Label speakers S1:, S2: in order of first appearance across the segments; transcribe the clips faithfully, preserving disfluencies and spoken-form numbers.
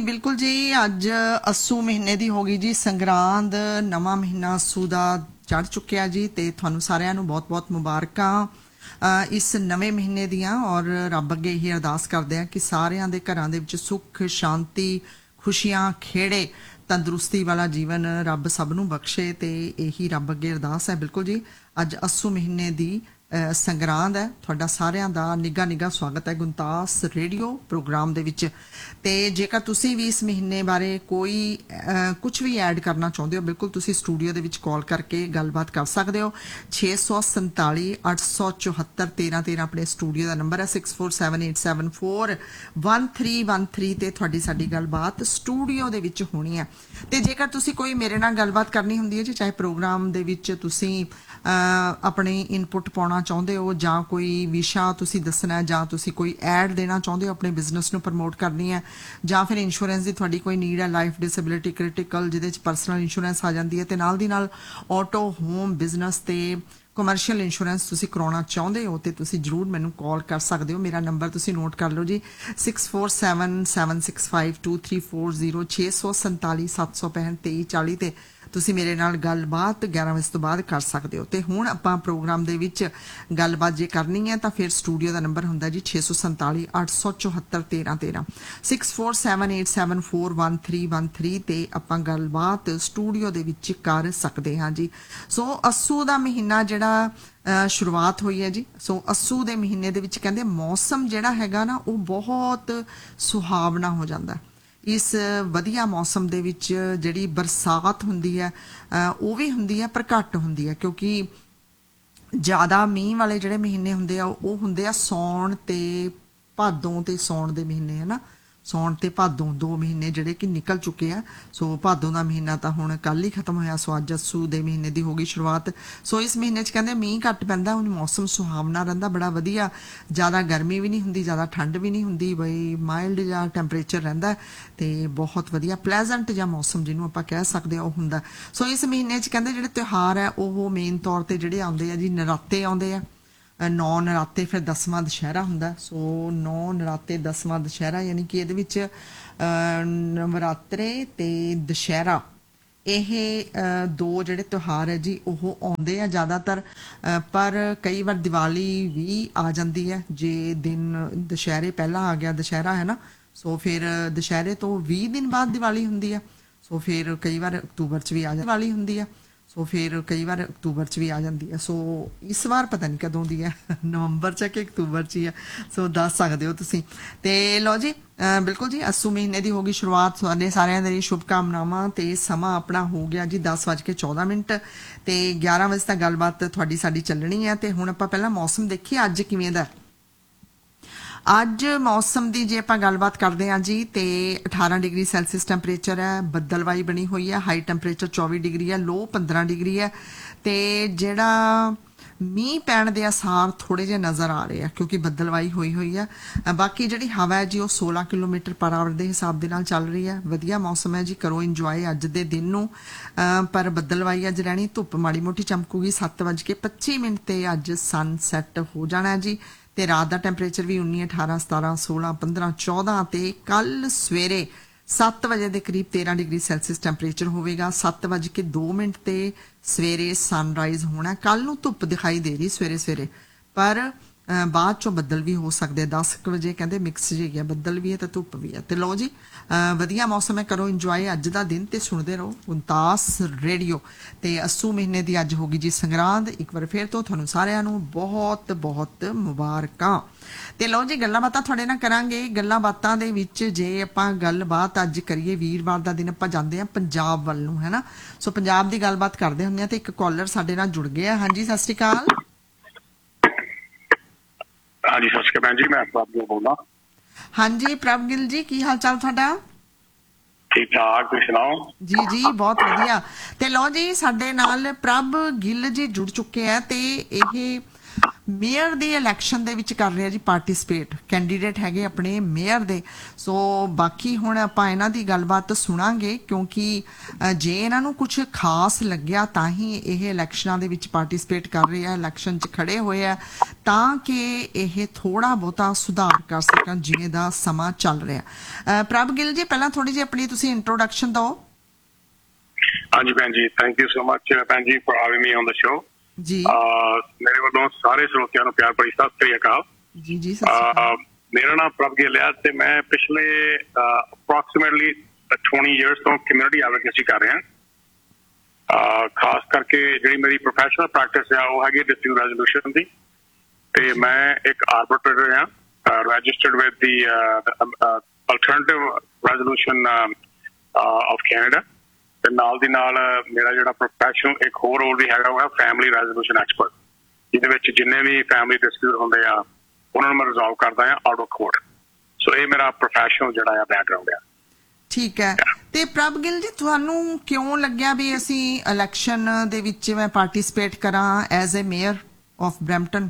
S1: बिल्कुल जी, अज अस्सू महीने की होगी जी संगरांद। नवा महीना अस्सू का चढ़ चुकिया जी, ते तुहानू सारिਆਂ ਨੂੰ बहुत बहुत मुबारकां इस नवे महीने दियां। और रब अगे यही अरदास करते हैं कि सारिਆਂ ਦੇ ਘਰਾਂ ਦੇ ਵਿੱਚ सुख शांति खुशियां खेड़े तंदुरुस्ती वाला जीवन रब सब नू बख्शे, ते यही रब अगे अरदास है। बिल्कुल जी, अज अस्सू महीने की संगरांद है। तुहाडा सारिਆਂ ਦਾ निघा निघा स्वागत है गुणतास रेडियो प्रोग्राम दे विच। ते जेकर तुसी भी इस महीने बारे कोई कुछ भी ऐड करना चाहते हो, बिल्कुल तुसी स्टूडियो दे विच कॉल करके गलबात कर सकते हो। छे सौ संताली अठ सौ चौहत्तर तेरह तेरह अपने स्टूडियो का नंबर है। Six four seven eight seven four one three one three ते तुहाडी साडी गलबात स्टूडियो दे विच होनी है। ते जेकर तुसी कोई मेरे नाल गलबात करनी हुंदी है जी, चाहे प्रोग्राम दे विच तुसी अपनी इनपुट पाउणा चाਹੁੰਦੇ हो, ਜਾਂ कोई विशा तुसी दसना है, ਜਾਂ तुसी कोई ऐड देना चाਹੁੰਦੇ हो, अपने बिजनेस ਨੂੰ प्रमोट करनी है, ਜਾਂ फिर इंश्योरेंस की ਤੁਹਾਡੀ कोई नीड है, लाइफ डिसेबिलिटी क्रिटिकल ਜਿਹਦੇ ਵਿੱਚ ਪਰਸਨਲ ਇੰਸ਼ੋਰੈਂਸ ਆ ਜਾਂਦੀ ਹੈ, ਤੇ ਨਾਲ ਦੀ ਨਾਲ ਆਟੋ ਹੋਮ ਬਿਜ਼ਨਸ ਤੇ ਕਮਰਸ਼ੀਅਲ ਇੰਸ਼ੋਰੈਂਸ ਤੁਸੀਂ ਕਰਾਉਣਾ ਚਾਹੁੰਦੇ ਹੋ, ਤੇ ਤੁਸੀਂ ਜਰੂਰ ਮੈਨੂੰ ਕਾਲ ਕਰ ਸਕਦੇ ਹੋ। ਮੇਰਾ ਨੰਬਰ ਤੁਸੀਂ ਨੋਟ ਕਰ ਲਓ ਜੀ, six four seven seven six five to three four zero छे सौ संताली सत्त सौ पैंठ तेई चाली ਤੇ ਤੁਸੀਂ ਮੇਰੇ ਨਾਲ ਗੱਲਬਾਤ ਗਿਆਰਾਂ ਵਜੇ ਤੋਂ ਬਾਅਦ ਕਰ ਸਕਦੇ ਹੋ। ਤੇ ਹੁਣ ਆਪਾਂ ਪ੍ਰੋਗਰਾਮ ਦੇ ਵਿੱਚ ਗੱਲਬਾਤ ਜੇ ਕਰਨੀ ਹੈ ਤਾਂ ਫਿਰ ਸਟੂਡੀਓ ਦਾ ਨੰਬਰ ਹੁੰਦਾ ਜੀ ਛੇ ਸੌ ਸੰਤਾਲੀ ਅੱਠ ਸੌ ਚੌਹੱਤਰ ਤੇਰਾਂ ਤੇਰਾਂ six four seven eight seven four one three one three ਤੇ ਆਪਾਂ ਗੱਲਬਾਤ ਸਟੂਡੀਓ ਦੇ ਵਿੱਚ ਕਰ ਸਕਦੇ ਹਾਂ ਜੀ। ਸੋ ਅੱਸੂ ਦਾ ਮਹੀਨਾ ਜਿਹੜਾ ਸ਼ੁਰੂਆਤ ਹੋਈ ਹੈ ਜੀ। ਸੋ ਅੱਸੂ ਦੇ ਮਹੀਨੇ ਦੇ ਵਿੱਚ ਕਹਿੰਦੇ ਮੌਸਮ ਜਿਹੜਾ ਹੈਗਾ ਨਾ ਉਹ ਬਹੁਤ ਸੁਹਾਵਣਾ ਹੋ ਜਾਂਦਾ। इस वधिया मौसम दे विच जिहड़ी बरसात हुंदी है वो भी हुंदी है, पर घट हुंदी है, क्योंकि ज़्यादा मींह वाले जिहड़े महीने हुंदे आ वो हुंदे आ सौण ते भादों ते सौण दे महीने है ना। सौण ते भादों दो महीने जिहड़े कि निकल चुके हैं। सो भादों का महीना तो हुण कल ही खत्म होया, सो अज अस्सू दे महीने की हो गई शुरुआत। सो इस महीने च कहंदे मींह घट पैंदा, हुण मौसम सुहावना रहिंदा, बड़ा वधिया। ज़्यादा गर्मी भी नहीं हुंदी, ज़्यादा ठंड भी नहीं हुंदी, बई माइल्ड जिहा टैंपरेचर रहिंदा ते बहुत वधिया प्लैजेंट जिहा मौसम जिहनूं आपां कह सकदे आ ओह हुंदा। सो इस महीने च कहंदे जिहड़े त्योहार है ओह मेन तौर ते जिहड़े आउंदे आ जी, नराते आउंदे आ, नौ नराते, फिर दसवां दशहरा हुंदा। सो नौ नराते दसवां दशहरा यानी कि इहदे विच नवरात्रे ते दशहरा ਇਹ ਦੋ ਜਿਹੜੇ ਤਿਉਹਾਰ ਹੈ ਜੀ ਉਹ ਆਉਂਦੇ ਆ ਜ਼ਿਆਦਾਤਰ। ਪਰ ਕਈ ਵਾਰ ਦੀਵਾਲੀ ਵੀ ਆ ਜਾਂਦੀ ਹੈ, ਜੇ ਦਿਨ ਦੁਸ਼ਹਿਰੇ ਪਹਿਲਾਂ ਆ ਗਿਆ ਦੁਸ਼ਹਿਰਾ ਹੈ ਨਾ। ਸੋ ਫਿਰ ਦੁਸ਼ਹਿਰੇ ਤੋਂ ਵੀਹ ਦਿਨ ਬਾਅਦ ਦੀਵਾਲੀ ਹੁੰਦੀ ਹੈ। ਸੋ ਫਿਰ ਕਈ ਵਾਰ ਅਕਤੂਬਰ 'ਚ ਵੀ ਆ ਜਾਂਦੀ ਦੀਵਾਲੀ ਹੁੰਦੀ ਹੈ। ਸੋ ਫਿਰ ਕਈ ਵਾਰ ਅਕਤੂਬਰ 'ਚ ਵੀ ਆ ਜਾਂਦੀ ਹੈ। ਸੋ ਇਸ ਵਾਰ ਪਤਾ ਨਹੀਂ ਕਦੋਂ ਦੀ ਹੈ, ਨਵੰਬਰ 'ਚ ਕਿ ਅਕਤੂਬਰ 'ਚ ਹੀ ਹੈ। ਸੋ ਦੱਸ ਸਕਦੇ ਹੋ ਤੁਸੀਂ। ਤੇ ਲਓ ਜੀ, ਬਿਲਕੁਲ ਜੀ ਅੱਸੂ ਮਹੀਨੇ ਦੀ ਹੋ ਗਈ ਸ਼ੁਰੂਆਤ। ਤੁਹਾਡੇ ਸਾਰਿਆਂ ਦੇ ਲਈ ਸ਼ੁਭਕਾਮਨਾਵਾਂ। ਤੇ ਸਮਾਂ ਆਪਣਾ ਹੋ ਗਿਆ ਜੀ ਦਸ ਵੱਜ ਕੇ ਚੌਦਾਂ ਮਿੰਟ ਤੇ ਗਿਆਰਾਂ ਵਜੇ ਤੱਕ ਗੱਲਬਾਤ ਤੁਹਾਡੀ ਸਾਡੀ ਚੱਲਣੀ ਹੈ। ਤੇ ਹੁਣ ਆਪਾਂ ਪਹਿਲਾਂ ਮੌਸਮ ਦੇਖੀਏ ਅੱਜ ਕਿਵੇਂ ਦਾ। ਅੱਜ मौसम की जे आप गलबात करते हैं जी, तो अठारह डिग्री सैल्सियस टैंपरेचर है, बदलवाई बनी हुई है, हाई टैंपरेचर चौबी डिग्री है, लो पंद्रह डिग्री है। तो जिहड़ा मींह पैण के आसार थोड़े जे नज़र आ रहे हैं क्योंकि बदलवाई हुई हुई है। बाकी जिहड़ी हवा है जी वो सोलह किलोमीटर पर आवर के हिसाब के नाल चल रही है। वधिया मौसम है जी, करो इंजॉय अज दे दिन नूं। पर बदलवाई अज रहनी, धुप माड़ी मोटी चमकूगी। सत्त वज के पच्ची मिनट ते अज सन सैट हो जाना है जी। ਤੇ ਰਾਤ ਦਾ ਟੈਂਪਰੇਚਰ ਵੀ उन्नीस अठारह सतारह सोलह पंद्रह चौदह ਤੇ ਕੱਲ ਸਵੇਰੇ ਸੱਤ ਵਜੇ ਦੇ ਕਰੀਬ तेरह डिग्री ਸੈਲਸੀਅਸ ਟੈਂਪਰੇਚਰ ਹੋਵੇਗਾ। ਸੱਤ ਵਜ ਕੇ ਦੋ ਮਿੰਟ ਤੇ ਸਵੇਰੇ ਸਨਰਾਈਜ਼ ਹੋਣਾ। ਕੱਲ ਨੂੰ ਧੁੱਪ ਦਿਖਾਈ ਦੇ ਰਹੀ ਸਵੇਰੇ ਸਵੇਰੇ, ਪਰ ਬਾਅਦ ਚੋਂ ਬੱਦਲ ਵੀ ਹੋ ਸਕਦੇ। ਦਸ ਕੁ ਵਜੇ ਕਹਿੰਦੇ ਮਿਕਸ ਜਿਹੀ ਹੈ, ਬੱਦਲ ਵੀ ਹੈ ਤੇ ਧੁੱਪ ਵੀ ਹੈ। ਤੇ ਲਓ ਜੀ, ਵਧੀਆ ਮੌਸਮ ਹੈ, ਕਰੋ ਇੰਜੋਏ ਅੱਜ ਦਾ ਦਿਨ ਤੇ ਸੁਣਦੇ ਰਹੋ ਗੁਣਤਾਸ ਰੇਡੀਓ। ਤੇ ਅੱਸੂ ਮਹੀਨੇ ਦੀ ਅੱਜ ਹੋ ਗਈ ਜੀ ਸੰਗਰਾਂਦ। ਇੱਕ ਵਾਰ ਫਿਰ ਤੋਂ ਤੁਹਾਨੂੰ ਸਾਰਿਆਂ ਨੂੰ ਬਹੁਤ ਬਹੁਤ ਮੁਬਾਰਕਾਂ। ਤੇ ਲਓ ਜੀ, ਗੱਲਾਂ ਬਾਤਾਂ ਤੁਹਾਡੇ ਨਾਲ ਕਰਾਂਗੇ। ਗੱਲਾਂ ਬਾਤਾਂ ਦੇ ਵਿੱਚ ਜੇ ਆਪਾਂ ਗੱਲਬਾਤ ਅੱਜ ਕਰੀਏ, ਵੀਰਵਾਰ ਦਾ ਦਿਨ ਆਪਾਂ ਜਾਂਦੇ ਹਾਂ ਪੰਜਾਬ ਵੱਲ ਨੂੰ, ਹੈ ਨਾ। ਸੋ ਪੰਜਾਬ ਦੀ ਗੱਲਬਾਤ ਕਰਦੇ ਹੁੰਦੇ ਹਾਂ ਤੇ ਇੱਕ ਕਾਲਰ ਸਾਡੇ ਨਾਲ ਜੁੜ ਗਿਆ। ਹਾਂਜੀ, ਸਤਿ ਸ਼੍ਰੀ ਅਕਾਲ।
S2: ਹਾਂਜੀ, ਸਤਿ ਸ਼੍ਰੀ ਅਕਾਲ ਜੀ, ਮੈਂ ਪ੍ਰਭ ਗਿੱਲ ਬੋਲਦਾ।
S1: ਹਾਂਜੀ ਪ੍ਰਭ ਗਿੱਲ ਜੀ, ਕੀ ਹਾਲ ਚਾਲ ਤੁਹਾਡਾ?
S2: ਠੀਕ ਠਾਕ, ਤੁਸੀਂ ਸੁਣਾਓ?
S1: ਜੀ ਜੀ ਬਹੁਤ ਵਧੀਆ। ਤੇ ਲਓ ਜੀ, ਸਾਡੇ ਨਾਲ ਪ੍ਰਭ ਗਿੱਲ ਜੀ ਜੁੜ ਚੁੱਕੇ ਆ। ਤੇ ਇਹ ਮੇਅਰ ਦੀ ਇਲੈਕਸ਼ਨ ਦੇ ਵਿੱਚ ਕਰ ਰਿਹਾ ਜੀ ਪਾਰਟਿਸਿਪੇਟ, ਕੈਂਡੀਡੇਟ ਹੈਗੇ ਆਪਣੇ ਮੇਅਰ ਦੇ। ਸੋ ਬਾਕੀ ਹੁਣ ਆਪਾਂ ਇਹਨਾਂ ਦੀ ਗੱਲਬਾਤ ਸੁਣਾਂਗੇ, ਕਿਉਂਕਿ ਜੇ ਇਹਨਾਂ ਨੂੰ ਕੁਝ ਖਾਸ ਲੱਗਿਆ ਤਾਂ ਹੀ ਇਹ ਇਲੈਕਸ਼ਨਾਂ ਦੇ ਵਿੱਚ ਪਾਰਟਿਸਿਪੇਟ ਕਰ ਰਹੇ ਆ, ਇਲੈਕਸ਼ਨ 'ਚ ਖੜੇ ਹੋਏ ਆ, ਤਾਂ ਕਿ ਇਹ ਥੋੜਾ ਬਹੁਤਾ ਸੁਧਾਰ ਕਰ ਸਕਣ ਜਿਵੇਂ ਦਾ ਸਮਾਂ ਚੱਲ ਰਿਹਾ। ਪ੍ਰਭ ਗਿੱਲ ਜੀ, ਪਹਿਲਾਂ ਥੋੜੀ ਜਿਹੀ ਆਪਣੀ ਤੁਸੀਂ ਇੰਟਰੋਡਕਸ਼ਨ ਦਿਓ।
S2: ਹਾਂਜੀ ਭੈਣ ਜੀ, ਥੈਂਕ ਯੂ ਸੋ ਮਚ ਭੈਣ ਜੀ for having me on the show
S1: ਜੀ।
S2: ਮੇਰੇ ਵੱਲੋਂ ਸਾਰੇ ਸਰੋਤਿਆਂ ਨੂੰ ਪਿਆਰ ਭਰੀ ਸਤਿ ਸ੍ਰੀ ਅਕਾਲ
S1: ਜੀ। ਜੀ
S2: ਮੇਰਾ ਨਾਮ ਪ੍ਰਭ ਗਿੱਲ ਹੈ ਤੇ ਮੈਂ ਪਿਛਲੇ ਅਪਰੋਕਸੀਮੇਟਲੀ twenty ਇਅਰਸ ਤੋਂ ਕਮਿਊਨਿਟੀ ਐਡਵੋਕੇਸੀ ਕਰ ਰਿਹਾ। ਖਾਸ ਕਰਕੇ ਜਿਹੜੀ ਮੇਰੀ ਪ੍ਰੋਫੈਸ਼ਨਲ ਪ੍ਰੈਕਟਿਸ ਆ ਉਹ ਹੈਗੀ ਡਿਸਪਿਊਟ ਰੈਜ਼ੋਲੂਸ਼ਨ ਦੀ, ਤੇ ਮੈਂ ਇੱਕ ਆਰਬਿਟਰੇਟਰ ਹਾਂ registered with the alternative resolution of Canada, ਤੇ ਨਾਲ ਦੀ ਨਾਲ ਮੇਰਾ ਜਿਹੜਾ ਪ੍ਰੋਫੈਸ਼ਨਲ ਇੱਕ ਹੋਰ ਰੋਲ ਵੀ ਹੈਗਾ ਉਹ ਹੈ ਫੈਮਿਲੀ ਰੈਜ਼ੋਲੂਸ਼ਨ ਐਕਸਪਰਟ, ਜਿਹਦੇ ਵਿੱਚ ਜਿੰਨੇ ਵੀ ਫੈਮਿਲੀ ਡਿਸਪਿਊਟ ਹੁੰਦੇ ਆ ਉਹਨਾਂ ਨੂੰ ਮੈਂ ਰਿਜ਼ੋਲਵ ਕਰਦਾ ਹਾਂ ਆਊਟ ਆਫ ਕੋਰਟ। ਸੋ ਇਹ ਮੇਰਾ ਪ੍ਰੋਫੈਸ਼ਨਲ ਜਿਹੜਾ ਆ ਬੈਕਗ੍ਰਾਉਂਡ ਆ।
S1: ਠੀਕ ਹੈ। ਤੇ ਪ੍ਰਭ ਗਿੱਲ ਜੀ, ਤੁਹਾਨੂੰ ਕਿਉਂ ਲੱਗਿਆ ਵੀ ਅਸੀਂ ਇਲੈਕਸ਼ਨ ਦੇ ਵਿੱਚ ਮੈਂ ਪਾਰਟਿਸਿਪੇਟ ਕਰਾਂ as a mayor of Brampton?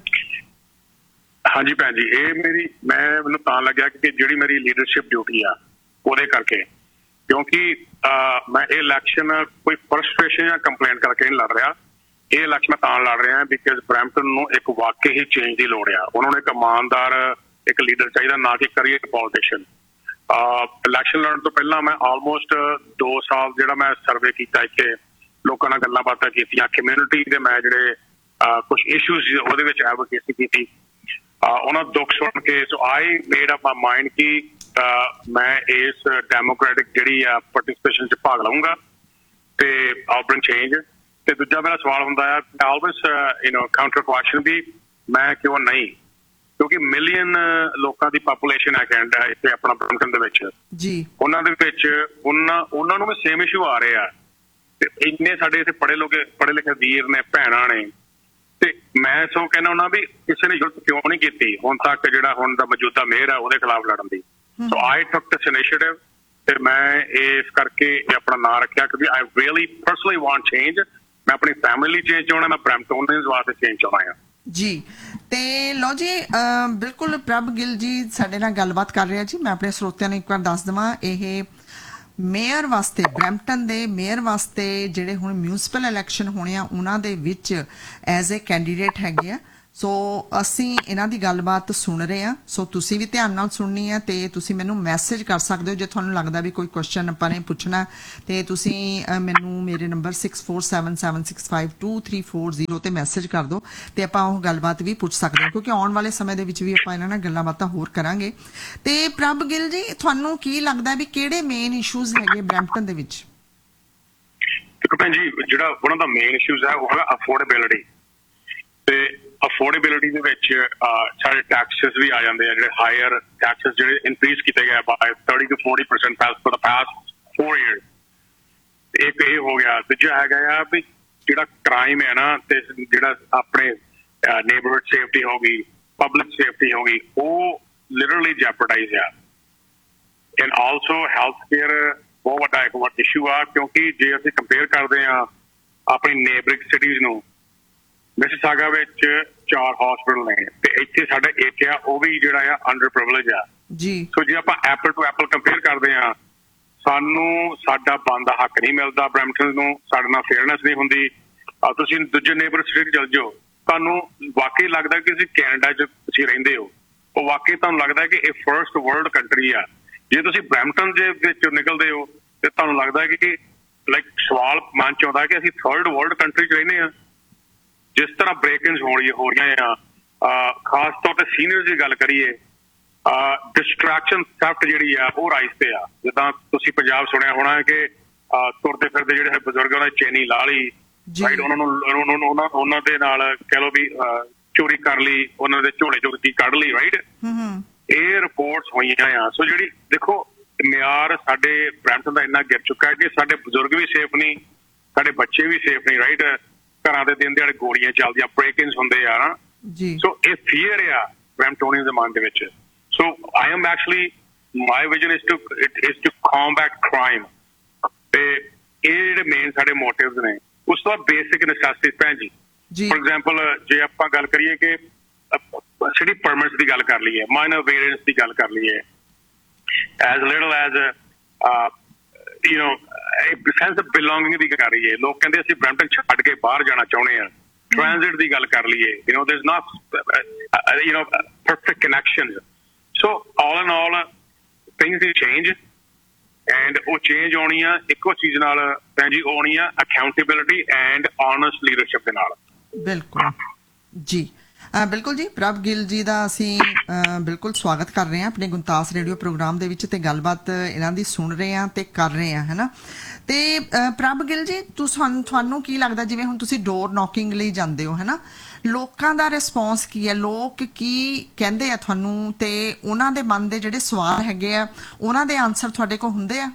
S2: ਹਾਂਜੀ ਭੈਣ ਜੀ, ਇਹ ਮੇਰੀ ਮੈਂ ਮੈਨੂੰ ਤਾਂ ਲੱਗਿਆ ਕਿ ਜਿਹੜੀ ਮੇਰੀ ਲੀਡਰਸ਼ਿਪ ਡਿਊਟੀ ਆ ਉਹਦੇ ਕਰਕੇ, ਕਿਉਂਕਿ ਮੈਂ ਇਹ ਇਲੈਕਸ਼ਨ ਕੋਈ ਫਰਸਟ੍ਰੇਸ਼ਨ ਜਾਂ ਕੰਪਲੇਂਟ ਕਰਕੇ ਨਹੀਂ ਲੜ ਰਿਹਾ। ਇਹ ਇਲੈਕਸ਼ਨ ਮੈਂ ਤਾਂ ਲੜ ਰਿਹਾ ਬਿਕਾਜ਼ ਬਰੈਂਪਟਨ ਨੂੰ ਇੱਕ ਵਾਕਈ ਹੀ ਚੇਂਜ ਦੀ ਲੋੜ ਆ। ਉਹਨਾਂ ਨੂੰ ਇੱਕ ਇਮਾਨਦਾਰ ਇੱਕ ਲੀਡਰ ਚਾਹੀਦਾ, ਨਾ ਕਿ ਕਰੀਅਰ ਪੋਲੀਟੀਸ਼ੀਅਨ। ਇਲੈਕਸ਼ਨ ਲੜਨ ਤੋਂ ਪਹਿਲਾਂ ਮੈਂ ਆਲਮੋਸਟ ਦੋ ਸਾਲ ਜਿਹੜਾ ਮੈਂ ਸਰਵੇ ਕੀਤਾ, ਇੱਥੇ ਲੋਕਾਂ ਨਾਲ ਗੱਲਾਂ ਬਾਤਾਂ ਕੀਤੀਆਂ, ਕਮਿਊਨਿਟੀ ਦੇ ਮੈਂ ਜਿਹੜੇ ਕੁਝ ਇਸ਼ੂਜ਼ ਉਹਦੇ ਵਿੱਚ ਐਡਵੋਕੇਸੀ ਕੀਤੀ, ਉਹਨਾਂ ਦੁੱਖ ਸੁਣ ਕੇ। ਸੋ ਆਈ ਮੇਡ ਅਪ ਮਾਈ ਮਾਈਂਡ ਕਿ ਮੈਂ ਇਸ ਡੈਮੋਕ੍ਰੈਟਿਕ ਜਿਹੜੀ ਆ ਪਾਰਟਿਸਿਪੇਸ਼ਨ 'ਚ ਭਾਗ ਲਵਾਂਗਾ ਤੇ ਆਲ ਬ੍ਰਿੰਗ ਚੇਂਜ। ਤੇ ਦੂਜਾ ਮੇਰਾ ਸਵਾਲ ਹੁੰਦਾ ਆ always you know counter question ਵੀ ਮੈਂ ਕਿਉਂ ਨਹੀਂ, ਕਿਉਂਕਿ ਮਿਲੀਅਨ ਲੋਕਾਂ ਦੀ ਪਾਪੂਲੇਸ਼ਨ ਹੈ ਕੈਨੇਡਾ ਇੱਥੇ ਆਪਣਾ ਬਰੈਂਪਟਨ ਦੇ ਵਿੱਚ ਜੀ। ਉਹਨਾਂ ਦੇ ਵਿੱਚ ਉਹਨਾਂ ਉਹਨਾਂ ਨੂੰ ਵੀ ਸੇਮ ਇਸ਼ੂ ਆ ਰਹੇ ਆ, ਤੇ ਇੰਨੇ ਸਾਡੇ ਇੱਥੇ ਪੜ੍ਹੇ ਲੋਕੇ ਪੜ੍ਹੇ ਲਿਖੇ ਵੀਰ ਨੇ, ਭੈਣਾਂ ਨੇ, ਤੇ ਮੈਂ ਸੋ ਕਹਿੰਦਾ ਉਹਨਾਂ ਵੀ ਕਿਸੇ ਨੇ ਜ਼ਰੂਰਤ ਕਿਉਂ ਨਹੀਂ ਕੀਤੀ ਹੁਣ ਤੱਕ ਜਿਹੜਾ ਹੁਣ ਦਾ ਮੌਜੂਦਾ ਮੇਅਰ ਆ ਉਹਦੇ ਖਿਲਾਫ ਲੜਨ ਦੀ। ਸੋ ਆਈ ਟੁੱਕ ਦਿਸ ਇਨੀਸ਼ੀਏਟਿਵ, ਤੇ ਮੈਂ ਇਸ ਕਰਕੇ ਆਪਣਾ ਨਾਂ ਰੱਖਿਆ ਕਿਉਂਕਿ I really personally want change. ਮੈਂ ਆਪਣੀ ਫੈਮਿਲੀ ਲਈ ਚੇਂਜ ਚਾਹੁੰਦਾ, ਮੈਂ ਬਰੈਂਪਟਨ ਵਾਸਤੇ ਚੇਂਜ ਚਾਹੁੰਦਾ ਹਾਂ
S1: ਜੀ। ਤੇ ਲਓ ਜੀ, ਬਿਲਕੁਲ ਪ੍ਰਭ ਗਿੱਲ ਜੀ ਸਾਡੇ ਨਾਲ ਗੱਲਬਾਤ ਕਰ ਰਿਹਾ ਜੀ। ਮੈਂ ਆਪਣੇ ਸਰੋਤਿਆਂ ਨੂੰ ਇੱਕ ਵਾਰ ਦੱਸ ਦੇਵਾਂ, ਇਹ ਮੇਅਰ ਵਾਸਤੇ, ਬਰੈਂਪਟਨ ਦੇ ਮੇਅਰ ਵਾਸਤੇ ਜਿਹੜੇ ਹੁਣ ਮਿਊਨਿਸਪਲ ਇਲੈਕਸ਼ਨ ਹੋਣੇ ਆ ਉਹਨਾਂ ਦੇ ਵਿੱਚ ਐਜ਼ ਏ ਕੈਂਡੀਡੇਟ ਹੈਗੇ ਆ। ਸੋ ਅਸੀਂ ਇਹਨਾਂ ਦੀ ਗੱਲਬਾਤ ਸੁਣ ਰਹੇ ਹਾਂ, ਸੋ ਤੁਸੀਂ ਵੀ ਧਿਆਨ ਨਾਲ ਸੁਣਨੀ ਹੈ ਤੇ ਤੁਸੀਂ ਮੈਨੂੰ ਮੈਸੇਜ ਕਰ ਸਕਦੇ ਹੋ ਜੇ ਤੁਹਾਨੂੰ ਲੱਗਦਾ ਵੀ ਕੋਈ ਕੁਐਸਚਨ ਆਪਾਂ ਨੇ ਪੁੱਛਣਾ, ਤੇ ਤੁਸੀਂ ਮੈਨੂੰ ਮੇਰੇ number six four seven seven six five two three four zero ਤੇ ਮੈਸੇਜ ਕਰ ਦਿਓ ਤੇ ਆਪਾਂ ਉਹ ਗੱਲਬਾਤ ਵੀ ਪੁੱਛ ਸਕਦੇ ਹਾਂ, ਕਿਉਂਕਿ ਆਉਣ ਵਾਲੇ ਸਮੇਂ ਦੇ ਵਿੱਚ ਵੀ ਆਪਾਂ ਇਹਨਾਂ ਨਾਲ ਗੱਲਾਂ ਬਾਤਾਂ ਹੋਰ ਕਰਾਂਗੇ। ਤੇ ਪ੍ਰਭ ਗਿੱਲ ਜੀ, ਤੁਹਾਨੂੰ ਕੀ ਲੱਗਦਾ ਵੀ ਕਿਹੜੇ ਮੇਨ ਇਸ਼ੂਜ਼ ਹੈਗੇ ਬਰੈਂਪਟਨ ਦੇ ਵਿੱਚ?
S2: ਦੇਖੋ ਭੈਣ ਜੀ, ਜਿਹੜਾ ਉਹਨਾਂ ਦਾ ਮੇਨ ਇਸ਼ੂਜ਼ ਹੈ ਉਹ ਹੈਗਾ ਅਫੋਰਡੇਬਿਲਿਟੀ, ਤੇ ਅਫੋਰਡੇਬਿਲਿਟੀ ਦੇ ਵਿੱਚ ਸਾਡੇ ਟੈਕਸਿਸ ਵੀ ਆ ਜਾਂਦੇ ਆ, ਜਿਹੜੇ ਹਾਇਰ ਟੈਕਸਿਸ ਜਿਹੜੇ ਇਨਕਰੀਜ਼ ਕੀਤੇ ਗਏ ਬਾਈ thirty to forty percent for the past four years। ਇੱਕ ਇਹ ਹੋ ਗਿਆ। ਦੂਜਾ ਹੈਗਾ ਆ ਵੀ ਜਿਹੜਾ ਕ੍ਰਾਈਮ ਹੈ ਨਾ, ਤੇ ਜਿਹੜਾ ਆਪਣੇ ਨੇਬਰਹੁੱਡ ਸੇਫਟੀ ਹੋ ਗਈ, ਪਬਲਿਕ ਸੇਫਟੀ ਹੋ ਗਈ, ਉਹ ਲਿਟਰਲੀ ਜੈਪਰਡਾਈਜ਼ ਆ। ਐਂਡ ਆਲਸੋ ਹੈਲਥ ਕੇਅਰ ਬਹੁਤ ਵੱਡਾ ਇੱਕ ਵੱਡਾ ਇਸ਼ੂ ਆ, ਕਿਉਂਕਿ ਜੇ ਅਸੀਂ ਕੰਪੇਅਰ ਕਰਦੇ ਹਾਂ ਆਪਣੀ ਨੇਬਰਿੰਗ ਸਿਟੀਜ਼ ਨੂੰ, ਮਿਸਿਸਾਗਾ ਵਿੱਚ ਚਾਰ ਹਸਪੀਟਲ ਨੇ ਤੇ ਇੱਥੇ ਸਾਡਾ ਇੱਕ ਆ, ਉਹ ਵੀ ਜਿਹੜਾ ਆ ਅੰਡਰ ਪ੍ਰਿਵਿਲੇਜ ਆ ਜੀ। ਸੋ ਜੇ ਆਪਾਂ ਐਪਲ ਟੂ ਐਪਲ ਕੰਪੇਅਰ ਕਰਦੇ ਆ, ਸਾਨੂੰ ਸਾਡਾ ਬਣਦਾ ਹੱਕ ਨਹੀਂ ਮਿਲਦਾ ਬਰੈਂਪਟਨ ਨੂੰ, ਸਾਡੇ ਨਾਲ ਫੇਅਰਨੈਸ ਨਹੀਂ ਹੁੰਦੀ। ਤੁਸੀਂ ਦੂਜੇ ਨੇਬਰ ਸਟੇਟ ਚਲ ਜਾਓ, ਤੁਹਾਨੂੰ ਵਾਕਈ ਲੱਗਦਾ ਕਿ ਤੁਸੀਂ ਕੈਨੇਡਾ 'ਚ ਤੁਸੀਂ ਰਹਿੰਦੇ ਹੋ, ਉਹ ਵਾਕਈ ਤੁਹਾਨੂੰ ਲੱਗਦਾ ਕਿ ਇਹ ਫਰਸਟ ਵਰਲਡ ਕੰਟਰੀ ਆ। ਜੇ ਤੁਸੀਂ ਬਰੈਂਪਟਨ ਦੇ ਵਿੱਚ ਨਿਕਲਦੇ ਹੋ ਤੇ ਤੁਹਾਨੂੰ ਲੱਗਦਾ ਕਿ ਲਾਈਕ ਸਵਾਲ ਮਨ 'ਚ ਆਉਂਦਾ ਕਿ ਅਸੀਂ ਥਰਡ ਵਰਲਡ ਕੰਟਰੀ 'ਚ ਰਹਿੰਦੇ ਹਾਂ। ਜਿਸ ਤਰ੍ਹਾਂ ਬ੍ਰੇਕਿੰਗਸ ਹੋ ਰਹੀ ਹੋ ਰਹੀਆਂ ਆ, ਖਾਸ ਤੌਰ ਤੇ ਸੀਨੀਅਰ ਦੀ ਗੱਲ ਕਰੀਏ, ਡਿਸਟਰੈਕਸ਼ਨ ਥੈਫਟ ਜਿਹੜੀ ਆ ਉਹ ਰਾਈਜ਼ ਤੇ ਆ। ਜਿੱਦਾਂ ਤੁਸੀਂ ਪੰਜਾਬ ਸੁਣਿਆ ਹੋਣਾ ਕਿ ਤੁਰਦੇ ਫਿਰਦੇ ਜਿਹੜੇ ਬਜ਼ੁਰਗ ਉਹਨਾਂ ਦੀ ਚੇਨੀ ਲਾ ਲਈ, ਰਾਈਟ, ਉਹਨਾਂ ਨੂੰ ਉਹਨਾਂ ਦੇ ਨਾਲ ਕਹਿ ਲਓ ਵੀ ਚੋਰੀ ਕਰ ਲਈ, ਉਹਨਾਂ ਦੇ ਝੋਲੇ ਚੋਂ ਕੀ ਕੱਢ ਲਈ, ਰਾਈਟ। ਇਹ ਰਿਪੋਰਟਸ ਹੋਈਆਂ ਆ। ਸੋ ਜਿਹੜੀ ਦੇਖੋ ਮਿਆਰ ਸਾਡੇ ਬਰੈਂਪਟਨ ਦਾ ਇੰਨਾ ਗਿਰ ਚੁੱਕਾ ਹੈ ਕਿ ਸਾਡੇ ਬਜ਼ੁਰਗ ਵੀ ਸੇਫ ਨਹੀਂ, ਸਾਡੇ ਬੱਚੇ ਵੀ ਸੇਫ ਨਹੀਂ, ਰਾਈਟ। ਘਰਾਂ ਦੇ ਦਿਨ ਦਿਹਾੜੇ ਗੋਲੀਆਂ ਚੱਲਦੀਆਂ, ਬ੍ਰੇਕ-ਇਨਸ ਹੁੰਦੇ ਆ ਨਾ। ਸੋ ਇਹ ਫੀਅਰ ਆ ਬਰੈਂਪਟੋਨੀਅਨ ਦੇ ਮਨ ਦੇ ਵਿੱਚ। ਸੋ I am actually my vision is to is to combat crime, ਤੇ ਇਹ ਜਿਹੜੇ ਮੇਨ ਸਾਡੇ ਮੋਟਿਵਸ ਨੇ। ਉਸ ਤੋਂ ਬਾਅਦ ਬੇਸਿਕ ਨੈਸੈਸਿਟੀਜ਼ ਭੈਣ ਜੀ, ਫੋਰ ਐਗਜ਼ਾਮਪਲ ਜੇ ਆਪਾਂ ਗੱਲ ਕਰੀਏ ਕਿ ਸਿਟੀ ਪਰਮਿਟਸ ਦੀ ਗੱਲ ਕਰ ਲਈਏ, ਮਾਈਨਰ ਵੇਰੀਐਂਸ ਦੀ ਗੱਲ ਕਰ ਲਈਏ, as little as you know sense of belonging ਦੀ ਕਰ ਲਈਏ। ਲੋਕ ਕਹਿੰਦੇ ਅਸੀਂ ਬਰੈਂਪਟਨ ਛੱਡ ਕੇ ਬਾਹਰ ਜਾਣਾ ਚਾਹੁੰਦੇ ਹਾਂ। ਟ੍ਰਾਂਜ਼ਿਟ ਦੀ ਗੱਲ ਕਰ ਲਈਏ, you know ਦੇयर is not you know perfect connections. So all in all things the change, and ਉਹ ਚੇਂਜ ਆਉਣੀ ਆ ਇੱਕੋ ਚੀਜ਼ ਨਾਲ ਭੈਣ ਜੀ, ਆਉਣੀ ਆ ਅਕਾਊਂਟੇਬਿਲਿਟੀ ਐਂਡ ਆਨੈਸਟ ਲੀਡਰਸ਼ਿਪ ਦੇ ਨਾਲ।
S1: ਬਿਲਕੁਲ ਜੀ, ਬਿਲਕੁਲ ਜੀ। ਪ੍ਰਭ ਗਿੱਲ ਜੀ ਦਾ ਅਸੀਂ ਬਿਲਕੁਲ ਸਵਾਗਤ ਕਰ ਰਹੇ ਹਾਂ ਆਪਣੇ ਗੁਣਤਾਸ ਰੇਡੀਓ ਪ੍ਰੋਗਰਾਮ ਦੇ ਵਿੱਚ, ਤੇ ਗੱਲਬਾਤ ਇਹਨਾਂ ਦੀ ਸੁਣ ਰਹੇ ਹਾਂ ਤੇ ਕਰ ਰਹੇ ਹਾਂ, ਹੈ ਨਾ। ਤੇ ਪ੍ਰਭ ਗਿੱਲ ਜੀ, ਤੁਹਾਨੂੰ ਤੁਹਾਨੂੰ ਕੀ ਲੱਗਦਾ, ਜਿਵੇਂ ਹੁਣ ਤੁਸੀਂ ਡੋਰ ਨੌਕਿੰਗ ਲਈ ਜਾਂਦੇ ਹੋ, ਹੈ ਨਾ, ਲੋਕਾਂ ਦਾ ਰਿਸਪੌਂਸ ਕੀ ਹੈ? ਲੋਕ ਕੀ ਕਹਿੰਦੇ ਆ ਤੁਹਾਨੂੰ, ਤੇ ਉਹਨਾਂ ਦੇ ਮਨ ਦੇ ਜਿਹੜੇ ਸਵਾਲ ਹੈਗੇ ਆ ਉਹਨਾਂ ਦੇ ਆਨਸਰ ਤੁਹਾਡੇ ਕੋਲ ਹੁੰਦੇ ਆ?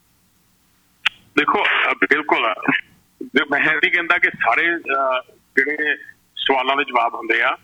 S2: ਦੇਖੋ ਬਿਲਕੁਲ, ਮੈਂ ਨਹੀਂ ਕਹਿੰਦਾ ਕਿ ਸਾਰੇ ਜਿਹੜੇ ਸਵਾਲਾਂ ਦੇ ਜਵਾਬ ਹੁੰਦੇ ਆ,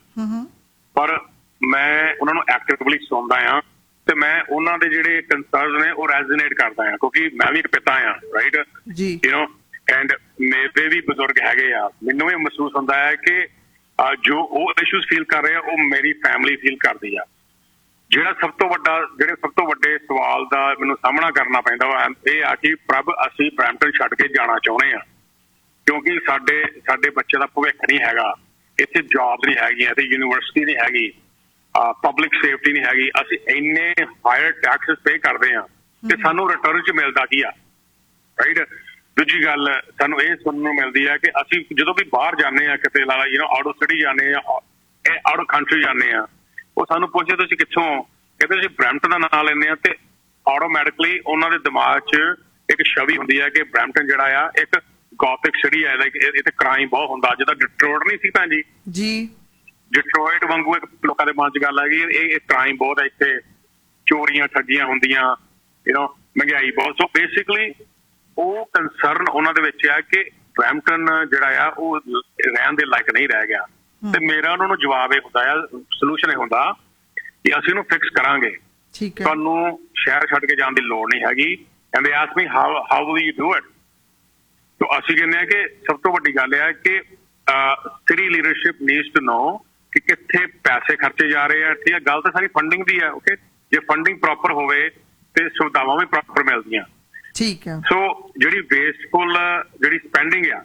S2: ਪਰ ਮੈਂ ਉਹਨਾਂ ਨੂੰ ਐਕਟਿਵਲੀ ਸੁਣਦਾ ਆ, ਤੇ ਮੈਂ ਉਹਨਾਂ ਦੇ ਜਿਹੜੇ ਕੰਸਰਨਸ ਨੇ ਉਹ ਰੈਜ਼ੋਨੇਟ ਕਰਦਾ ਆ, ਕਿਉਂਕਿ ਮੈਂ ਵੀ ਇੱਕ ਪਿਤਾ ਆ, ਰਾਈਟ ਜੀ, ਯੂ ਨੋ, ਐਂਡ ਮੇਰੇ ਵੀ ਬਜ਼ੁਰਗ ਹੈਗੇ ਆ। ਮੈਨੂੰ ਵੀ ਮਹਿਸੂਸ ਹੁੰਦਾ ਹੈ ਕਿ ਜੋ ਉਹ ਇਸ਼ੂਜ਼ ਫੀਲ ਕਰ ਰਹੇ ਆ ਉਹ ਮੇਰੀ ਫੈਮਿਲੀ ਫੀਲ ਕਰਦੀ ਆ। ਜਿਹੜਾ ਸਭ ਤੋਂ ਵੱਡਾ ਜਿਹੜੇ ਸਭ ਤੋਂ ਵੱਡੇ ਸਵਾਲ ਦਾ ਮੈਨੂੰ ਸਾਹਮਣਾ ਕਰਨਾ ਪੈਂਦਾ ਵਾ ਇਹ ਆ ਕਿ ਪ੍ਰਭ ਅਸੀਂ ਬਰੈਂਪਟਨ ਛੱਡ ਕੇ ਜਾਣਾ ਚਾਹੁੰਦੇ ਆ, ਕਿਉਂਕਿ ਸਾਡੇ ਸਾਡੇ ਬੱਚੇ ਦਾ ਭਵਿੱਖ ਨਹੀਂ ਹੈਗਾ ਇੱਥੇ, ਜੌਬ ਨਹੀਂ ਹੈਗੀ, ਇੱਥੇ ਯੂਨੀਵਰਸਿਟੀ ਨਹੀਂ ਹੈਗੀ, ਪਬਲਿਕ ਸੇਫਟੀ ਨਹੀਂ ਹੈਗੀ, ਅਸੀਂ ਇੰਨੇ ਹਾਇਰ ਟੈਕਸਿਸ ਪੇ ਕਰਦੇ ਆ ਤੇ ਸਾਨੂੰ ਰਿਟਰਨ ਚ ਮਿਲਦਾ ਕੀ ਆ, ਰਾਈਟ। ਦੂਜੀ ਗੱਲ ਸਾਨੂੰ ਇਹ ਸੁਣਨ ਨੂੰ ਮਿਲਦੀ ਹੈ ਕਿ ਅਸੀਂ ਜਦੋਂ ਵੀ ਬਾਹਰ ਜਾਂਦੇ ਆ ਕਿਤੇ, ਲਾ you know out of city ਜਾਂਦੇ ਆ, ਆਊਟ ਆਫ ਕੰਟਰੀ ਜਾਂਦੇ ਆ, ਉਹ ਸਾਨੂੰ ਪੁੱਛਦੇ ਤੁਸੀਂ ਕਿੱਥੋਂ, ਕਹਿੰਦੇ ਅਸੀਂ ਬਰੈਂਪਟਨ ਦਾ ਨਾਂ ਲੈਂਦੇ ਆ, ਤੇ ਆਟੋਮੈਟਿਕਲੀ ਉਹਨਾਂ ਦੇ ਦਿਮਾਗ 'ਚ ਇੱਕ ਛਵੀ ਹੁੰਦੀ ਹੈ ਕਿ ਬਰੈਂਪਟਨ ਜਿਹੜਾ ਆ ਇੱਕ ਗੋਥਿਕ ਸਿਟੀ ਹੈ, ਲਾਈਕ ਇੱਥੇ ਕ੍ਰਾਈਮ ਬਹੁਤ ਹੁੰਦਾ, ਜਿੱਦਾਂ ਡਿਟਰੋਇਟ ਨਹੀਂ ਸੀ ਭੈਣ ਜੀ ਜੀ, ਡਿਟਰੋਇਟ ਵਾਂਗੂ ਇੱਕ ਲੋਕਾਂ ਦੇ ਮਨ 'ਚ ਗੱਲ ਹੈਗੀ ਇਹ ਕ੍ਰਾਈਮ ਬਹੁਤ ਹੈ ਇੱਥੇ, ਚੋਰੀਆਂ ਠੱਗੀਆਂ ਹੁੰਦੀਆਂ, ਯੂ ਨੋ ਮਹਿੰਗਾਈ ਬਹੁਤ। ਸੋ ਬੇਸਿਕਲੀ ਉਹ ਕੰਸਰਨ ਉਹਨਾਂ ਦੇ ਵਿੱਚ ਹੈ ਕਿ ਬਰੈਂਪਟਨ ਜਿਹੜਾ ਆ ਉਹ ਰਹਿਣ ਦੇ ਲਾਇਕ ਨਹੀਂ ਰਹਿ ਗਿਆ, ਤੇ ਮੇਰਾ ਉਹਨਾਂ ਨੂੰ ਜਵਾਬ ਇਹ ਹੁੰਦਾ ਆ, ਸੋਲੂਸ਼ਨ ਇਹ ਹੁੰਦਾ ਕਿ ਅਸੀਂ ਉਹਨੂੰ ਫਿਕਸ ਕਰਾਂਗੇ, ਤੁਹਾਨੂੰ ਸ਼ਹਿਰ ਛੱਡ ਕੇ ਜਾਣ ਦੀ ਲੋੜ ਨਹੀਂ ਹੈਗੀ। ਐਂਡ ਦੇ ask me how how will you do it. ਤੋ ਅਸੀਂ ਕਹਿੰਦੇ ਹਾਂ ਕਿ ਸਭ ਤੋਂ ਵੱਡੀ ਗੱਲ ਇਹ ਹੈ ਕਿ city leadership needs to know ਕਿ ਕਿੱਥੇ ਪੈਸੇ ਖਰਚੇ ਜਾ ਰਹੇ ਆ। ਠੀਕ ਹੈ, ਗੱਲ ਤਾਂ ਸਾਰੀ ਫੰਡਿੰਗ ਦੀ ਹੈ, ਓਕੇ। ਜੇ ਫੰਡਿੰਗ ਪ੍ਰੋਪਰ ਹੋਵੇ ਤੇ ਸੁਵਿਧਾਵਾਂ ਵੀ ਪ੍ਰੋਪਰ ਮਿਲਦੀਆਂ, ਠੀਕ ਹੈ। ਸੋ ਜਿਹੜੀ ਵੇਸਟਫੁਲ ਜਿਹੜੀ ਸਪੈਂਡਿੰਗ ਆ,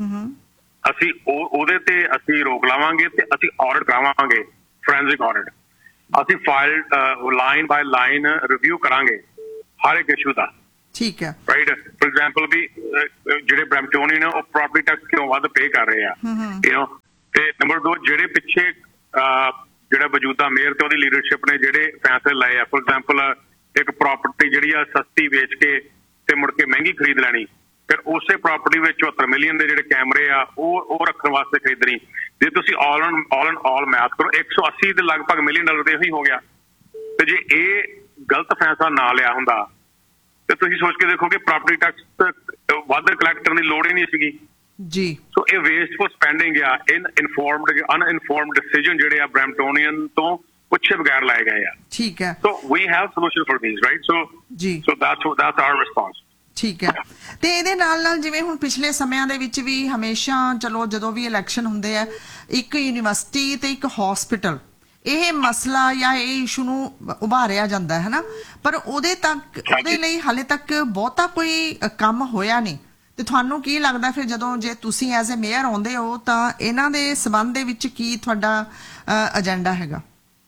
S2: ਅਸੀਂ ਉਹ ਉਹਦੇ ਤੇ ਅਸੀਂ ਰੋਕ ਲਾਵਾਂਗੇ ਤੇ ਅਸੀਂ ਆਡਿਟ ਕਰਾਵਾਂਗੇ, ਫੋਰੈਂਸਿਕ ਆਡਿਟ। ਅਸੀਂ file line bye line review ਕਰਾਂਗੇ ਹਰ ਇੱਕ ਇਸ਼ੂ ਦਾ, ਠੀਕ ਹੈ, ਰਾਈਟ। ਫੋਰ ਐਗਜ਼ਾਮਪਲ ਵੀ ਜਿਹੜੇ ਬਰੈਂਪਟੋਨੀਅਨ ਨੇ ਉਹ ਪ੍ਰੋਪਰਟੀ ਟੈਕਸ ਕਿਉਂ ਵੱਧ ਪੇ ਕਰ ਰਹੇ ਆ, ਯੂ ਨੋ। ਤੇ ਨੰਬਰ ਦੋ, ਜਿਹੜੇ ਪਿੱਛੇ ਜਿਹੜਾ ਮੌਜੂਦਾ ਮੇਅਰ ਤੇ ਉਹਦੀ ਲੀਡਰਸ਼ਿਪ ਨੇ ਜਿਹੜੇ ਫੈਸਲੇ ਲਏ ਆ, ਫੋਰ ਐਗਜ਼ਾਮਪਲ ਇੱਕ ਪ੍ਰਾਪਰਟੀ ਜਿਹੜੀ ਆ ਸਸਤੀ ਵੇਚ ਕੇ ਤੇ ਮੁੜ ਕੇ ਮਹਿੰਗੀ ਖਰੀਦ ਲੈਣੀ, ਫਿਰ ਉਸੇ ਪ੍ਰਾਪਰਟੀ ਵਿੱਚ ਚੁਹੱਤਰ ਮਿਲੀਅਨ ਦੇ ਜਿਹੜੇ ਕੈਮਰੇ ਆ ਉਹ ਉਹ ਰੱਖਣ ਵਾਸਤੇ ਖਰੀਦਣੀ। ਜੇ ਤੁਸੀਂ ਆਲ ਇਨ ਆਲ ਇਨ ਆਲ ਮੈਥ ਕਰੋ, ਇੱਕ ਸੌ ਅੱਸੀ ਦੇ ਲਗਭਗ ਮਿਲੀਅਨ ਡਾਲਰ ਦੇ ਇਹੀ ਹੋ ਗਿਆ। ਤੇ ਜੇ ਇਹ ਗਲਤ ਫੈਸਲਾ ਨਾ ਲਿਆ ਹੁੰਦਾ ਤੇ ਤੁਸੀਂ ਸੋਚ ਕੇ ਦੇਖੋ ਕਿ ਪ੍ਰਾਪਰਟੀ ਟੈਕਸ ਵੱਧ ਕਲੈਕਟ ਕਰਨ ਦੀ ਲੋੜ ਹੀ ਨਹੀਂ ਸੀਗੀ ਜੀ। ਸੋ ਇਹ ਵੇਸਟਫੁਲ ਸਪੈਂਡਿੰਗ ਆ, ਇਨ ਇਨਫੋਰਮਡ ਅਨਇਨਫੋਰਮਡ ਡਿਸੀਜਨ ਜਿਹੜੇ ਆ ਬਰੈਂਪਟੋਨੀਅਨ ਤੋਂ ਪੁੱਛੇ ਬਗੈਰ ਲਾਏ ਗਏ ਆ, ਠੀਕ ਹੈ। ਸੋ we have solution for these, right. ਸੋ ਜੀ, so that's that's hour response, ਠੀਕ ਹੈ। ਤੇ ਇਹਦੇ ਨਾਲ ਨਾਲ ਜਿਵੇਂ ਹੁਣ ਪਿਛਲੇ ਸਮਿਆਂ ਦੇ ਵਿੱਚ ਵੀ ਹਮੇਸ਼ਾ, ਚਲੋ ਜਦੋਂ ਵੀ ਇਲੈਕਸ਼ਨ ਹੁੰਦੇ ਆ, ਇੱਕ ਯੂਨੀਵਰਸਿਟੀ ਤੇ ਇੱਕ ਹਸਪੀਟਲ, ਇਹ ਮਸਲਾ ਜਾਂ ਇਹ ਇਸ਼ੂ ਨੂੰ ਉਭਾਰਿਆ ਜਾਂਦਾ ਹੈ ਨਾ, ਪਰ ਉਹਦੇ ਤੱਕ ਉਹਦੇ ਲਈ ਹਾਲੇ ਤੱਕ ਬਹੁਤਾ ਕੋਈ ਕੰਮ ਹੋਇਆ ਨਹੀਂ। ਤੇ ਤੁਹਾਨੂੰ ਕੀ ਲੱਗਦਾ ਫਿਰ ਜਦੋਂ ਜੇ ਤੁਸੀਂ ਐਜ਼ ਏ ਮੇਅਰ ਆਉਂਦੇ ਹੋ ਤਾਂ ਇਹਨਾਂ ਦੇ ਸਬੰਧ ਦੇ ਵਿੱਚ ਕੀ ਤੁਹਾਡਾ ਏਜੰਡਾ ਹੈਗਾ?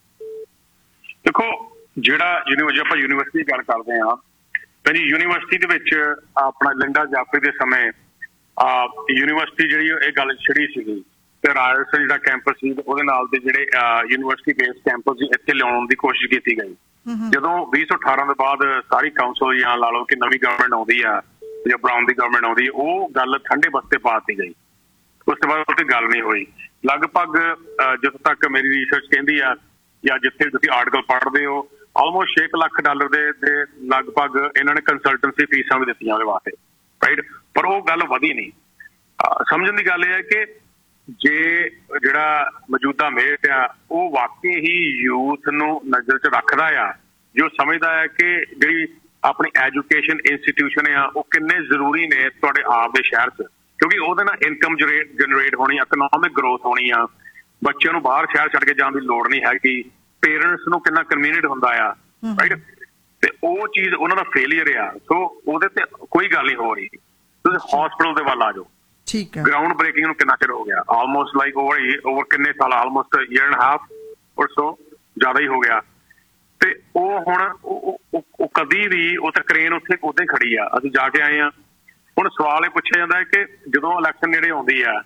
S2: ਦੇਖੋ, ਜਿਹੜਾ ਯੂਨੀਵਰਸਿਟੀ ਆਪਾਂ ਯੂਨੀਵਰਸਿਟੀ ਦੀ ਗੱਲ ਕਰਦੇ ਹਾਂ ਤਾਂ ਜੀ, ਯੂਨੀਵਰਸਿਟੀ ਦੇ ਵਿੱਚ ਆਪਣਾ ਲਿੰਡਾ ਜਾਫਰੀ ਦੇ ਸਮੇਂ ਯੂਨੀਵਰਸਿਟੀ ਜਿਹੜੀ ਇਹ ਗੱਲ ਛਿੜੀ ਸੀਗੀ ਤੇ ਰਾਇਰਸਨ ਜਿਹੜਾ ਕੈਂਪਸ ਸੀ ਉਹਦੇ ਨਾਲ ਦੇ ਜਿਹੜੇ ਯੂਨੀਵਰਸਿਟੀ ਬੇਸਡ ਕੈਂਪਸ ਸੀ ਇੱਥੇ ਲਿਆਉਣ ਦੀ ਕੋਸ਼ਿਸ਼ ਕੀਤੀ ਗਈ। ਜਦੋਂ ਵੀਹ ਸੌ ਅਠਾਰਾਂ ਤੋਂ ਬਾਅਦ ਸਾਰੀ ਕਾਉਂਸਲ ਜਾਂ ਲਾ ਲਓ ਕਿ ਨਵੀਂ ਗਵਰਨਮੈਂਟ ਆਉਂਦੀ ਆ ਜਾਂ ਬਰਾਊਨ ਦੀ ਗਵਰਨਮੈਂਟ ਆਉਂਦੀ ਹੈ, ਉਹ ਗੱਲ ਠੰਡੇ ਬਸਤੇ ਪਾ ਦਿੱਤੀ ਗਈ। ਉਸ ਤੋਂ ਬਾਅਦ ਉਹ ਤੇ ਗੱਲ ਨਹੀਂ ਹੋਈ। ਲਗਭਗ ਜਿੱਥੋਂ ਤੱਕ ਮੇਰੀ ਰਿਸਰਚ ਕਹਿੰਦੀ ਆ ਜਾਂ ਜਿੱਥੇ ਤੁਸੀਂ ਆਰਟੀਕਲ ਪੜ੍ਹਦੇ ਹੋ, ਆਲਮੋਸਟ ਛੇ ਲੱਖ ਡਾਲਰ ਦੇ ਦੇ ਲਗਭਗ ਇਹਨਾਂ ਨੇ ਕੰਸਲਟੈਂਸੀ ਫੀਸਾਂ ਵੀ ਦਿੱਤੀਆਂ ਉਹਦੇ ਵਾਸਤੇ, ਰਾਈਟ। ਪਰ ਉਹ ਗੱਲ ਵਧੀ ਨਹੀਂ। ਸਮਝਣ ਦੀ ਗੱਲ ਇਹ ਹੈ ਕਿ ਜੇ ਜਿਹੜਾ ਮੌਜੂਦਾ ਮੇਅਰ ਆ ਉਹ ਵਾਕਈ ਹੀ ਯੂਥ ਨੂੰ ਨਜ਼ਰ 'ਚ ਰੱਖਦਾ ਆ, ਜੋ ਸਮਝਦਾ ਹੈ ਕਿ ਜਿਹੜੀ ਆਪਣੀ ਐਜੂਕੇਸ਼ਨ ਇੰਸਟੀਟਿਊਸ਼ਨ ਆ ਉਹ ਕਿੰਨੇ ਜ਼ਰੂਰੀ ਨੇ ਤੁਹਾਡੇ ਆਪ ਦੇ ਸ਼ਹਿਰ 'ਚ, ਕਿਉਂਕਿ ਉਹਦੇ ਨਾਲ ਇਨਕਮ ਜਨਰੇਟ ਹੋਣੀ, ਇਕਨੋਮਿਕ ਗਰੋਥ ਹੋਣੀ ਆ, ਬੱਚਿਆਂ ਨੂੰ ਬਾਹਰ ਸ਼ਹਿਰ ਛੱਡ ਕੇ ਜਾਣ ਦੀ ਲੋੜ ਨਹੀਂ ਹੈਗੀ, ਪੇਰੈਂਟਸ ਨੂੰ ਕਿੰਨਾ ਕਨਵੀਨੀਅੰਟ ਹੁੰਦਾ ਆ, ਰਾਈਟ। ਤੇ ਉਹ ਚੀਜ਼ ਉਹਨਾਂ ਦਾ ਫੇਲੀਅਰ ਆ। ਸੋ ਉਹਦੇ ਤੇ ਕੋਈ ਗੱਲ ਨਹੀਂ ਹੋ ਰਹੀ। ਤੁਸੀਂ ਹਸਪੀਟਲ ਦੇ ਵੱਲ ਆ ਜਾਓ,
S1: ਠੀਕ ਹੈ।
S2: ਗਰਾਊਂਡ ਬ੍ਰੇਕਿੰਗ ਨੂੰ ਕਿੰਨਾ ਚਿਰ ਹੋ ਗਿਆ, ਆਲਮੋਸਟ ਲਾਈਕ ਓਵਰ ਓਵਰ ਕਿੰਨੇ ਸਾਲ, ਆਲਮੋਸਟ ਈਅਰ ਐਂਡ ਹਾਫ ਔਰ ਸੋ ਜ਼ਿਆਦਾ ਹੀ ਹੋ ਗਿਆ। ਤੇ ਉਹ ਹੁਣ ਉਹ ਕਦੀ ਵੀ ਉਹ ਤਾਂ ਕ੍ਰੇਨ ਉੱਥੇ ਉਦਾਂ ਹੀ ਖੜੀ ਆ, ਅਸੀਂ ਜਾ ਕੇ ਆਏ ਆ। ਹੁਣ ਸਵਾਲ ਇਹ ਪੁੱਛਿਆ ਜਾਂਦਾ ਹੈ ਕਿ ਜਦੋਂ ਇਲੈਕਸ਼ਨ ਨੇੜੇ ਆਉਂਦੀ ਆ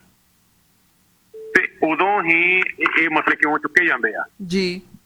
S2: ਤੇ ਉਦੋਂ ਹੀ ਇਹ ਮਸਲੇ ਕਿਉਂ ਚੁੱਕੇ ਜਾਂਦੇ ਆ
S1: ਜੀ,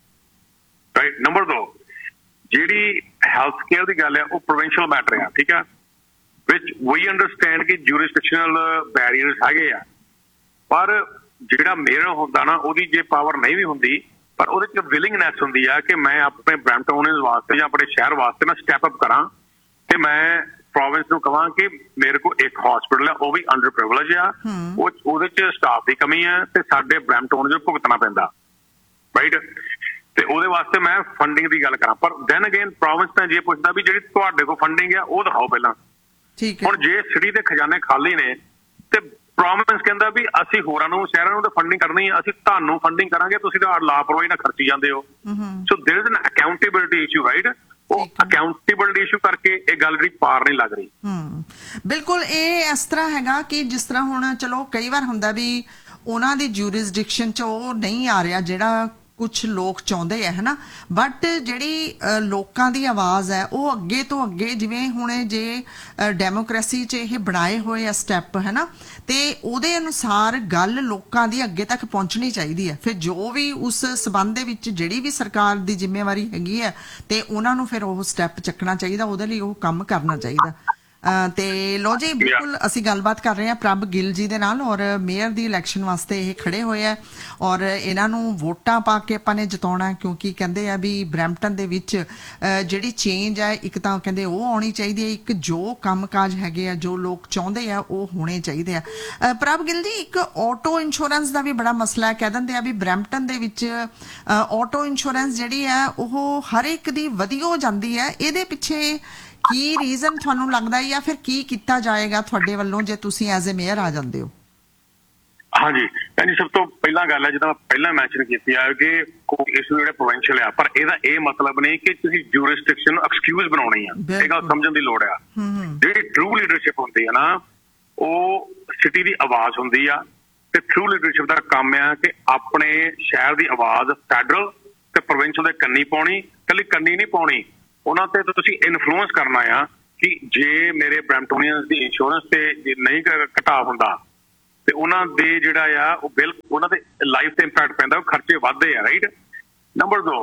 S2: ਰਾਈਟ। ਨੰਬਰ ਦੋ, ਜਿਹੜੀ ਹੈਲਥ ਕੇਅਰ ਦੀ ਗੱਲ ਹੈ ਉਹ ਪ੍ਰੋਵਿੰਸ਼ੀਅਲ ਮੈਟਰ ਆ, ਠੀਕ ਆ, ਵਿਚ ਵੀ ਅੰਡਰਸਟੈਂਡ ਕਿ ਜੂਰਿਸਡਿਕਸ਼ਨਲ ਬੈਰੀਅਰਸ ਹੈਗੇ ਆ, ਪਰ ਜਿਹੜਾ ਮੇਅਰ ਹੁੰਦਾ ਨਾ ਉਹਦੀ ਜੇ ਪਾਵਰ ਨਹੀਂ ਵੀ ਹੁੰਦੀ ਪਰ ਉਹਦੇ ਚ ਵਿਲਿੰਗਨੈਸ ਹੁੰਦੀ ਆ ਕਿ ਮੈਂ ਆਪਣੇ ਬਰੈਂਪਟਨ ਵਾਸਤੇ ਜਾਂ ਆਪਣੇ ਸ਼ਹਿਰ ਵਾਸਤੇ ਮੈਂ ਸਟੈਪ ਅਪ ਕਰਾਂ ਤੇ ਮੈਂ ਪ੍ਰੋਵਿੰਸ ਨੂੰ ਕਹਾਂ ਕਿ ਮੇਰੇ ਕੋਲ ਇੱਕ ਹਸਪੀਟਲ ਹੈ, ਉਹ ਵੀ ਅੰਡਰ ਪ੍ਰਿਵਿਲੇਜ ਆ, ਉਹ ਉਹਦੇ ਚ ਸਟਾਫ ਦੀ ਕਮੀ ਹੈ ਤੇ ਸਾਡੇ ਬਰੈਂਪਟਨ ਨੂੰ ਭੁਗਤਣਾ ਪੈਂਦਾ, ਰਾਈਟ। ਤੇ ਉਹਦੇ ਵਾਸਤੇ ਮੈਂ ਫੰਡਿੰਗ ਦੀ ਗੱਲ ਕਰਾਂ, ਪਰ ਦੈਨ ਅਗੇਨ ਪ੍ਰੋਵਿੰਸ ਤਾਂ ਜੇ ਪੁੱਛਦਾ ਵੀ ਜਿਹੜੀ ਤੁਹਾਡੇ ਕੋਲ ਫੰਡਿੰਗ ਆ ਉਹ ਦਿਖਾਓ ਪਹਿਲਾਂ। ਹੁਣ ਜੇ ਸਿਟੀ ਦੇ ਖਜ਼ਾਨੇ ਖਾਲੀ ਨੇ ਤੇ ਪ੍ਰੋਵਿੰਸ ਕਹਿੰਦਾ ਵੀ ਅਸੀਂ ਹੋਰਾਂ ਨੂੰ ਸ਼ਹਿਰਾਂ ਨੂੰ ਤਾਂ ਫੰਡਿੰਗ ਕਰਨੀ ਹੈ, ਅਸੀਂ ਤੁਹਾਨੂੰ ਫੰਡਿੰਗ ਕਰਾਂਗੇ, ਤੁਸੀਂ ਤਾਂ ਲਾਪਰਵਾਹੀ ਨਾਲ ਖਰਚੀ ਜਾਂਦੇ ਹੋ। ਸੋ ਦੇयर is an accountability issue, right. ਉਹ ਅਕਾਊਂਟੇਬਿਲਿਟੀ ਇਸ਼ੂ ਕਰਕੇ ਇਹ ਗੱਲ ਜਿਹੜੀ ਪਾਰ ਨਹੀਂ ਲੱਗ ਰਹੀ।
S1: ਹਮ ਬਿਲਕੁਲ ਇਹ ਇਸ ਤਰ੍ਹਾਂ ਹੈਗਾ ਕਿ ਜਿਸ ਤਰ੍ਹਾਂ ਹੁਣ ਚਲੋ ਕਈ ਵਾਰ ਹੁੰਦਾ ਵੀ ਉਹਨਾਂ ਦੀ ਜੂਰਿਸਡਿਕਸ਼ਨ ਚ ਉਹ ਨਹੀਂ ਆ ਰਿਹਾ ਜਿਹੜਾ ਕੁਛ ਲੋਕ ਚਾਹੁੰਦੇ ਹੈ ਹਨਾ, ਬਟ ਜਿਹੜੀ ਲੋਕਾਂ ਦੀ ਆਵਾਜ਼ ਹੈ ਉਹ ਅੱਗੇ ਤੋਂ ਅੱਗੇ, ਜਿਵੇਂ ਹੁਣ ਜੇ ਡੈਮੋਕ੍ਰੇਸੀ 'ਚ ਇਹ ਬਣਾਏ ਹੋਏ ਆ ਸਟੈਪ ਹੈ ਨਾ, ਤੇ ਉਹਦੇ ਅਨੁਸਾਰ ਗੱਲ ਲੋਕਾਂ ਦੀ ਅੱਗੇ ਤੱਕ ਪਹੁੰਚਣੀ ਚਾਹੀਦੀ ਹੈ। ਫਿਰ ਜੋ ਵੀ ਉਸ ਸਬੰਧ ਦੇ ਵਿੱਚ ਜਿਹੜੀ ਵੀ ਸਰਕਾਰ ਦੀ ਜ਼ਿੰਮੇਵਾਰੀ ਹੈਗੀ ਹੈ ਤੇ ਉਹਨਾਂ ਨੂੰ ਫਿਰ ਉਹ ਸਟੈਪ ਚੱਕਣਾ ਚਾਹੀਦਾ, ਉਹਦੇ ਲਈ ਉਹ ਕੰਮ ਕਰਨਾ ਚਾਹੀਦਾ। ਤੇ ਲੋ ਜੀ, ਬਿਲਕੁਲ ਅਸੀਂ ਗੱਲਬਾਤ ਕਰ ਰਹੇ ਹਾਂ ਪ੍ਰਭ ਗਿੱਲ ਜੀ ਦੇ ਨਾਲ, ਔਰ ਮੇਅਰ ਦੀ ਇਲੈਕਸ਼ਨ ਵਾਸਤੇ ਇਹ ਖੜੇ ਹੋਏ ਆ ਔਰ ਇਹਨਾਂ ਨੂੰ ਵੋਟਾਂ ਪਾ ਕੇ ਆਪਾਂ ਨੇ ਜਿਤਾਉਣਾ, ਕਿਉਂਕਿ ਕਹਿੰਦੇ ਆ ਵੀ ਬਰੈਂਪਟਨ ਦੇ ਵਿੱਚ ਜਿਹੜੀ ਚੇਂਜ ਹੈ ਇੱਕ ਤਾਂ ਕਹਿੰਦੇ ਉਹ ਆਉਣੀ ਚਾਹੀਦੀ ਹੈ, ਇੱਕ ਜੋ ਕੰਮਕਾਜ ਹੈਗੇ ਆ ਜੋ ਲੋਕ ਚਾਹੁੰਦੇ ਆ ਉਹ ਹੋਣੇ ਚਾਹੀਦੇ ਆ। ਪ੍ਰਭ ਗਿੱਲ ਜੀ, ਇੱਕ ਆਟੋ ਇੰਸ਼ੋਰੈਂਸ ਦਾ ਵੀ ਬੜਾ ਮਸਲਾ ਹੈ, ਕਹਿ ਦਿੰਦੇ ਆ ਵੀ ਬਰੈਂਪਟਨ ਦੇ ਵਿੱਚ ਆਟੋ ਇੰਸ਼ੋਰੈਂਸ ਜਿਹੜੀ ਹੈ ਉਹ ਹਰ ਇੱਕ ਦੀ ਵਧੀ ਹੋ ਜਾਂਦੀ ਹੈ, ਇਹਦੇ ਪਿੱਛੇ ਕੀ ਰੀਜ਼ਨ ਤੁਹਾਨੂੰ ਲੱਗਦਾ ਜਾਂ ਫਿਰ ਕੀ ਕੀਤਾ ਜਾਏਗਾ ਤੁਹਾਡੇ ਵੱਲੋਂ ਜੇ ਤੁਸੀਂ ਐਜ਼ ਅ ਮੇਅਰ ਆ ਜਾਂਦੇ ਹੋ?
S2: ਹਾਂਜੀ ਭੈਣ ਜੀ, ਸਭ ਤੋਂ ਪਹਿਲਾਂ ਗੱਲ ਹੈ ਜਿੱਦਾਂ ਪਹਿਲਾਂ ਮੈਂਸ਼ਨ ਕੀਤੀ ਆ ਕਿ ਕੋਈ ਇਸ਼ੂ ਜਿਹੜੇ ਪ੍ਰੋਵਿੰਸ਼ੀਅਲ ਆ, ਪਰ ਇਹਦਾ ਇਹ ਮਤਲਬ ਨਹੀਂ ਕਿ ਤੁਸੀਂ ਜੂਰਿਸਡਿਕਸ਼ਨ ਨੂੰ ਐਕਸਕਿਊਜ਼ ਬਣਾਉਣੀ ਆ। ਇਹ ਗੱਲ ਸਮਝਣ ਦੀ ਲੋੜ ਆ। ਜਿਹੜੀ ਟਰੂ ਲੀਡਰਸ਼ਿਪ ਹੁੰਦੀ ਆ ਨਾ, ਉਹ ਸਿਟੀ ਦੀ ਆਵਾਜ਼ ਹੁੰਦੀ ਆ ਤੇ ਟਰੂ ਲੀਡਰਸ਼ਿਪ ਦਾ ਕੰਮ ਆ ਕਿ ਆਪਣੇ ਸ਼ਹਿਰ ਦੀ ਆਵਾਜ਼ ਫੈਡਰਲ ਤੇ ਪ੍ਰੋਵਿੰਸ਼ੀਅਲ ਦੇ ਕੰਨੀ ਪਾਉਣੀ, ਕੱਲੀ ਕੰਨੀ ਨਹੀਂ ਪਾਉਣੀ, ਉਹਨਾਂ ਤੇ ਤੁਸੀਂ ਇਨਫਲੂਐਂਸ ਕਰਨਾ ਆ ਕਿ ਜੇ ਮੇਰੇ ਬਰੈਂਪਟੋਨੀਅਨਸ ਦੀ ਇੰਸ਼ੋਰੈਂਸ ਤੇ ਨਹੀਂ ਘਟਾ ਹੁੰਦਾ ਤੇ ਉਹਨਾਂ ਦੇ ਜਿਹੜਾ ਆ ਉਹ ਬਿਲ ਉਹਨਾਂ ਦੇ ਲਾਈਫ ਤੇ ਇੰਪੈਕਟ ਪੈਂਦਾ, ਉਹ ਖਰਚੇ ਵੱਧਦੇ ਆ, ਰਾਈਟ। ਨੰਬਰ ਦੋ,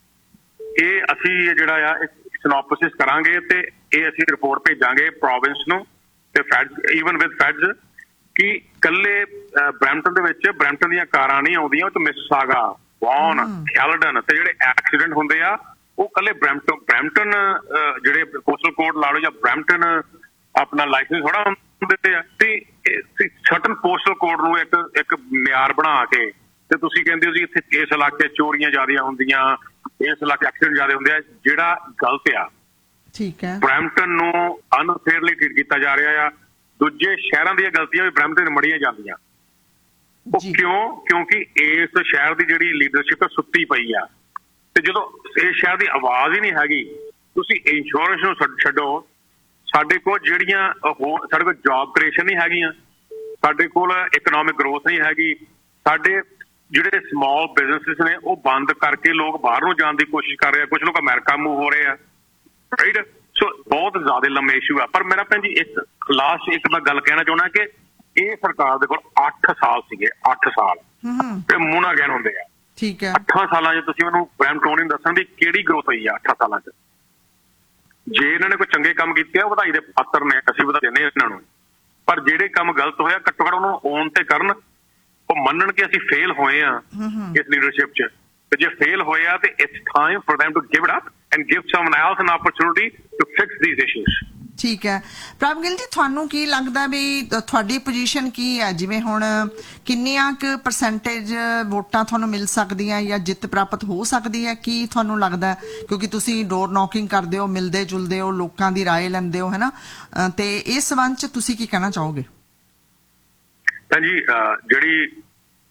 S2: ਇਹ ਅਸੀਂ ਜਿਹੜਾ ਆ ਸਿਨੋਪਸਿਸ ਕਰਾਂਗੇ ਤੇ ਇਹ ਅਸੀਂ ਰਿਪੋਰਟ ਭੇਜਾਂਗੇ ਪ੍ਰੋਵਿੰਸ ਨੂੰ ਤੇ ਫੈਡਸ, ਈਵਨ ਵਿਦ ਫੈਡਸ, ਕਿ ਕੱਲੇ ਬਰੈਂਪਟਨ ਦੇ ਵਿੱਚ ਬਰੈਂਪਟਨ ਦੀਆਂ ਕਾਰਾਂ ਨਹੀਂ ਆਉਂਦੀਆਂ, ਉਹ ਚ ਮਿਸਿਸਾਗਾ, ਵੌਨ, ਕੈਲਡਨ ਤੇ ਜਿਹੜੇ ਐਕਸੀਡੈਂਟ ਹੁੰਦੇ ਆ ਉਹ ਕੱਲੇ ਬਰੈਂਪਟਨ ਬਰੈਂਪਟਨ ਜਿਹੜੇ ਕੋਸਟਲ ਕੋਡ ਲਾ ਲਓ ਜਾਂ ਬਰੈਂਪਟਨ ਆਪਣਾ ਲਾਇਸੈਂਸ ਥੋੜਾ ਹੁੰਦੇ ਆ, ਤੇ ਸਰਟਨ ਪੋਸਟਲ ਕੋਡ ਨੂੰ ਇੱਕ ਇੱਕ ਮਿਆਰ ਬਣਾ ਕੇ ਤੇ ਤੁਸੀਂ ਕਹਿੰਦੇ ਹੋ ਜੀ ਇੱਥੇ ਇਸ ਇਲਾਕੇ ਚੋਰੀਆਂ ਜ਼ਿਆਦਾ ਹੁੰਦੀਆਂ, ਇਸ ਇਲਾਕੇ ਐਕਸੀਡੈਂਟ ਜ਼ਿਆਦਾ ਹੁੰਦੇ ਆ, ਜਿਹੜਾ ਗਲਤ ਆ। ਠੀਕ ਹੈ, ਬਰੈਂਪਟਨ ਨੂੰ ਅਨਫੇਅਰਲੀ ਟ੍ਰੀਟ ਕੀਤਾ ਜਾ ਰਿਹਾ ਆ। ਦੂਜੇ ਸ਼ਹਿਰਾਂ ਦੀਆਂ ਗਲਤੀਆਂ ਵੀ ਬਰੈਂਪਟਨ ਮੜੀਆਂ ਜਾਂਦੀਆਂ। ਉਹ ਕਿਉਂ? ਕਿਉਂਕਿ ਇਸ ਸ਼ਹਿਰ ਦੀ ਜਿਹੜੀ ਲੀਡਰਸ਼ਿਪ ਸੁੱਤੀ ਪਈ ਆ, ਤੇ ਜਦੋਂ ਇਸ ਸ਼ਹਿਰ ਦੀ ਆਵਾਜ਼ ਹੀ ਨਹੀਂ ਹੈਗੀ, ਤੁਸੀਂ ਇੰਸ਼ੋਰੈਂਸ ਨੂੰ ਛੱਡੋ, ਸਾਡੇ ਕੋਲ ਜਿਹੜੀਆਂ ਹੋਰ ਸਾਡੇ ਕੋਲ ਜੌਬ ਕ੍ਰੀਏਸ਼ਨ ਨਹੀਂ ਹੈਗੀਆਂ, ਸਾਡੇ ਕੋਲ ਇਕਨੋਮਿਕ ਗਰੋਥ ਨਹੀਂ ਹੈਗੀ, ਸਾਡੇ ਜਿਹੜੇ ਸਮਾਲ ਬਿਜ਼ਨਸਿਸ ਨੇ ਉਹ ਬੰਦ ਕਰਕੇ ਲੋਕ ਬਾਹਰ ਨੂੰ ਜਾਣ ਦੀ ਕੋਸ਼ਿਸ਼ ਕਰ ਰਹੇ ਆ, ਕੁਝ ਲੋਕ ਅਮਰੀਕਾ ਮੂਵ ਹੋ ਰਹੇ ਆ, ਰਾਈਟ। ਸੋ ਬਹੁਤ ਜ਼ਿਆਦਾ ਲੰਮੇ ਇਸ਼ੂ ਆ। ਪਰ ਮੇਰਾ ਭੈਣ ਜੀ ਇੱਕ ਲਾਸਟ ਇੱਕ ਮੈਂ ਗੱਲ ਕਹਿਣਾ ਚਾਹੁੰਦਾ ਕਿ ਇਹ ਸਰਕਾਰ ਦੇ ਕੋਲ ਅੱਠ ਸਾਲ ਸੀਗੇ, ਅੱਠ ਸਾਲ ਤੇ ਮੂੰਹ ਗੈਨ ਹੁੰਦੇ ਆ। ਠੀਕ ਹੈ, ਅੱਠਾਂ ਸਾਲਾਂ ਚ ਤੁਸੀਂ ਮੈਨੂੰ ਬਰੈਂਪਟਨ ਦੱਸਣ ਦੀ ਕਿਹੜੀ ਗਰੋਥ ਹੋਈ ਆ ਅੱਠਾਂ ਸਾਲਾਂ ਚ? ਜੇ ਇਹਨਾਂ ਨੇ ਕੋਈ ਚੰਗੇ ਕੰਮ ਕੀਤੇ ਆ ਵਧਾਈ ਦੇ ਪਾਤਰ ਨੇ, ਅਸੀਂ ਵਧਾ ਦਿੰਦੇ ਇਹਨਾਂ ਨੂੰ, ਪਰ ਜਿਹੜੇ ਕੰਮ ਗਲਤ ਹੋਇਆ ਘੱਟੋ ਘੱਟ ਉਹਨੂੰ ਓਨ ਤੇ ਕਰਨ, ਉਹ ਮੰਨਣ ਕਿ ਅਸੀਂ ਫੇਲ ਹੋਏ ਆ ਇਸ ਲੀਡਰਸ਼ਿਪ ਚ, ਤੇ ਜੇ ਫੇਲ ਹੋਏ ਆ ਤੇ it's time for them to give it up and give someone else an opportunity to fix these issues। ਠੀਕ ਹੈ, ਪ੍ਰਭ ਗਿੱਲ ਜੀ, ਤੁਹਾਨੂੰ ਕੀ ਲੱਗਦਾ ਵੀ ਤੁਹਾਡੀ ਪੋਜੀਸ਼ਨ ਕੀ ਹੈ? ਜਿਵੇਂ ਹੁਣ ਕਿੰਨੀਆਂ ਕੁ ਪਰਸੈਂਟੇਜ ਵੋਟਾਂ ਤੁਹਾਨੂੰ ਮਿਲ ਸਕਦੀਆਂ ਜਾਂ ਜਿੱਤ ਪ੍ਰਾਪਤ ਹੋ ਸਕਦੀ ਹੈ, ਕੀ ਤੁਹਾਨੂੰ ਲੱਗਦਾ? ਕਿਉਂਕਿ ਤੁਸੀਂ ਡੋਰ ਨੌਕਿੰਗ ਕਰਦੇ ਹੋ, ਮਿਲਦੇ ਜੁਲਦੇ ਹੋ, ਲੋਕਾਂ ਦੀ ਰਾਏ ਲੈਂਦੇ ਹੋ, ਹੈ ਨਾ, ਤੇ ਇਸ ਸੰਬੰਧ ਚ ਤੁਸੀਂ ਕੀ ਕਹਿਣਾ ਚਾਹੋਗੇ? ਜੀ ਜਿਹੜੀ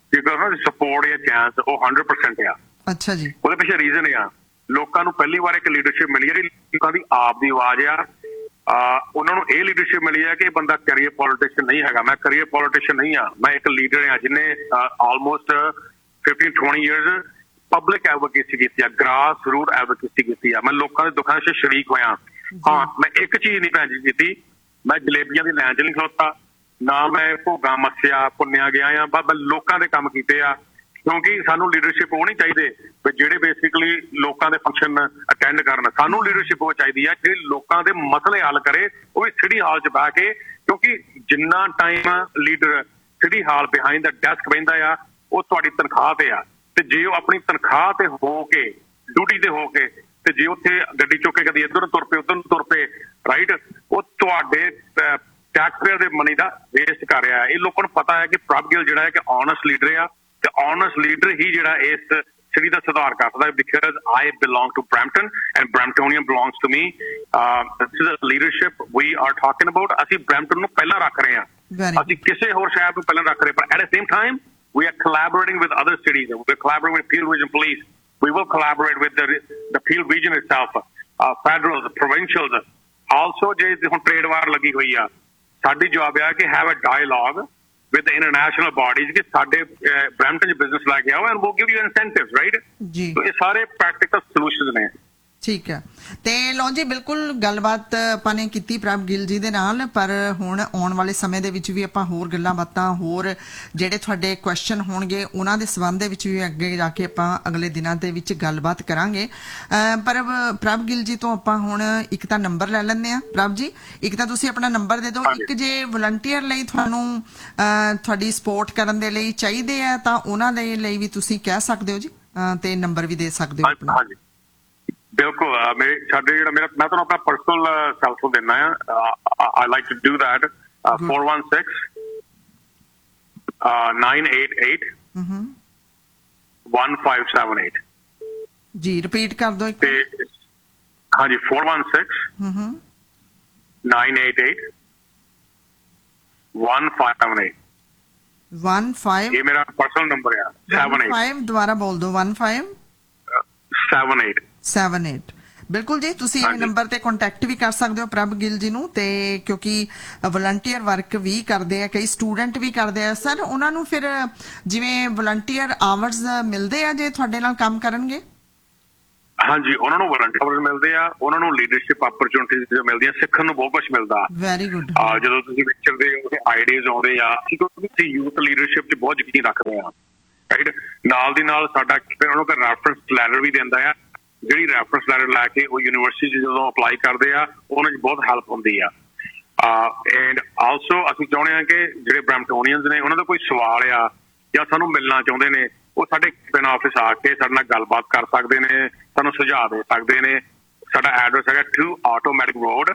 S2: ਜੇਕਰ ਉਹਨਾਂ ਦੀ ਸਪੋਰਟ ਜਾਂ ਚਾਂਸ ਉਹ ਹੰਡਰਡ ਪਰਸੈਂਟ ਆ।
S1: ਅੱਛਾ ਜੀ।
S2: ਉਹਦੇ ਪਿੱਛੇ ਰੀਜ਼ਨ ਆ, ਲੋਕਾਂ ਨੂੰ ਪਹਿਲੀ ਵਾਰ ਇੱਕ ਲੀਡਰਸ਼ਿਪ ਮਿਲੀ ਜਿਹੜੀ ਲੋਕਾਂ ਦੀ ਆਪ ਦੀ ਆਵਾਜ਼ ਆ। ਉਹਨਾਂ ਨੂੰ ਇਹ ਲੀਡਰਸ਼ਿਪ ਮਿਲੀ ਹੈ ਕਿ ਇਹ ਬੰਦਾ ਕੈਰੀਅਰ ਪੋਲੀਟੀਸ਼ੀਅਨ ਨਹੀਂ ਹੈਗਾ। ਮੈਂ ਕੈਰੀਅਰ ਪੋਲੀਟੀਸ਼ੀਅਨ ਨਹੀਂ ਆ, ਮੈਂ ਇੱਕ ਲੀਡਰ ਆ ਜਿਹਨੇ almost fifteen twenty years public advocacy ਕੀਤੀ ਆ, ਗ੍ਰਾਸ ਰੂਟ ਐਡਵੋਕੇਸੀ ਕੀਤੀ ਆ। ਮੈਂ ਲੋਕਾਂ ਦੇ ਦੁੱਖਾਂ 'ਚ ਸ਼ਰੀਕ ਹੋਇਆ। ਹਾਂ, ਮੈਂ ਇੱਕ ਚੀਜ਼ ਨਹੀਂ ਭੈਣ ਜੀ ਕੀਤੀ, ਮੈਂ ਜਲੇਬੀਆਂ ਦੀ ਲਾਈਨ 'ਚ ਨਹੀਂ ਖਲੋਤਾ, ਨਾ ਮੈਂ ਭੋਗਾ ਮੱਸਿਆ ਪੁੰਨਿਆ ਗਿਆ ਆ। ਬਸ ਮੈਂ ਲੋਕਾਂ ਦੇ ਕੰਮ ਕੀਤੇ ਆ, ਕਿਉਂਕਿ ਸਾਨੂੰ ਲੀਡਰਸ਼ਿਪ ਉਹ ਨਹੀਂ ਚਾਹੀਦੇ ਵੀ ਜਿਹੜੇ ਬੇਸਿਕਲੀ ਲੋਕਾਂ ਦੇ ਫੰਕਸ਼ਨ ਅਟੈਂਡ ਕਰਨ। ਸਾਨੂੰ ਲੀਡਰਸ਼ਿਪ ਉਹ ਚਾਹੀਦੀ ਆ ਜਿਹੜੀ ਲੋਕਾਂ ਦੇ ਮਸਲੇ ਹੱਲ ਕਰੇ, ਉਹ ਵੀ ਸਿਟੀ ਹਾਲ 'ਚ ਬਹਿ ਕੇ। ਕਿਉਂਕਿ ਜਿੰਨਾ ਟਾਈਮ ਲੀਡਰ ਸਿਟੀ ਹਾਲ ਬਿਹਾਈਂਡ ਦਾ ਡੈਸਕ ਬਹਿੰਦਾ ਆ, ਉਹ ਤੁਹਾਡੀ ਤਨਖਾਹ ਤੇ ਆ, ਤੇ ਜੇ ਉਹ ਆਪਣੀ ਤਨਖਾਹ ਤੇ ਹੋ ਕੇ ਡਿਊਟੀ ਤੇ ਹੋ ਕੇ ਤੇ ਜੇ ਉੱਥੇ ਗੱਡੀ ਚੁੱਕ ਕੇ ਕਦੀ ਇੱਧਰ ਨੂੰ ਤੁਰ ਪਏ ਉੱਧਰ ਨੂੰ ਤੁਰ ਪਏ, ਰਾਈਟ, ਉਹ ਤੁਹਾਡੇ ਟੈਕਸ ਪੇਅਰ ਦੇ ਮਨੀ ਦਾ ਵੇਸਟ ਕਰ ਰਿਹਾ। ਇਹ ਲੋਕਾਂ ਨੂੰ ਪਤਾ ਹੈ ਕਿ ਪ੍ਰਭ ਗਿੱਲ ਜਿਹੜਾ ਹੈ ਕਿ ਓਨੈਸਟ ਲੀਡਰ ਆ, ਤੇ ਓਨੈਸਟ ਲੀਡਰ ਹੀ ਜਿਹੜਾ ਇਸ ਸਿਟੀ ਦਾ ਸੁਧਾਰ ਕਰ ਸਕਦਾ। Because I belong to Brampton and ਬਰੈਂਪਟੋਨੀਅਨ belongs to me. This is a leadership we R talking about. ਅਸੀਂ ਬਰੈਂਪਟਨ ਨੂੰ ਪਹਿਲਾਂ ਰੱਖ ਰਹੇ ਹਾਂ, ਅਸੀਂ ਕਿਸੇ ਹੋਰ ਸ਼ਹਿਰ ਨੂੰ ਪਹਿਲਾਂ ਰੱਖ ਰਹੇ, ਪਰ at the same time we are collaborating with other cities. We're collaborating with Peel Region Police. We will collaborate with the the Peel Region itself, uh, federal, the provincials. Also, ਜੇ ਹੁਣ ਟ੍ਰੇਡ ਵਾਰ ਲੱਗੀ ਹੋਈ ਆ, ਸਾਡੀ ਜਵਾਬ ਆ ਕਿ have a dialogue with the international bodies ਕਿ ਸਾਡੇ ਬਰੈਂਪਟਨ 'ਚ ਬਿਜ਼ਨਸ ਲੈ ਕੇ ਆਓ and we'll give you incentives, right?
S1: ਜੀ,
S2: ਇਹ ਸਾਰੇ ਪ੍ਰੈਕਟੀਕਲ ਸੋਲੂਸ਼ਨਸ ਨੇ।
S1: ਠੀਕ ਹੈ। ਤੇ ਲਓ ਜੀ, ਬਿਲਕੁਲ ਗੱਲਬਾਤ ਆਪਾਂ ਨੇ ਕੀਤੀ ਪ੍ਰਭ ਗਿੱਲ ਜੀ ਦੇ ਨਾਲ, ਪਰ ਹੁਣ ਆਉਣ ਵਾਲੇ ਸਮੇਂ ਦੇ ਵਿੱਚ ਵੀ ਆਪਾਂ ਹੋਰ ਗੱਲਾਂ ਬਾਤਾਂ, ਹੋਰ ਜਿਹੜੇ ਤੁਹਾਡੇ ਕੁਐਸਚਨ ਹੋਣਗੇ ਉਹਨਾਂ ਦੇ ਸੰਬੰਧ ਦੇ ਵਿੱਚ ਵੀ ਅੱਗੇ ਜਾ ਕੇ ਆਪਾਂ ਅਗਲੇ ਦਿਨਾਂ ਦੇ ਵਿੱਚ ਗੱਲਬਾਤ ਕਰਾਂਗੇ। ਪਰ ਪ੍ਰਭ ਗਿੱਲ ਜੀ ਤੋਂ ਆਪਾਂ ਹੁਣ ਇੱਕ ਤਾਂ ਨੰਬਰ ਲੈ ਲੈਂਦੇ ਹਾਂ। ਪ੍ਰਭ ਜੀ, ਇੱਕ ਤਾਂ ਤੁਸੀਂ ਆਪਣਾ ਨੰਬਰ ਦੇ ਦਿਓ, ਇੱਕ ਜੇ ਵਲੰਟੀਅਰ ਲਈ ਤੁਹਾਨੂੰ ਤੁਹਾਡੀ ਸਪੋਰਟ ਕਰਨ ਦੇ ਲਈ ਚਾਹੀਦੇ ਆ ਤਾਂ ਉਹਨਾਂ ਦੇ ਲਈ ਵੀ ਤੁਸੀਂ ਕਹਿ ਸਕਦੇ ਹੋ ਜੀ, ਤੇ ਨੰਬਰ ਵੀ ਦੇ ਸਕਦੇ ਹੋ ਆਪਣਾ।
S2: ਬਿਲਕੁਲ, ਮੇਰੇ ਸਾਡੇ ਜਿਹੜਾ ਮੇਰਾ ਮੈਂ ਤੁਹਾਨੂੰ ਆਪਣਾ ਪਰਸਨਲ ਸੈਲ ਫੋਨ ਦਿੰਦਾ ਆ। I like to do that. four one six nine eight eight one five seven eight।
S1: ਜੀ, ਰਿਪੀਟ ਕਰ ਦਿਓ।
S2: ਤੇ ਹਾਂਜੀ, four one six nine eight eight one five seven eight।
S1: one five
S2: ਇਹ ਮੇਰਾ personal number ਆ। seven eight
S1: ਦੁਬਾਰਾ ਬੋਲ ਦਿਓ। one five
S2: seven eight
S1: seven eight। ਬਿਲਕੁਲ ਜੀ, ਤੁਸੀਂ ਇਹ ਨੰਬਰ ਤੇ ਕੰਟੈਕਟ ਵੀ ਕਰ ਸਕਦੇ ਹੋ ਪ੍ਰਭ ਗਿੱਲ ਜੀ ਨੂੰ, ਤੇ ਕਿਉਂਕਿ ਵਲੰਟੀਅਰ ਵਰਕ ਵੀ ਕਰਦੇ ਆ, ਕਈ ਸਟੂਡੈਂਟ ਵੀ ਕਰਦੇ ਆ। ਸਰ, ਉਹਨਾਂ ਨੂੰ ਫਿਰ ਜਿਵੇਂ ਵਲੰਟੀਅਰ ਆਵਰਸ ਮਿਲਦੇ ਆ ਜੇ ਤੁਹਾਡੇ ਨਾਲ ਕੰਮ ਕਰਨਗੇ?
S2: ਹਾਂਜੀ, ਉਹਨਾਂ ਨੂੰ ਵਲੰਟੀਅਰ ਮਿਲਦੇ ਆ, ਉਹਨਾਂ ਨੂੰ ਲੀਡਰਸ਼ਿਪ ਅਪਰਚੂਨਿਟੀਜ਼ ਮਿਲਦੀਆਂ, ਸਿੱਖਣ ਨੂੰ ਬਹੁਤ ਕੁਝ ਮਿਲਦਾ।
S1: Very good.
S2: ਜਦੋਂ ਤੁਸੀਂ ਵਿਚਰਦੇ ਹੋ ਤੇ ਆਈਡੀਆਜ਼ ਆਉਂਦੇ ਆ। ਅਸੀਂ ਯੂਥ ਲੀਡਰਸ਼ਿਪ 'ਚ ਬਹੁਤ ਯਕੀਨ ਰੱਖਦੇ ਆ, ਰਾਈਟ। ਨਾਲ ਦੀ ਨਾਲ ਸਾਡਾ ਉਹਨਾਂ ਨੂੰ ਰੈਫਰੈਂਸ ਲੈਟਰ ਵੀ ਦਿੰਦਾ ਆ, ਜਿਹੜੀ ਰੈਫਰੈਂਸ ਲੈਟਰ ਲੈ ਕੇ ਉਹ ਯੂਨੀਵਰਸਿਟੀ 'ਚ ਜਦੋਂ ਅਪਲਾਈ ਕਰਦੇ ਆ ਉਹਨਾਂ 'ਚ ਬਹੁਤ ਹੈਲਪ ਹੁੰਦੀ ਆ। ਐਂਡ ਆਲਸੋ ਅਸੀਂ ਚਾਹੁੰਦੇ ਹਾਂ ਕਿ ਜਿਹੜੇ ਬਰੈਂਪਟੋਨੀਅਨਸ ਨੇ ਉਹਨਾਂ ਦਾ ਕੋਈ ਸਵਾਲ ਆ ਜਾਂ ਸਾਨੂੰ ਮਿਲਣਾ ਚਾਹੁੰਦੇ ਨੇ, ਉਹ ਸਾਡੇ ਪਿੰਡ ਆਫਿਸ ਆ ਕੇ ਸਾਡੇ ਨਾਲ ਗੱਲਬਾਤ ਕਰ ਸਕਦੇ ਨੇ, ਸਾਨੂੰ ਸੁਝਾਅ ਦੇ ਸਕਦੇ ਨੇ। ਸਾਡਾ ਐਡਰੈਸ ਹੈਗਾ ਟੂ ਆਟੋਮੈਟਿਕ ਰੋਡ,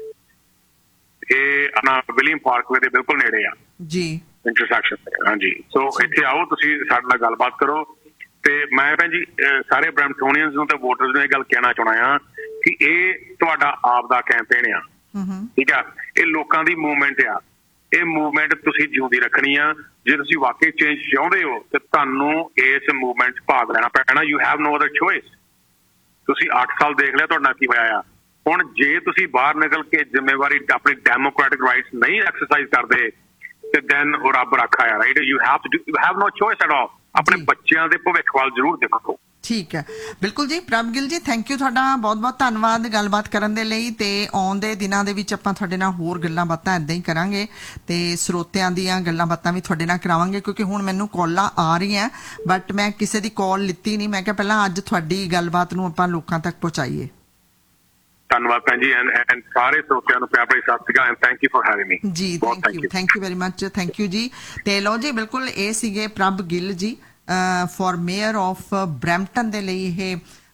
S2: ਇਹ ਆਪਣਾ ਵਿਲੀਅਮ ਪਾਰਕਵੇ ਦੇ ਬਿਲਕੁਲ ਨੇੜੇ ਆ
S1: ਜੀ,
S2: ਇੰਟਰਸੈਕਸ਼ਨ। ਹਾਂਜੀ, ਸੋ ਇੱਥੇ ਆਓ, ਤੁਸੀਂ ਸਾਡੇ ਨਾਲ ਗੱਲਬਾਤ ਕਰੋ। ਤੇ ਮੈਂ ਭੈਣ ਜੀ ਸਾਰੇ ਬਰੈਂਪਟੋਨੀਅਨਸ ਨੂੰ ਤੇ ਵੋਟਰਸ ਨੂੰ ਇਹ ਗੱਲ ਕਹਿਣਾ ਚਾਹੁੰਦਾ ਆ ਕਿ ਇਹ ਤੁਹਾਡਾ ਆਪ ਦਾ ਕੈਂਪੇਨ ਆ, ਠੀਕ ਆ। ਇਹ ਲੋਕਾਂ ਦੀ ਮੂਵਮੈਂਟ ਆ, ਇਹ ਮੂਵਮੈਂਟ ਤੁਸੀਂ ਜਿਉਂਦੀ ਰੱਖਣੀ ਆ। ਜੇ ਤੁਸੀਂ ਵਾਕਈ ਚੇਂਜ ਚਾਹੁੰਦੇ ਹੋ ਤੇ ਤੁਹਾਨੂੰ ਇਸ ਮੂਵਮੈਂਟ 'ਚ ਭਾਗ ਲੈਣਾ ਪੈਣਾ। You have no other choice. ਤੁਸੀਂ ਅੱਠ ਸਾਲ ਦੇਖ ਲਿਆ ਤੁਹਾਡੇ ਨਾਲ ਕੀ ਹੋਇਆ ਆ। ਹੁਣ ਜੇ ਤੁਸੀਂ ਬਾਹਰ ਨਿਕਲ ਕੇ ਜ਼ਿੰਮੇਵਾਰੀ ਆਪਣੀ ਡੈਮੋਕ੍ਰੈਟਿਕ ਰਾਈਟਸ ਨਹੀਂ ਐਕਸਰਸਾਈਜ਼ ਕਰਦੇ ਤੇ ਦੈਨ ਉਹ ਰੱਬ ਰੱਖਾ ਆ, right. You have to you have no choice at all. ਆਪਣੇ ਬੱਚਿਆਂ ਦੇ ਭਵਿੱਖ ਵੱਲ ਜ਼ਰੂਰ ਦੇਖੋ।
S1: ਠੀਕ ਹੈ, ਬਿਲਕੁਲ ਜੀ। ਪ੍ਰਭ ਗਿੱਲ ਜੀ, ਥੈਂਕ ਯੂ, ਤੁਹਾਡਾ ਬਹੁਤ ਬਹੁਤ ਧੰਨਵਾਦ ਗੱਲਬਾਤ ਕਰਨ ਦੇ ਲਈ। ਤੇ ਆਉਣ ਦੇ ਦਿਨਾਂ ਦੇ ਵਿੱਚ ਆਪਾਂ ਤੁਹਾਡੇ ਨਾਲ ਹੋਰ ਗੱਲਾਂ ਬਾਤਾਂ ਏਦਾਂ ਹੀ ਕਰਾਂਗੇ ਤੇ ਸਰੋਤਿਆਂ ਦੀਆਂ ਗੱਲਾਂ ਬਾਤਾਂ ਵੀ ਤੁਹਾਡੇ ਨਾਲ ਕਰਾਵਾਂਗੇ, ਕਿਉਂਕਿ ਹੁਣ ਮੈਨੂੰ ਕਾਲਾਂ ਆ ਰਹੀਆਂ ਬਟ ਮੈਂ ਕਿਸੇ ਦੀ ਕਾਲ ਲਿੱਤੀ ਨਹੀਂ। ਮੈਂ ਕਿਹਾ ਪਹਿਲਾਂ ਅੱਜ ਤੁਹਾਡੀ ਗੱਲਬਾਤ ਨੂੰ ਆਪਾਂ ਲੋਕਾਂ ਤੱਕ ਪਹੁੰਚਾਈਏ।
S2: ਧੰਨਵਾਦ ਭੈਣ ਜੀ, ਐਂਡ ਸਾਰੇ ਸਰੋਤਿਆਂ ਨੂੰ ਪਿਆਰ ਭਰੀ ਸਤਿ ਸ਼੍ਰੀ ਅਕਾਲ, and thank you for having ਮੀ।
S1: ਜੀ, thank you, thank you very much, thank you ਜੀ। ਤੇ ਲਓ ਜੀ, ਬਿਲਕੁਲ ਇਹ ਸੀਗੇ Prabh Gill ji, for mayor of Brampton ਦੇ ਲਈ ਇਹ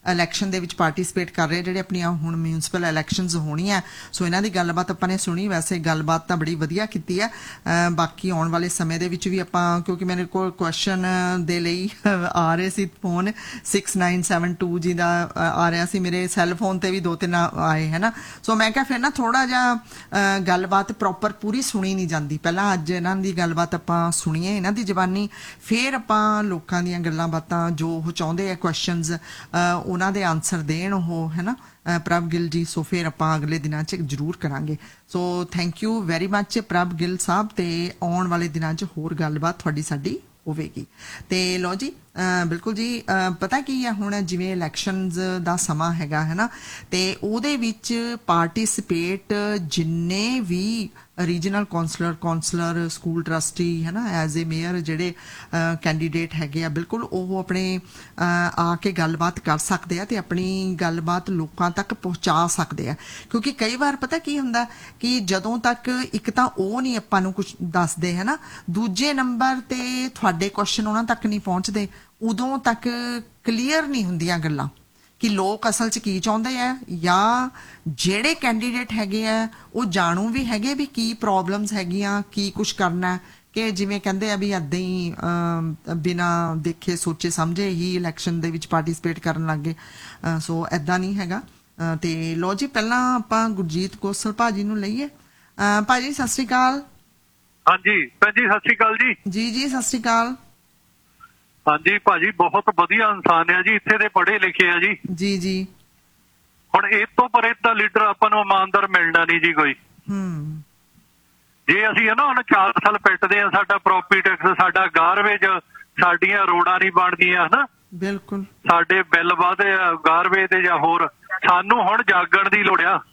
S1: ਇਲੈਕਸ਼ਨ ਦੇ ਵਿੱਚ ਪਾਰਟਿਸਿਪੇਟ ਕਰ ਰਹੇ, ਜਿਹੜੇ ਆਪਣੀਆਂ ਹੁਣ ਮਿਊਨਿਸਪਲ ਇਲੈਕਸ਼ਨਸ ਹੋਣੀਆਂ। ਸੋ ਇਹਨਾਂ ਦੀ ਗੱਲਬਾਤ ਆਪਾਂ ਨੇ ਸੁਣੀ। ਵੈਸੇ ਗੱਲਬਾਤ ਤਾਂ ਬੜੀ ਵਧੀਆ ਕੀਤੀ ਹੈ। ਬਾਕੀ ਆਉਣ ਵਾਲੇ ਸਮੇਂ ਦੇ ਵਿੱਚ ਵੀ ਆਪਾਂ, ਕਿਉਂਕਿ ਮੇਰੇ ਕੋਲ ਕੁਐਸਚਨ ਦੇ ਲਈ ਆ ਰਹੇ ਸੀ phone six nine seven to ਜੀ ਦਾ ਆ ਰਿਹਾ ਸੀ, ਮੇਰੇ ਸੈੱਲ ਫੋਨ ਤੇ ਵੀ ਦੋ ਤਿੰਨ ਆਏ ਹੈ ਨਾ। ਸੋ ਮੈਂ ਕਿਹਾ ਫਿਰ ਨਾ ਥੋੜਾ ਜਿਹਾ ਗੱਲਬਾਤ ਪ੍ਰੋਪਰ ਪੂਰੀ ਸੁਣੀ ਨਹੀਂ ਜਾਂਦੀ। ਪਹਿਲਾਂ ਅੱਜ ਇਹਨਾਂ ਦੀ ਗੱਲਬਾਤ ਆਪਾਂ ਸੁਣੀਏ ਇਹਨਾਂ ਦੀ ਜ਼ਬਾਨੀ, ਫਿਰ ਆਪਾਂ ਲੋਕਾਂ ਦੀਆਂ ਗੱਲਾਂ ਬਾਤਾਂ ਜੋ ਉਹ ਚਾਹੁੰਦੇ ਆ ਕੁਐਸਚਨਸ ਉਹਨਾਂ ਦੇ ਆਨਸਰ ਦੇਣ ਉਹ, ਹੈ ਨਾ, ਪ੍ਰਭ ਗਿੱਲ ਜੀ। ਸੋ ਫਿਰ ਆਪਾਂ ਅਗਲੇ ਦਿਨਾਂ 'ਚ ਜ਼ਰੂਰ ਕਰਾਂਗੇ। So thank you very much Prabh Gill ਸਾਹਿਬ, ਤੇ ਆਉਣ ਵਾਲੇ ਦਿਨਾਂ 'ਚ ਹੋਰ ਗੱਲਬਾਤ ਤੁਹਾਡੀ ਸਾਡੀ ਹੋਵੇਗੀ। ਤੇ ਲਓ ਜੀ, ਬਿਲਕੁਲ ਜੀ, ਪਤਾ ਕੀ ਹੈ ਹੁਣ ਜਿਵੇਂ ਇਲੈਕਸ਼ਨਸ ਦਾ ਸਮਾਂ ਹੈਗਾ ਹੈ ਨਾ, ਤੇ ਉਹਦੇ ਵਿੱਚ ਪਾਰਟਿਸਿਪੇਟ ਜਿੰਨੇ ਵੀ regional councillor councillor school trustee ਹੈ ਨਾ, ਐਜ਼ ਏ ਮੇਅਰ ਜਿਹੜੇ ਕੈਂਡੀਡੇਟ ਹੈਗੇ ਆ, ਬਿਲਕੁਲ ਉਹ ਆਪਣੇ ਆ ਕੇ ਗੱਲਬਾਤ ਕਰ ਸਕਦੇ ਆ ਤੇ ਆਪਣੀ ਗੱਲਬਾਤ ਲੋਕਾਂ ਤੱਕ ਪਹੁੰਚਾ ਸਕਦੇ ਆ। ਕਿਉਂਕਿ ਕਈ ਵਾਰ ਪਤਾ ਕੀ ਹੁੰਦਾ ਕਿ ਜਦੋਂ ਤੱਕ ਇੱਕ ਤਾਂ ਉਹ ਨਹੀਂ ਆਪਾਂ ਨੂੰ ਕੁਝ ਦੱਸਦੇ ਹੈ ਨਾ, ਦੂਜੇ ਨੰਬਰ ਤੇ ਤੁਹਾਡੇ ਕੁਐਸਚਨ ਉਹਨਾਂ ਤੱਕ ਨਹੀਂ ਪਹੁੰਚਦੇ, ਉਦੋਂ ਤੱਕ ਕਲੀਅਰ ਨਹੀਂ ਹੁੰਦੀਆਂ ਗੱਲਾਂ ਕਿ ਲੋਕ ਅਸਲ 'ਚ ਕੀ ਚਾਹੁੰਦੇ ਆ, ਜਾਂ ਜਿਹੜੇ ਕੈਂਡੀਡੇਟ ਹੈਗੇ ਆ ਉਹ ਜਾਣੂ ਵੀ ਹੈਗੇ ਵੀ ਕੀ ਪ੍ਰੋਬਲਮਸ ਹੈਗੀਆਂ, ਕੀ ਕੁਛ ਕਰਨਾ, ਕਿ ਜਿਵੇਂ ਕਹਿੰਦੇ ਆ ਵੀ ਇੱਦਾਂ ਹੀ ਬਿਨਾਂ ਦੇਖੇ ਸੋਚੇ ਸਮਝੇ ਹੀ ਇਲੈਕਸ਼ਨ ਦੇ ਵਿੱਚ ਪਾਰਟੀਸਪੇਟ ਕਰਨ ਲੱਗ ਗਏ। ਸੋ ਇੱਦਾਂ ਨਹੀਂ ਹੈਗਾ। ਤੇ ਲੋ ਜੀ, ਪਹਿਲਾਂ ਆਪਾਂ ਗੁਰਜੀਤ ਕੌਸਲ ਭਾਜੀ ਨੂੰ ਲਈਏ। ਭਾਜੀ ਸਤਿ ਸ਼੍ਰੀ ਅਕਾਲ।
S3: ਹਾਂਜੀ ਭੈਣ ਜੀ, ਸਤਿ ਸ਼੍ਰੀ ਅਕਾਲ ਜੀ।
S1: ਜੀ ਜੀ ਸਤਿ ਸ਼੍ਰੀ ਅਕਾਲ।
S3: ਹਾਂਜੀ ਭਾਜੀ, ਬਹੁਤ ਵਧੀਆ ਇਨਸਾਨ ਆ ਜੀ, ਇੱਥੇ ਦੇ ਪੜ੍ਹੇ ਲਿਖੇ ਆ ਜੀ। ਜੀ
S1: ਜੀ
S3: ਹੁਣ ਇਹ ਤੋਂ ਪਰੇ ਤਾਂ ਲੀਡਰ ਆਪਾਂ ਨੂੰ ਇਮਾਨਦਾਰ ਮਿਲਣਾ ਨਹੀਂ ਜੀ ਕੋਈ।
S1: ਹੂੰ
S3: ਜੇ ਅਸੀਂ ਹੈ ਨਾ ਹੁਣ ਚਾਰ ਸਾਲ ਪਿੱਟਦੇ ਆ, ਸਾਡਾ ਪ੍ਰੋਪਰਟੀ ਟੈਕਸ, ਸਾਡਾ ਗਾਰਵੇਜ, ਸਾਡੀਆਂ ਰੋਡਾਂ ਨਹੀਂ ਬਣਦੀਆਂ ਹਨਾ,
S1: ਬਿਲਕੁਲ
S3: ਸਾਡੇ ਬਿੱਲ ਵਧੇ ਆ ਗਾਰਵੇਜ ਦੇ ਜਾਂ ਹੋਰ, ਸਾਨੂੰ ਹੁਣ ਜਾਗਣ ਦੀ ਲੋੜ ਆ।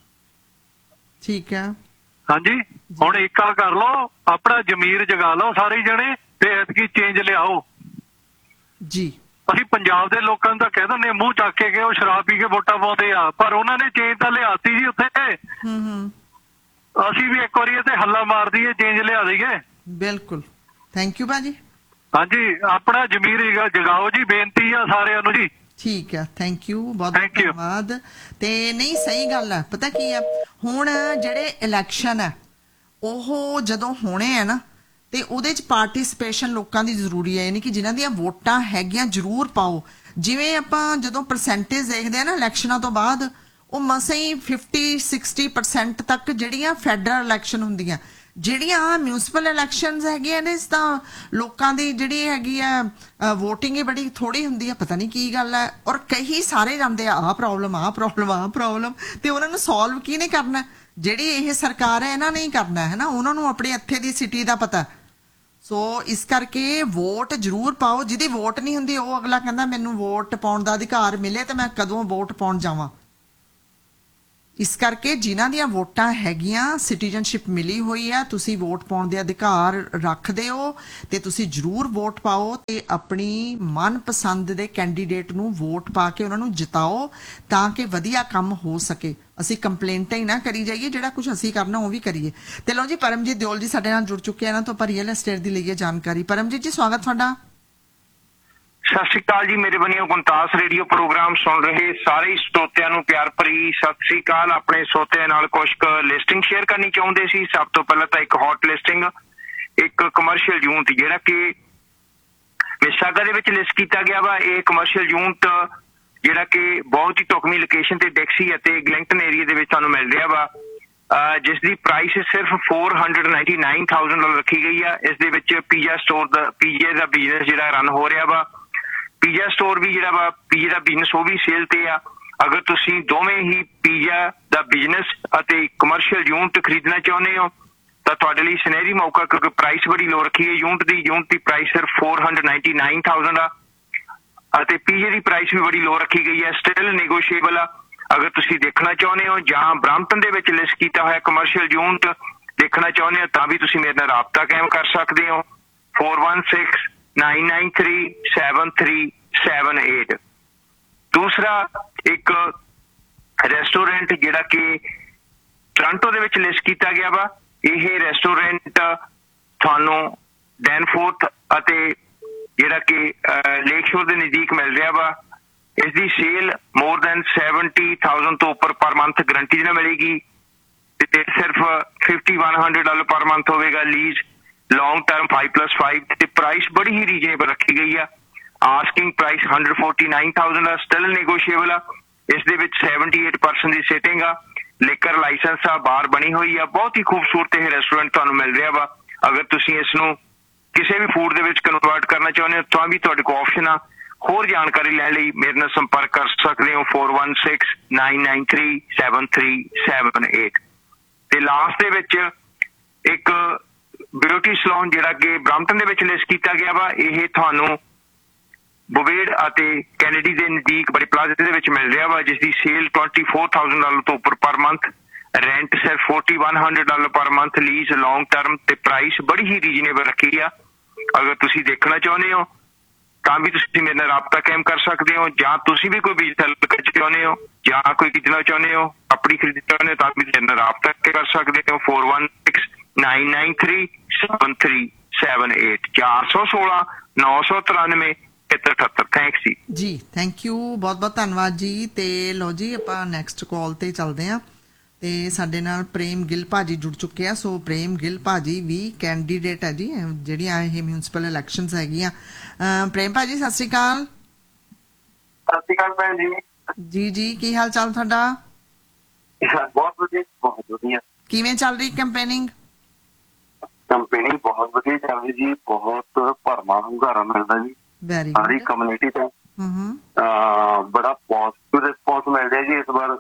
S1: ਠੀਕ ਹੈ।
S3: ਹਾਂਜੀ, ਹੁਣ ਏਕਾ ਕਰ ਲਓ, ਆਪਣਾ ਜ਼ਮੀਰ ਜਗਾ ਲਓ ਸਾਰੇ ਜਣੇ, ਤੇ ਐਤਕੀ ਚੇਂਜ ਲਿਆਓ
S1: ਜੀ।
S3: ਅਸੀਂ ਪੰਜਾਬ ਦੇ ਲੋਕਾਂ ਨੂੰ ਤਾਂ ਕਹਿ ਦਿੰਦੇ ਮੂੰਹ ਚੱਕ ਕੇ ਕਿ ਉਹ ਸ਼ਰਾਬ ਪੀ ਕੇ ਵੋਟਾਂ ਪਾਉਂਦੇ ਆ, ਪਰ ਉਹਨਾਂ ਨੇ ਚੇਂਜ ਤਾਂ ਲਿਆਤੀ ਜੀ ਉੱਥੇ।
S1: ਹੂੰ ਹੂੰ
S3: ਅਸੀਂ ਵੀ ਇੱਕ ਵਾਰੀ ਤੇ ਹੱਲਾ ਮਾਰ ਦਈਏ, ਚੇਂਜ ਲਿਆ ਦਈਏ।
S1: ਬਿਲਕੁਲ, ਥੈਂਕ ਯੂ ਭਾਜੀ।
S3: ਹਾਂਜੀ, ਆਪਣਾ ਜ਼ਮੀਰ ਜਗਾਓ ਜੀ, ਬੇਨਤੀ ਆ ਸਾਰਿਆਂ ਨੂੰ ਜੀ।
S1: ਠੀਕ ਹੈ, ਥੈਂਕ ਯੂ, ਬਹੁਤ ਬਹੁਤ ਧੰਨਵਾਦ। ਤੇ ਨਹੀਂ, ਸਹੀ ਗੱਲ ਹੈ। ਪਤਾ ਕੀ ਹੈ, ਹੁਣ ਜਿਹੜੇ ਇਲੈਕਸ਼ਨ ਹੈ ਉਹ ਜਦੋਂ ਹੋਣੇ ਆ ਨਾ, ਤੇ ਉਹਦੇ 'ਚ ਪਾਰਟਿਸਿਪੇਸ਼ਨ ਲੋਕਾਂ ਦੀ ਜ਼ਰੂਰੀ ਹੈ, ਯਾਨੀ ਕਿ ਜਿਨ੍ਹਾਂ ਦੀਆਂ ਵੋਟਾਂ ਹੈਗੀਆਂ ਜ਼ਰੂਰ ਪਾਓ। ਜਿਵੇਂ ਆਪਾਂ ਜਦੋਂ ਪਰਸੈਂਟੇਜ ਦੇਖਦੇ ਆ ਨਾ ਇਲੈਕਸ਼ਨਾਂ ਤੋਂ ਬਾਅਦ, ਉਹ ਮਸਾਂ ਹੀ ਫਿਫਟੀ ਸਿਕਸਟੀ ਪਰਸੈਂਟ ਤੱਕ ਜਿਹੜੀਆਂ ਫੈਡਰਲ ਇਲੈਕਸ਼ਨ ਹੁੰਦੀਆਂ, ਜਿਹੜੀਆਂ ਮਿਊਨਿਸਪਲ ਇਲੈਕਸ਼ਨਸ ਹੈਗੀਆਂ ਨੇ, ਤਾਂ ਲੋਕਾਂ ਦੀ ਜਿਹੜੀ ਹੈਗੀ ਆ ਵੋਟਿੰਗ ਹੀ ਬੜੀ ਥੋੜੀ ਹੁੰਦੀ ਆ। ਪਤਾ ਨਹੀਂ ਕੀ ਗੱਲ ਹੈ। ਔਰ ਕਈ ਸਾਰੇ ਜਾਂਦੇ ਆ ਆਹ ਪ੍ਰੋਬਲਮ ਆਹ ਪ੍ਰੋਬਲਮ ਆਹ ਪ੍ਰੋਬਲਮ, ਤੇ ਉਹਨਾਂ ਨੂੰ ਸੋਲਵ ਕਿਹਨੇ ਕਰਨਾ? ਜਿਹੜੀ ਇਹ ਸਰਕਾਰ ਹੈ ਇਹਨਾਂ ਨੇ ਹੀ ਕਰਨਾ ਹੈ ਨਾ, ਉਹਨਾਂ ਨੂੰ ਆਪਣੇ ਇੱਥੇ ਦੀ ਸਿਟੀ ਦਾ ਪਤਾ। ਸੋ ਇਸ ਕਰਕੇ ਵੋਟ ਜ਼ਰੂਰ ਪਾਓ। ਜਿਹਦੀ ਵੋਟ ਨਹੀਂ ਹੁੰਦੀ ਉਹ ਅਗਲਾ ਕਹਿੰਦਾ ਮੈਨੂੰ ਵੋਟ ਪਾਉਣ ਦਾ ਅਧਿਕਾਰ ਮਿਲੇ ਤੇ ਮੈਂ ਕਦੋਂ ਵੋਟ ਪਾਉਣ ਜਾਵਾਂ। ਇਸ ਕਰਕੇ ਜਿਨ੍ਹਾਂ ਦੀਆਂ ਵੋਟਾਂ ਹੈਗੀਆਂ, ਸਿਟੀਜ਼ਨਸ਼ਿਪ ਮਿਲੀ ਹੋਈ ਹੈ, ਤੁਸੀਂ ਵੋਟ ਪਾਉਣ ਦੇ ਅਧਿਕਾਰ ਰੱਖਦੇ ਹੋ, ਤੇ ਤੁਸੀਂ ਜ਼ਰੂਰ ਵੋਟ ਪਾਓ ਤੇ ਆਪਣੀ ਮਨਪਸੰਦ ਦੇ ਕੈਂਡੀਡੇਟ ਨੂੰ ਵੋਟ ਪਾ ਕੇ ਉਹਨਾਂ ਨੂੰ ਜਿਤਾਓ, ਤਾਂ ਕਿ ਵਧੀਆ ਕੰਮ ਹੋ ਸਕੇ। ਅਸੀਂ ਕੰਪਲੇਂਟਾਂ ਹੀ ਨਾ ਕਰੀ ਜਾਈਏ, ਜਿਹੜਾ ਕੁਝ ਅਸੀਂ ਕਰਨਾ ਉਹ ਵੀ ਕਰੀਏ। ਤੇ ਲਓ ਜੀ, ਪਰਮਜੀਤ ਦਿਓਲ ਜੀ ਸਾਡੇ ਨਾਲ ਜੁੜ ਚੁੱਕੇ ਇਹਨਾਂ ਤੋਂ ਆਪਾਂ ਰੀਅਲ ਐਸਟੇਟ ਦੀ ਲਈਏ ਜਾਣਕਾਰੀ। ਪਰਮਜੀਤ ਜੀ, ਸਵਾਗਤ ਤੁਹਾਡਾ।
S4: ਸਤਿ ਸ਼੍ਰੀ ਅਕਾਲ ਜੀ। ਮੇਰੇ ਬਣੀਓ ਗੁਣਤਾਸ ਰੇਡੀਓ ਪ੍ਰੋਗਰਾਮ ਸੁਣ ਰਹੇ ਸਾਰੇ ਸਰੋਤਿਆਂ ਨੂੰ ਪਿਆਰ ਭਰੀ ਸਤਿ ਸ਼੍ਰੀ ਅਕਾਲ। ਆਪਣੇ ਸਰੋਤਿਆਂ ਨਾਲ ਕੁਝ ਕੁ ਲਿਸਟਿੰਗ ਸ਼ੇਅਰ ਕਰਨੀ ਚਾਹੁੰਦੇ ਸੀ। ਸਭ ਤੋਂ ਪਹਿਲਾਂ ਤਾਂ ਇੱਕ ਹੌਟ ਲਿਸਟਿੰਗ, ਇੱਕ ਕਮਰਸ਼ੀਅਲ ਯੂਨਿਟ ਜਿਹੜਾ ਕਿ ਮਿਸਾਗਾ ਦੇ ਵਿੱਚ ਲਿਸਟ ਕੀਤਾ ਗਿਆ ਵਾ। ਇਹ ਕਮਰਸ਼ੀਅਲ ਯੂਨਿਟ ਜਿਹੜਾ ਕਿ ਬਹੁਤ ਹੀ ਢੁਕਵੀਂ ਲੋਕੇਸ਼ਨ ਤੇ ਡਿਕਸੀ ਅਤੇ ਗਲਿੰਗਟਨ ਏਰੀਆ ਦੇ ਵਿੱਚ ਸਾਨੂੰ ਮਿਲ ਰਿਹਾ ਵਾ, ਜਿਸ ਦੀ ਪ੍ਰਾਈਸ ਸਿਰਫ four hundred ninety nine thousand dollar ਰੱਖੀ ਗਈ ਆ। ਇਸ ਦੇ ਵਿੱਚ ਪੀਜ਼ਾ ਸਟੋਰ ਦਾ ਪੀਜ਼ੇ ਦਾ ਬਿਜ਼ਨਸ ਜਿਹੜਾ ਰਨ ਹੋ ਰਿਹਾ ਵਾ, ਪੀਜ਼ਾ ਸਟੋਰ ਵੀ ਜਿਹੜਾ ਵਾ ਪੀਜ਼ੇ ਦਾ ਬਿਜ਼ਨਸ ਉਹ ਵੀ ਸੇਲ ਤੇ ਆ। ਅਗਰ ਤੁਸੀਂ ਦੋਵੇਂ ਹੀ ਪੀਜ਼ਾ ਦਾ ਬਿਜ਼ਨਸ ਅਤੇ ਕਮਰਸ਼ੀਅਲ ਯੂਨਿਟ ਖਰੀਦਣਾ ਚਾਹੁੰਦੇ ਹੋ ਤਾਂ ਤੁਹਾਡੇ ਲਈ ਸੁਨਹਿਰੀ ਮੌਕਾ, ਕਿਉਂਕਿ ਪ੍ਰਾਈਸ ਬੜੀ ਲੋ ਰੱਖੀ ਹੈ ਯੂਨਿਟ ਦੀ। ਯੂਨਿਟ ਦੀ ਪ੍ਰਾਈਸ ਸਿਰਫ four hundred ninety nine thousand ਆ, ਅਤੇ ਪੀਜ਼ੇ ਦੀ ਪ੍ਰਾਈਸ ਵੀ ਬੜੀ ਲੋ ਰੱਖੀ ਗਈ ਹੈ, ਸਟਿਲ ਨੈਗੋਸ਼ੀਏਬਲ ਆ। ਅਗਰ ਤੁਸੀਂ ਦੇਖਣਾ ਚਾਹੁੰਦੇ ਹੋ ਜਾਂ ਬ੍ਰੈਂਪਟਨ ਦੇ ਵਿੱਚ ਲਿਸਟ ਕੀਤਾ ਹੋਇਆ ਕਮਰਸ਼ੀਅਲ ਯੂਨਿਟ ਦੇਖਣਾ ਚਾਹੁੰਦੇ ਹੋ ਤਾਂ ਵੀ ਤੁਸੀਂ ਮੇਰੇ ਨਾਲ ਰਾਬਤਾ ਕਾਇਮ ਕਰ ਸਕਦੇ ਹੋ। Four one six nine nine three seven three seven eight. ਦੂਸਰਾ ਇੱਕ ਰੈਸਟੋਰੈਂਟ ਜਿਹੜਾ ਕਿ ਟੋਰਾਂਟੋ ਦੇ ਵਿੱਚ ਲਿਸਟ ਕੀਤਾ ਗਿਆ ਵਾ। ਇਹ ਰੈਸਟੋਰੈਂਟ ਤੁਹਾਨੂੰ ਡੈਨਫੋਰਥ ਅਤੇ ਜਿਹੜਾ ਕਿ ਲੇਕ ਸ਼ੋਰ ਦੇ ਨਜ਼ਦੀਕ ਮਿਲ ਰਿਹਾ ਵਾ। ਇਸ ਦੀ sale more than seventy thousand ਤੋਂ ਉੱਪਰ ਪਰ ਮੰਥ ਗਰੰਟੀ ਨਾਲ ਮਿਲੇਗੀ ਤੇ ਸਿਰਫ fifty one hundred dollar per month ਹੋਵੇਗਾ lease long term five plus five ਤੇ ਪ੍ਰਾਈਸ ਬੜੀ ਹੀ ਰੀਜਨੇਬਲ ਰੱਖੀ ਗਈ ਆ। Asking price one hundred forty-nine thousand ਆ, ਸਟਿਲ ਨੈਗੋਸ਼ੀਏਬਲ ਆ। ਇਸ ਦੇ ਵਿੱਚ seventy-eight percent ਦੀ ਸਿਟਿੰਗ ਆ, ਲਿਕਰ ਲਾਇਸੈਂਸ ਆ, ਬਾਰ ਬਣੀ ਹੋਈ ਆ, ਬਹੁਤ ਹੀ ਖੂਬਸੂਰਤ ਇਹ ਰੈਸਟੋਰੈਂਟ ਤੁਹਾਨੂੰ ਮਿਲ ਰਿਹਾ ਵਾ। ਅਗਰ ਤੁਸੀਂ ਇਸ ਨੂੰ ਕਿਸੇ ਵੀ ਫੂਡ ਦੇ ਵਿੱਚ ਕਨਵਰਟ ਕਰਨਾ ਚਾਹੁੰਦੇ ਹੋ ਤਾਂ ਵੀ ਤੁਹਾਡੇ ਕੋਲ ਆਪਸ਼ਨ ਆ। ਹੋਰ ਜਾਣਕਾਰੀ ਲੈਣ ਲਈ ਮੇਰੇ ਨਾਲ ਸੰਪਰਕ ਕਰ ਸਕਦੇ ਹੋ four one six nine nine three seven three seven eight। ਤੇ ਲਾਸਟ ਦੇ ਵਿੱਚ ਇੱਕ ਬਿਊਟੀ ਸਲੂਨ ਜਿਹੜਾ ਕਿ ਬ੍ਰੈਂਪਟਨ ਦੇ ਵਿੱਚ ਲਿਸਟ ਕੀਤਾ ਗਿਆ ਵਾ, ਇਹ ਤੁਹਾਨੂੰ ਬੁਵੇਡ ਅਤੇ ਕੈਨੇਡੀ ਦੇ ਨਜ਼ਦੀਕ ਬੜੇ ਪਲਾਜ਼ੇ ਦੇ ਵਿੱਚ ਮਿਲ ਰਿਹਾ ਵਾ, ਜਿਸ ਦੀ sale twenty four thousand dollar ਤੋਂ ਉੱਪਰ ਪਰ ਮੰਥ, ਰੈਂਟ ਸਿਰਫ forty one hundred dollar per month, lease long term ਤੇ ਪ੍ਰਾਈਸ ਬੜੀ ਹੀ ਰੀਜਨੇਬਲ ਰੱਖੀ ਆ। ਅਗਰ ਤੁਸੀਂ ਦੇਖਣਾ ਚਾਹੁੰਦੇ ਹੋ ਤਾਂ ਵੀ ਤੁਸੀਂ ਮੇਰੇ ਨਾਲ ਰਾਬਤਾ ਕਾਇਮ ਕਰ ਸਕਦੇ ਹੋ, ਜਾਂ ਤੁਸੀਂ ਵੀ ਕੋਈ ਬਿਜ਼ਨਸ ਚਾਹੁੰਦੇ ਹੋ ਜਾਂ ਕੋਈ ਖਰੀਦਣਾ ਚਾਹੁੰਦੇ ਹੋ, ਆਪਣੀ ਖਰੀਦਣਾ ਚਾਹੁੰਦੇ ਹੋ ਤਾਂ ਵੀ ਮੇਰੇ ਨਾਲ ਰਾਬਤਾ ਕਰ ਸਕਦੇ ਹੋ। four one six nine nine three seven three seven eight ਚਾਰ ਸੌ ਸੋਲਾਂ ਨੌ ਸੌ ਤਰਾਨਵੇਂ ਅਠੱਤਰ। ਥੈਂਕਸ ਜੀ।
S1: ਜੀ ਥੈਂਕ ਯੂ, ਬਹੁਤ ਬਹੁਤ ਧੰਨਵਾਦ ਜੀ। ਤੇ ਲੋ ਜੀ ਆਪਾਂ ਨੈਕਸਟ ਕਾਲ ਤੇ ਚੱਲਦੇ ਹਾਂ ਤੇ ਸਾਡੇ ਨਾਲ ਪ੍ਰੇਮ ਗਿੱਲ ਭਾਜੀ ਜੁੜ ਚੁੱਕੇ ਆ। ਸੋ ਪ੍ਰੇਮ ਗਿੱਲ ਭਾਜੀ ਵੀ ਕੈਂਡੀਡੇਟ ਹੈ ਜੀ ਜਿਹੜੀਆਂ ਇਹ ਮਿਊਨਿਸਪਲ ਇਲੈਕਸ਼ਨਸ ਹੈਗੀਆਂ। ਪ੍ਰੇਮ ਭਾਜੀ ਸਤਿ ਸ਼੍ਰੀ ਅਕਾਲ।
S5: ਸਤਿ ਸ਼੍ਰੀ ਅਕਾਲ ਭੈਣ ਜੀ।
S1: ਜੀ ਜੀ ਕੀ ਹਾਲ ਚਾਲ ਤੁਹਾਡਾ?
S5: ਬਹੁਤ ਵਧੀਆ, ਬਹੁਤ ਵਧੀਆ।
S1: ਕਿਵੇਂ ਚੱਲ ਰਹੀ ਕੈਂਪੇਨਿੰਗ?
S5: ਕੈਂਪੇਨਿੰਗ ਬਹੁਤ ਵਧੀਆ ਚੱਲ ਰਹੀ ਜੀ, ਬਹੁਤ ਭਰਵਾਂ ਹੁੰਗਾਰਾ ਮਿਲਦਾ ਜੀ
S1: ਵੈਰੀ
S5: ਸਾਰੀ ਕਮਿਊਨਿਟੀ ਤੋਂ। ਬੜਾ ਪੋਜ਼ਿਟਿਵ ਰਿਸਪੌਂਸ ਮਿਲ ਰਿਹਾ ਜੀ ਇਸ ਵਾਰ।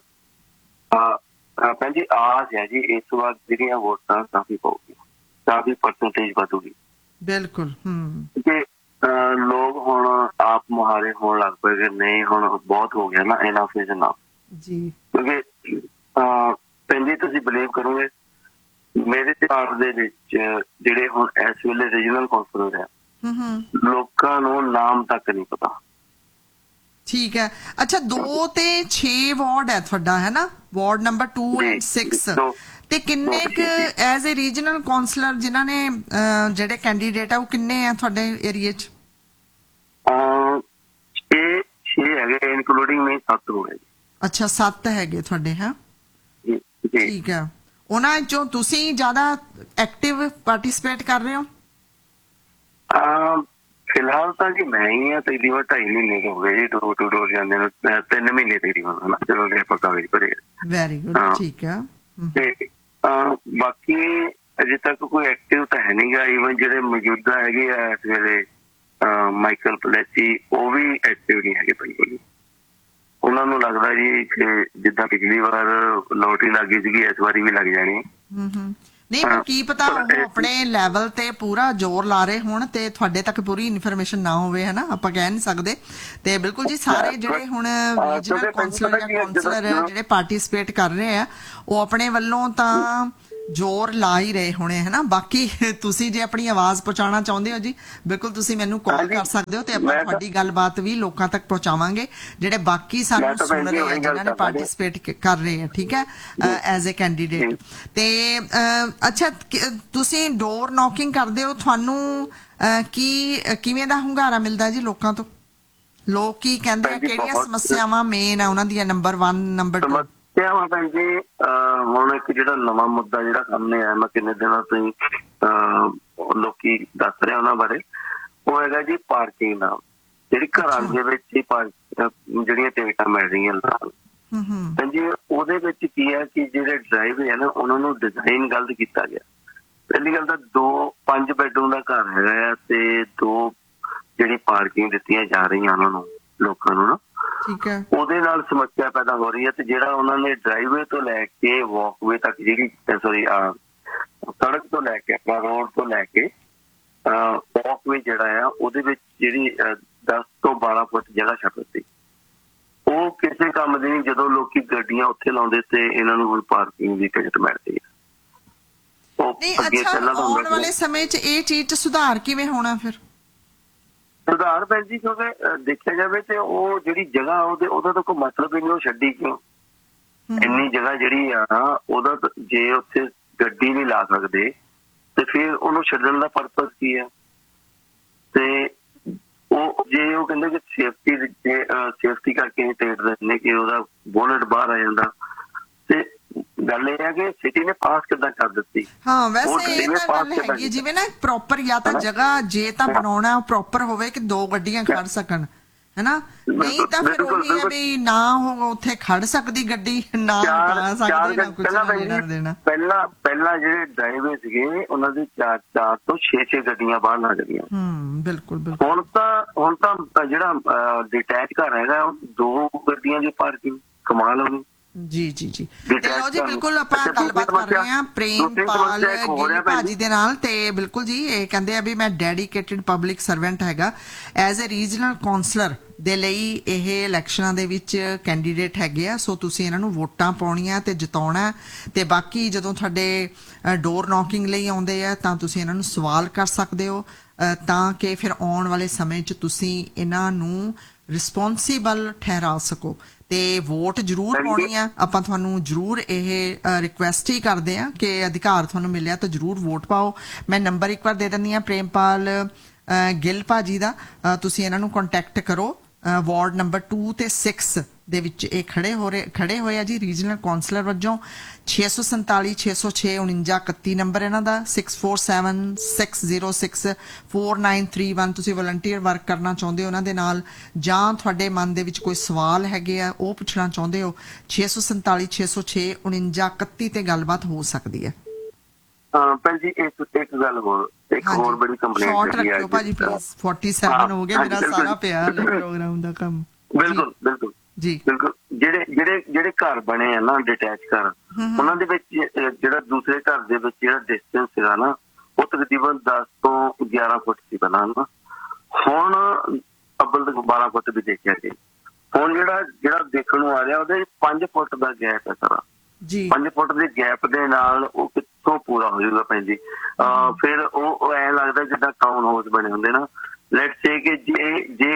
S5: ਭੈਣ ਜੀ ਆਸ ਹੈ ਜੀ ਇਸ ਵਾਰ ਜਿਹੜੀਆਂ ਵੋਟਾਂ ਕਾਫੀ ਪਊਗੀ, ਕਾਫੀ ਪਰਸੈਂਟੇਜ ਵਧੂਗੀ।
S1: ਬਿਲਕੁਲ।
S5: ਕਿ ਲੋਕ ਹੁਣ ਆਪ ਮੁਹਾਰੇ ਹੋਣ ਲੱਗ ਪਏ ਕਿ ਨਹੀਂ ਹੁਣ ਬਹੁਤ ਹੋ ਗਿਆ ਨਾ, ਇਨਫ ਇਜ਼ ਇਨਫ ਜੀ। ਕਿਉਂਕਿ ਭੈਣ ਜੀ ਤੁਸੀਂ ਬਿਲੀਵ ਕਰੋਗੇ ਮੇਰੇ ਤਿਉਹਾਰ ਦੇ ਵਿੱਚ ਜਿਹੜੇ ਹੁਣ ਇਸ ਵੇਲੇ ਰੀਜਨਲ ਕੌਂਸਲਰ ਆ ਲੋਕਾਂ ਨੂੰ ਨਾਮ ਤੱਕ ਨਹੀਂ ਪਤਾ।
S1: ਠੀਕ ਹੈ। ਅੱਛਾ ਦੋ ਤੇ ਛੇ ਵਾਰਡ ਹੈ ਤੁਹਾਡਾ ਹੈ ਨਾ, ward number two and six, ਤੇ ਕਿੰਨੇ ਕੁ ਐਜ਼ ਏ ਰੀਜਨਲ ਕਾਉਂਸਲਰ ਜਿਨ੍ਹਾਂ ਨੇ ਜਿਹੜੇ ਕੈਂਡੀਡੇਟ ਆ ਉਹ ਕਿੰਨੇ ਆ ਤੁਹਾਡੇ ਏਰੀਏ ਚ?
S5: ਛੇ ਛੇ ਹੈਗੇ ਇਨਕਲੂਡਿੰਗ ਮੈਂ ਸੱਤ ਹੋ ਗਏ।
S1: ਅੱਛਾ ਸੱਤ ਹੈਗੇ ਤੁਹਾਡੇ? ਹੈ ਠੀਕ ਹੈ। ਉਹਨਾਂ ਚੋਂ ਤੁਸੀਂ ਜ਼ਿਆਦਾ ਐਕਟਿਵ ਪਾਰਟਿਸਿਪੇਟ ਕਰ ਰਹੇ ਹੋ?
S5: ਫਿਲਹਾਲ ਤਾਂ ਜੀ ਮੈਂ ਹੀ ਆ, ਤਕਰੀਬਨ ਢਾਈ ਮਹੀਨੇ ਹੋ ਗਏ ਜੀ ਡੋਰ ਟੂ ਡੋਰ ਜਾਂਦੇ ਨੂੰ, ਤਿੰਨ ਮਹੀਨੇ ਤਕਰੀਬਨ ਚਲੋ ਆਪਾਂ ਕਾਗਜ਼ ਭਰੇ।
S1: ਵੈਰੀ ਗੁੱਡ, ਠੀਕ ਹੈ।
S5: ਤੇ ਬਾਕੀ ਅਜੇ ਤੱਕ ਕੋਈ ਐਕਟਿਵ ਤਾਂ ਹੈ ਨੀ ਗਾ। ਈਵਨ ਜਿਹੜੇ ਮੌਜੂਦਾ ਹੈਗੇ ਆ ਇਸ ਵੇਲੇ ਮਾਈਕਲ ਪਲੈਸੀ ਉਹ ਵੀ ਐਕਟਿਵ ਨਹੀਂ ਹੈਗੇ ਬਿਲਕੁਲ। ਉਹਨਾਂ ਨੂੰ ਲੱਗਦਾ ਜੀ ਕਿ ਜਿੱਦਾਂ ਪਿਛਲੀ ਵਾਰ ਲੋਟਰੀ ਲੱਗ ਗਈ ਸੀਗੀ ਇਸ ਵਾਰੀ ਵੀ ਲੱਗ ਜਾਣੀ।
S1: ਨਹੀਂ ਪਰ ਕੀ ਪਤਾ ਉਹ ਆਪਣੇ ਲੈਵਲ ਤੇ ਪੂਰਾ ਜ਼ੋਰ ਲਾ ਰਹੇ ਹੋਣ ਤੇ ਤੁਹਾਡੇ ਤੱਕ ਪੂਰੀ ਇਨਫੋਰਮੇਸ਼ਨ ਨਾ ਹੋਵੇ, ਹੈ ਨਾ, ਆਪਾਂ ਕਹਿ ਨਹੀਂ ਸਕਦੇ। ਤੇ ਬਿਲਕੁਲ ਜੀ ਸਾਰੇ ਜਿਹੜੇ ਹੁਣ ਰੀਜਨਲ ਕਾਉਂਸਲਰ ਜਾਂ ਕਾਉਂਸਲਰ ਜਿਹੜੇ ਪਾਰਟਿਸਿਪੇਟ ਕਰ ਰਹੇ ਆ ਉਹ ਆਪਣੇ ਵੱਲੋਂ ਤਾਂ ਜ਼ੋਰ ਲਾ ਹੀ ਰਹੇ ਹੋਣੇ, ਹੈ ਨਾ। ਬਾਕੀ ਤੁਸੀਂ ਜੇ ਆਪਣੀ ਆਵਾਜ਼ ਪਹੁੰਚਾਉਣਾ ਚਾਹੁੰਦੇ ਹੋ ਜੀ ਬਿਲਕੁਲ ਤੁਸੀਂ ਮੈਨੂੰ ਕਾਲ ਕਰ ਸਕਦੇ ਹੋ ਤੇ ਆਪਾਂ ਤੁਹਾਡੀ ਗੱਲਬਾਤ ਵੀ ਲੋਕਾਂ ਤੱਕ ਪਹੁੰਚਾਵਾਂਗੇ ਜਿਹੜੇ ਬਾਕੀ ਸਾਨੂੰ ਸੁਣ ਰਹੇ ਆ ਜਿਨ੍ਹਾਂ ਨੇ ਪਾਰਟਿਸਿਪੇਟ ਕਰ ਰਹੇ ਆ, ਠੀਕ ਹੈ, ਐਜ਼ ਏ ਕੈਂਡੀਡੇਟ। ਤੇ ਅੱਛਾ ਤੁਸੀਂ ਡੋਰ ਨੌਕਿੰਗ ਕਰਦੇ ਹੋ, ਤੁਹਾਨੂੰ ਕੀ ਕਿਵੇਂ ਦਾ ਹੁੰਗਾਰਾ ਮਿਲਦਾ ਜੀ ਲੋਕਾਂ ਤੋਂ? ਲੋਕ ਕੀ ਕਹਿੰਦੇ ਆ, ਕਿਹੜੀਆਂ ਸਮੱਸਿਆਵਾਂ ਮੇਨ ਆ ਉਹਨਾਂ ਦੀਆਂ ਨੰਬਰ ਵਨ ਨੰਬਰ ਟੂ?
S5: ਭੈਣ ਜੀ ਹੁਣ ਇੱਕ ਜਿਹੜਾ ਨਵਾਂ ਮੁੱਦਾ ਜਿਹੜਾ ਸਾਹਮਣੇ ਆਇਆ, ਮੈਂ ਕਿੰਨੇ ਦਿਨਾਂ ਤੋਂ ਹੀ ਲੋਕੀ ਦੱਸ ਰਿਹਾ ਉਹਨਾਂ ਬਾਰੇ, ਉਹ ਹੈਗਾ ਜੀ ਪਾਰਕਿੰਗ ਦਾ। ਜਿਹੜੀ ਘਰਾਂ ਦੇ ਵਿੱਚ ਹੀ ਜਿਹੜੀਆਂ ਟਿਕਟਾਂ ਮਿਲ ਰਹੀਆਂ ਨਾਲ ਭੈਣ ਜੀ ਉਹਦੇ ਵਿੱਚ ਕੀ ਹੈ ਕਿ ਜਿਹੜੇ ਡਰਾਈਵ ਹੈ ਨਾ ਉਹਨਾਂ ਨੂੰ ਡਿਜ਼ਾਈਨ ਗਲਤ ਕੀਤਾ ਗਿਆ। ਪਹਿਲੀ ਗੱਲ ਤਾਂ ਦੋ ਪੰਜ ਬੈਡਰੂਮ ਦਾ ਘਰ ਹੈਗਾ ਆ ਤੇ ਦੋ ਜਿਹੜੀ ਪਾਰਕਿੰਗ ਦਿੱਤੀਆਂ ਜਾ ਰਹੀਆਂ ਉਹਨਾਂ ਨੂੰ ਲੋਕਾਂ ਨੂੰ ਨਾ, ਉਹਦੇ ਨਾਲ ਸਮੱਸਿਆ ਪੈਦਾ ਹੋ ਰਹੀ ਹੈ। ਤੇ ਜਿਹੜਾ ਉਹਨਾਂ ਨੇ ਡਰਾਈਵੇ ਤੋਂ ਲੈ ਕੇ ਵਾਕਵੇ ਤੱਕ ਜਿਹੜੀ ਸੋਰੀ ਸੜਕ ਤੋਂ ਲੈ ਕੇ ਆਪਣਾ ਰੋਡ ਤੋਂ ਲੈ ਕੇ ਵਾਕਵੇ ਜਿਹੜਾ ਆ ਉਹਦੇ ਵਿੱਚ ਜਿਹੜੀ ਦਸ ਤੋਂ ਬਾਰਾਂ ਫੁੱਟ ਜਗ੍ਹਾ ਛੱਡ ਦਿੱਤੀ, ਉਹ ਕਿਸੇ ਕੰਮ ਦੀ ਨਹੀਂ। ਜਦੋਂ ਲੋਕੀ ਗੱਡੀਆਂ ਉੱਥੇ ਲਾਉਂਦੇ ਤੇ ਇਹਨਾਂ ਨੂੰ ਕੋਈ ਪਾਰਕਿੰਗ ਦੀ ਟਿਕਟ ਮਿਲਦੀ ਹੈ।
S1: ਆਉਣ ਵਾਲੇ ਸਮੇਂ 'ਚ ਇਹ ਚੀਜ਼ 'ਚ ਸੁਧਾਰ ਕਿਵੇਂ ਹੋਣਾ ਫਿਰ?
S5: ਸੁਧਾਰ ਭੈਣ ਜੀ ਕਿਉਂਕਿ ਦੇਖਿਆ ਜਾਵੇ ਤੇ ਉਹ ਜਿਹੜੀ ਜਗ੍ਹਾ ਉਹਦੇ ਉਹਦਾ ਤਾਂ ਕੋਈ ਮਤਲਬ ਹੀ ਨਹੀਂ, ਉਹ ਛੱਡੀ ਕਿਉਂ? ਇੰਨੀ ਜਗ੍ਹਾ ਜਿਹੜੀ ਆ ਉਹਦਾ ਜੇ ਉੱਥੇ ਗੱਡੀ ਨਹੀਂ ਲਾ ਸਕਦੇ ਤੇ ਫਿਰ ਉਹਨੂੰ ਛੱਡਣ ਦਾ ਪਰਪਸ ਕੀ ਆ? ਤੇ ਉਹ ਜੇ ਉਹ ਕਹਿੰਦੇ ਕਿ ਸੇਫਟੀ ਸੇਫਟੀ ਕਰਕੇ ਟਿਕਟ ਦਿੰਦੇ ਕਿ ਉਹਦਾ ਬੋਨਟ ਬਾਹਰ ਆ ਜਾਂਦਾ, ਤੇ ਗੱਲ ਇਹ ਹੈ ਕਿ ਸਿਟੀ ਨੇ ਪਾਸ ਕਿੱਦਾਂ ਕਰ ਦਿੱਤੀ।
S1: ਹਾਂ ਵੈਸੇ ਇਹ ਤਾਂ ਗੱਲ ਹੈਗੀ, ਜਿਵੇਂ ਨਾ ਪ੍ਰੋਪਰ ਜਾਂ ਤਾਂ ਜਗ੍ਹਾ ਜੇ ਤਾਂ ਬਣਾਉਣਾ ਉਹ ਪ੍ਰੋਪਰ ਹੋਵੇ ਕਿ ਦੋ ਗੱਡੀਆਂ ਖੜ ਸਕਣ, ਹੈਨਾ, ਨਹੀਂ ਤਾਂ ਫਿਰ ਉਹੀ ਹੈ ਵੀ ਨਾ ਉਹ ਉੱਥੇ ਖੜ ਸਕਦੀ ਗੱਡੀ, ਨਾ ਬਣਾ ਸਕਦੇ, ਨਾ ਕੁਝ ਲੈਣਾ ਦੇਣਾ।
S5: ਪਹਿਲਾਂ ਪਹਿਲਾਂ ਜਿਹੜੇ ਡਰਾਈਵੇ ਸੀਗੇ ਉਹਨਾਂ ਦੀ ਚਾਰ ਚਾਰ ਤੋਂ ਛੇ ਛੇ ਗੱਡੀਆਂ ਬਾਹਰ ਲੱਗ ਗਈਆਂ।
S1: ਹੂੰ ਬਿਲਕੁਲ ਬਿਲਕੁਲ।
S5: ਹੁਣ ਤਾਂ ਹੁਣ ਤਾਂ ਜਿਹੜਾ ਡਿਟੈਚ ਘਰ ਹੈਗਾ ਦੋ ਗੱਡੀਆਂ ਦੀ ਪਾਰਕਿੰਗ, ਕਮਾਲ ਹੋ ਗਈ।
S1: ਜੀ ਜੀ ਜੀ ਤੇ ਲਓ ਜੀ ਬਿਲਕੁਲ ਆਪਾਂ ਗੱਲਬਾਤ ਕਰ ਰਹੇ ਹਾਂ ਪ੍ਰੇਮਪਾਲ ਗਿੱਲ ਭਾਜੀ ਦੇ ਨਾਲ, ਤੇ ਬਿਲਕੁਲ ਜੀ ਇਹ ਕਹਿੰਦੇ ਆ ਵੀ ਮੈਂ ਡੈਡੀਕੇਟਿਡ ਪਬਲਿਕ ਸਰਵੈਂਟ ਹੈਗਾ, ਐਜ਼ ਅ ਰੀਜਨਲ ਕਾਉਂਸਲਰ ਦੇ ਲਈ ਇਹ ਇਲੈਕਸ਼ਨਾਂ ਦੇ ਵਿੱਚ ਕੈਂਡੀਡੇਟ ਹੈਗੇ ਆ, ਸੋ ਤੁਸੀਂ ਇਹਨਾਂ ਨੂੰ ਵੋਟਾਂ ਪਾਉਣੀਆਂ ਤੇ ਜਿਤਾਉਣਾ, ਤੇ ਬਾਕੀ ਜਦੋਂ ਤੁਹਾਡੇ ਡੋਰ ਨੌਕਿੰਗ ਲਈ ਆਉਂਦੇ ਆ ਤਾਂ ਤੁਸੀਂ ਇਹਨਾਂ ਨੂੰ ਸਵਾਲ ਕਰ ਸਕਦੇ ਹੋ, ਤਾਂ ਕਿ ਫਿਰ ਆਉਣ ਵਾਲੇ ਸਮੇਂ 'ਚ ਤੁਸੀਂ ਇਹਨਾਂ ਨੂੰ ਰਿਸਪੌਂਸੀਬਲ ਠਹਿਰਾ ਸਕੋ। ਤੇ ਵੋਟ ਜ਼ਰੂਰ ਪਾਉਣੀ ਆ, ਆਪਾਂ ਤੁਹਾਨੂੰ ਜ਼ਰੂਰ ਇਹ ਰਿਕੁਐਸਟ ਹੀ ਕਰਦੇ ਆ ਕਿ ਅਧਿਕਾਰ ਤੁਹਾਨੂੰ ਮਿਲਿਆ ਤਾਂ ਜ਼ਰੂਰ ਵੋਟ ਪਾਓ। ਮੈਂ ਨੰਬਰ ਇੱਕ ਵਾਰ ਦੇ ਦਿੰਦੀ ਆ ਪ੍ਰੇਮਪਾਲ ਗਿੱਲ ਭਾਜੀ ਦਾ, ਤੁਸੀਂ ਇਹਨਾਂ ਨੂੰ ਕੰਟੈਕਟ ਕਰੋ। ਵਾਰਡ ਨੰਬਰ ਟੂ ਤੇ ਸਿਕਸ ਦੇ ਵਿੱਚ ਇਹ ਖੜੇ ਹੋ ਰਹੇ ਖੜੇ ਹੋਏ ਆ ਜੀ ਰੀਜਨਲ ਕਾਉਂਸਲਰ ਵਜੋਂ। ਛੇ ਸੌ ਸੰਤਾਲੀ ਛੇ ਸੌ ਛੇ ਉਣੰਜਾ ਇਕੱਤੀ ਨੰਬਰ ਇਹਨਾਂ ਦਾ, six four seven six zero six four nine three one. ਤੁਸੀਂ ਵਲੰਟੀਅਰ ਵਰਕ ਕਰਨਾ ਚਾਹੁੰਦੇ ਹੋ ਉਹਨਾਂ ਦੇ ਨਾਲ, ਜਾਂ ਤੁਹਾਡੇ ਮਨ ਦੇ ਵਿੱਚ ਕੋਈ ਸਵਾਲ ਹੈਗੇ ਆ ਉਹ ਪੁੱਛਣਾ ਚਾਹੁੰਦੇ ਹੋ, ਛੇ ਸੌ ਸੰਤਾਲੀ ਛੇ ਸੌ ਛੇ ਉਣੰਜਾ ਇਕੱਤੀ ਤੇ ਗੱਲਬਾਤ ਹੋ ਸਕਦੀ ਹੈ।
S5: ਹਾਂ ਭੈਣ ਜੀ ਇੱਕ ਇੱਕ ਗੱਲ ਹੋਰ, ਇੱਕ ਹੋਰ ਬੜੀ ਕੰਪਲੇਂਟ
S1: ਸ਼ਾਰਟ ਰੱਖਿਓ ਭਾਜੀ ਪਲੀਜ਼, ਫੋਰਟੀ ਸੈਵਨ ਹੋ ਗਿਆ ਮੇਰਾ ਸਾਰਾ ਪਿਆ ਪ੍ਰੋਗਰਾਮ ਦਾ ਕੰਮ।
S5: ਬਿਲਕੁਲ ਬਿਲਕੁਲ ਜੀ ਬਿਲਕੁਲ। ਜਿਹੜੇ ਜਿਹੜੇ ਜਿਹੜੇ ਘਰ ਬਣੇ ਆ ਨਾ ਡਿਟੈਚ ਘਰ, ਉਹਨਾਂ ਦੇ ਵਿੱਚ ਜਿਹੜਾ ਦੂਸਰੇ ਘਰ ਦੇ ਵਿੱਚ ਜਿਹੜਾ ਡਿਸਟੈਂਸ ਸੀਗਾ ਨਾ ਉਹ ਤਕਰੀਬਨ ਦਸ ਤੋਂ ਗਿਆਰਾਂ ਫੁੱਟ ਸੀ ਪਹਿਲਾਂ ਨਾ, ਹੁਣ ਅੱਬਲ ਤੱਕ ਬਾਰਾਂ ਫੁੱਟ ਵੀ ਦੇਖਿਆ ਗਿਆ। ਹੁਣ ਜਿਹੜਾ ਜਿਹੜਾ ਦੇਖਣ ਨੂੰ ਆ ਰਿਹਾ ਉਹਦੇ ਪੰਜ ਫੁੱਟ ਦਾ ਗੈਪ ਹੈ ਸਾਰਾ ਜੀ। ਪੰਜ ਫੁੱਟ ਦੇ ਗੈਪ ਦੇ ਨਾਲ ਉਹ ਕਿੱਥੋਂ ਪੂਰਾ ਹੋ ਜਾਊਗਾ ਭੈਣ ਜੀ। ਫਿਰ ਉਹ ਐਂ ਲੱਗਦਾ ਜਿੱਦਾਂ ਟਾਊਨ ਹਾਊਸ ਬਣੇ ਹੁੰਦੇ ਨਾ। ਲੈਟਸ ਸੇ ਕਿ ਜੇ ਜੇ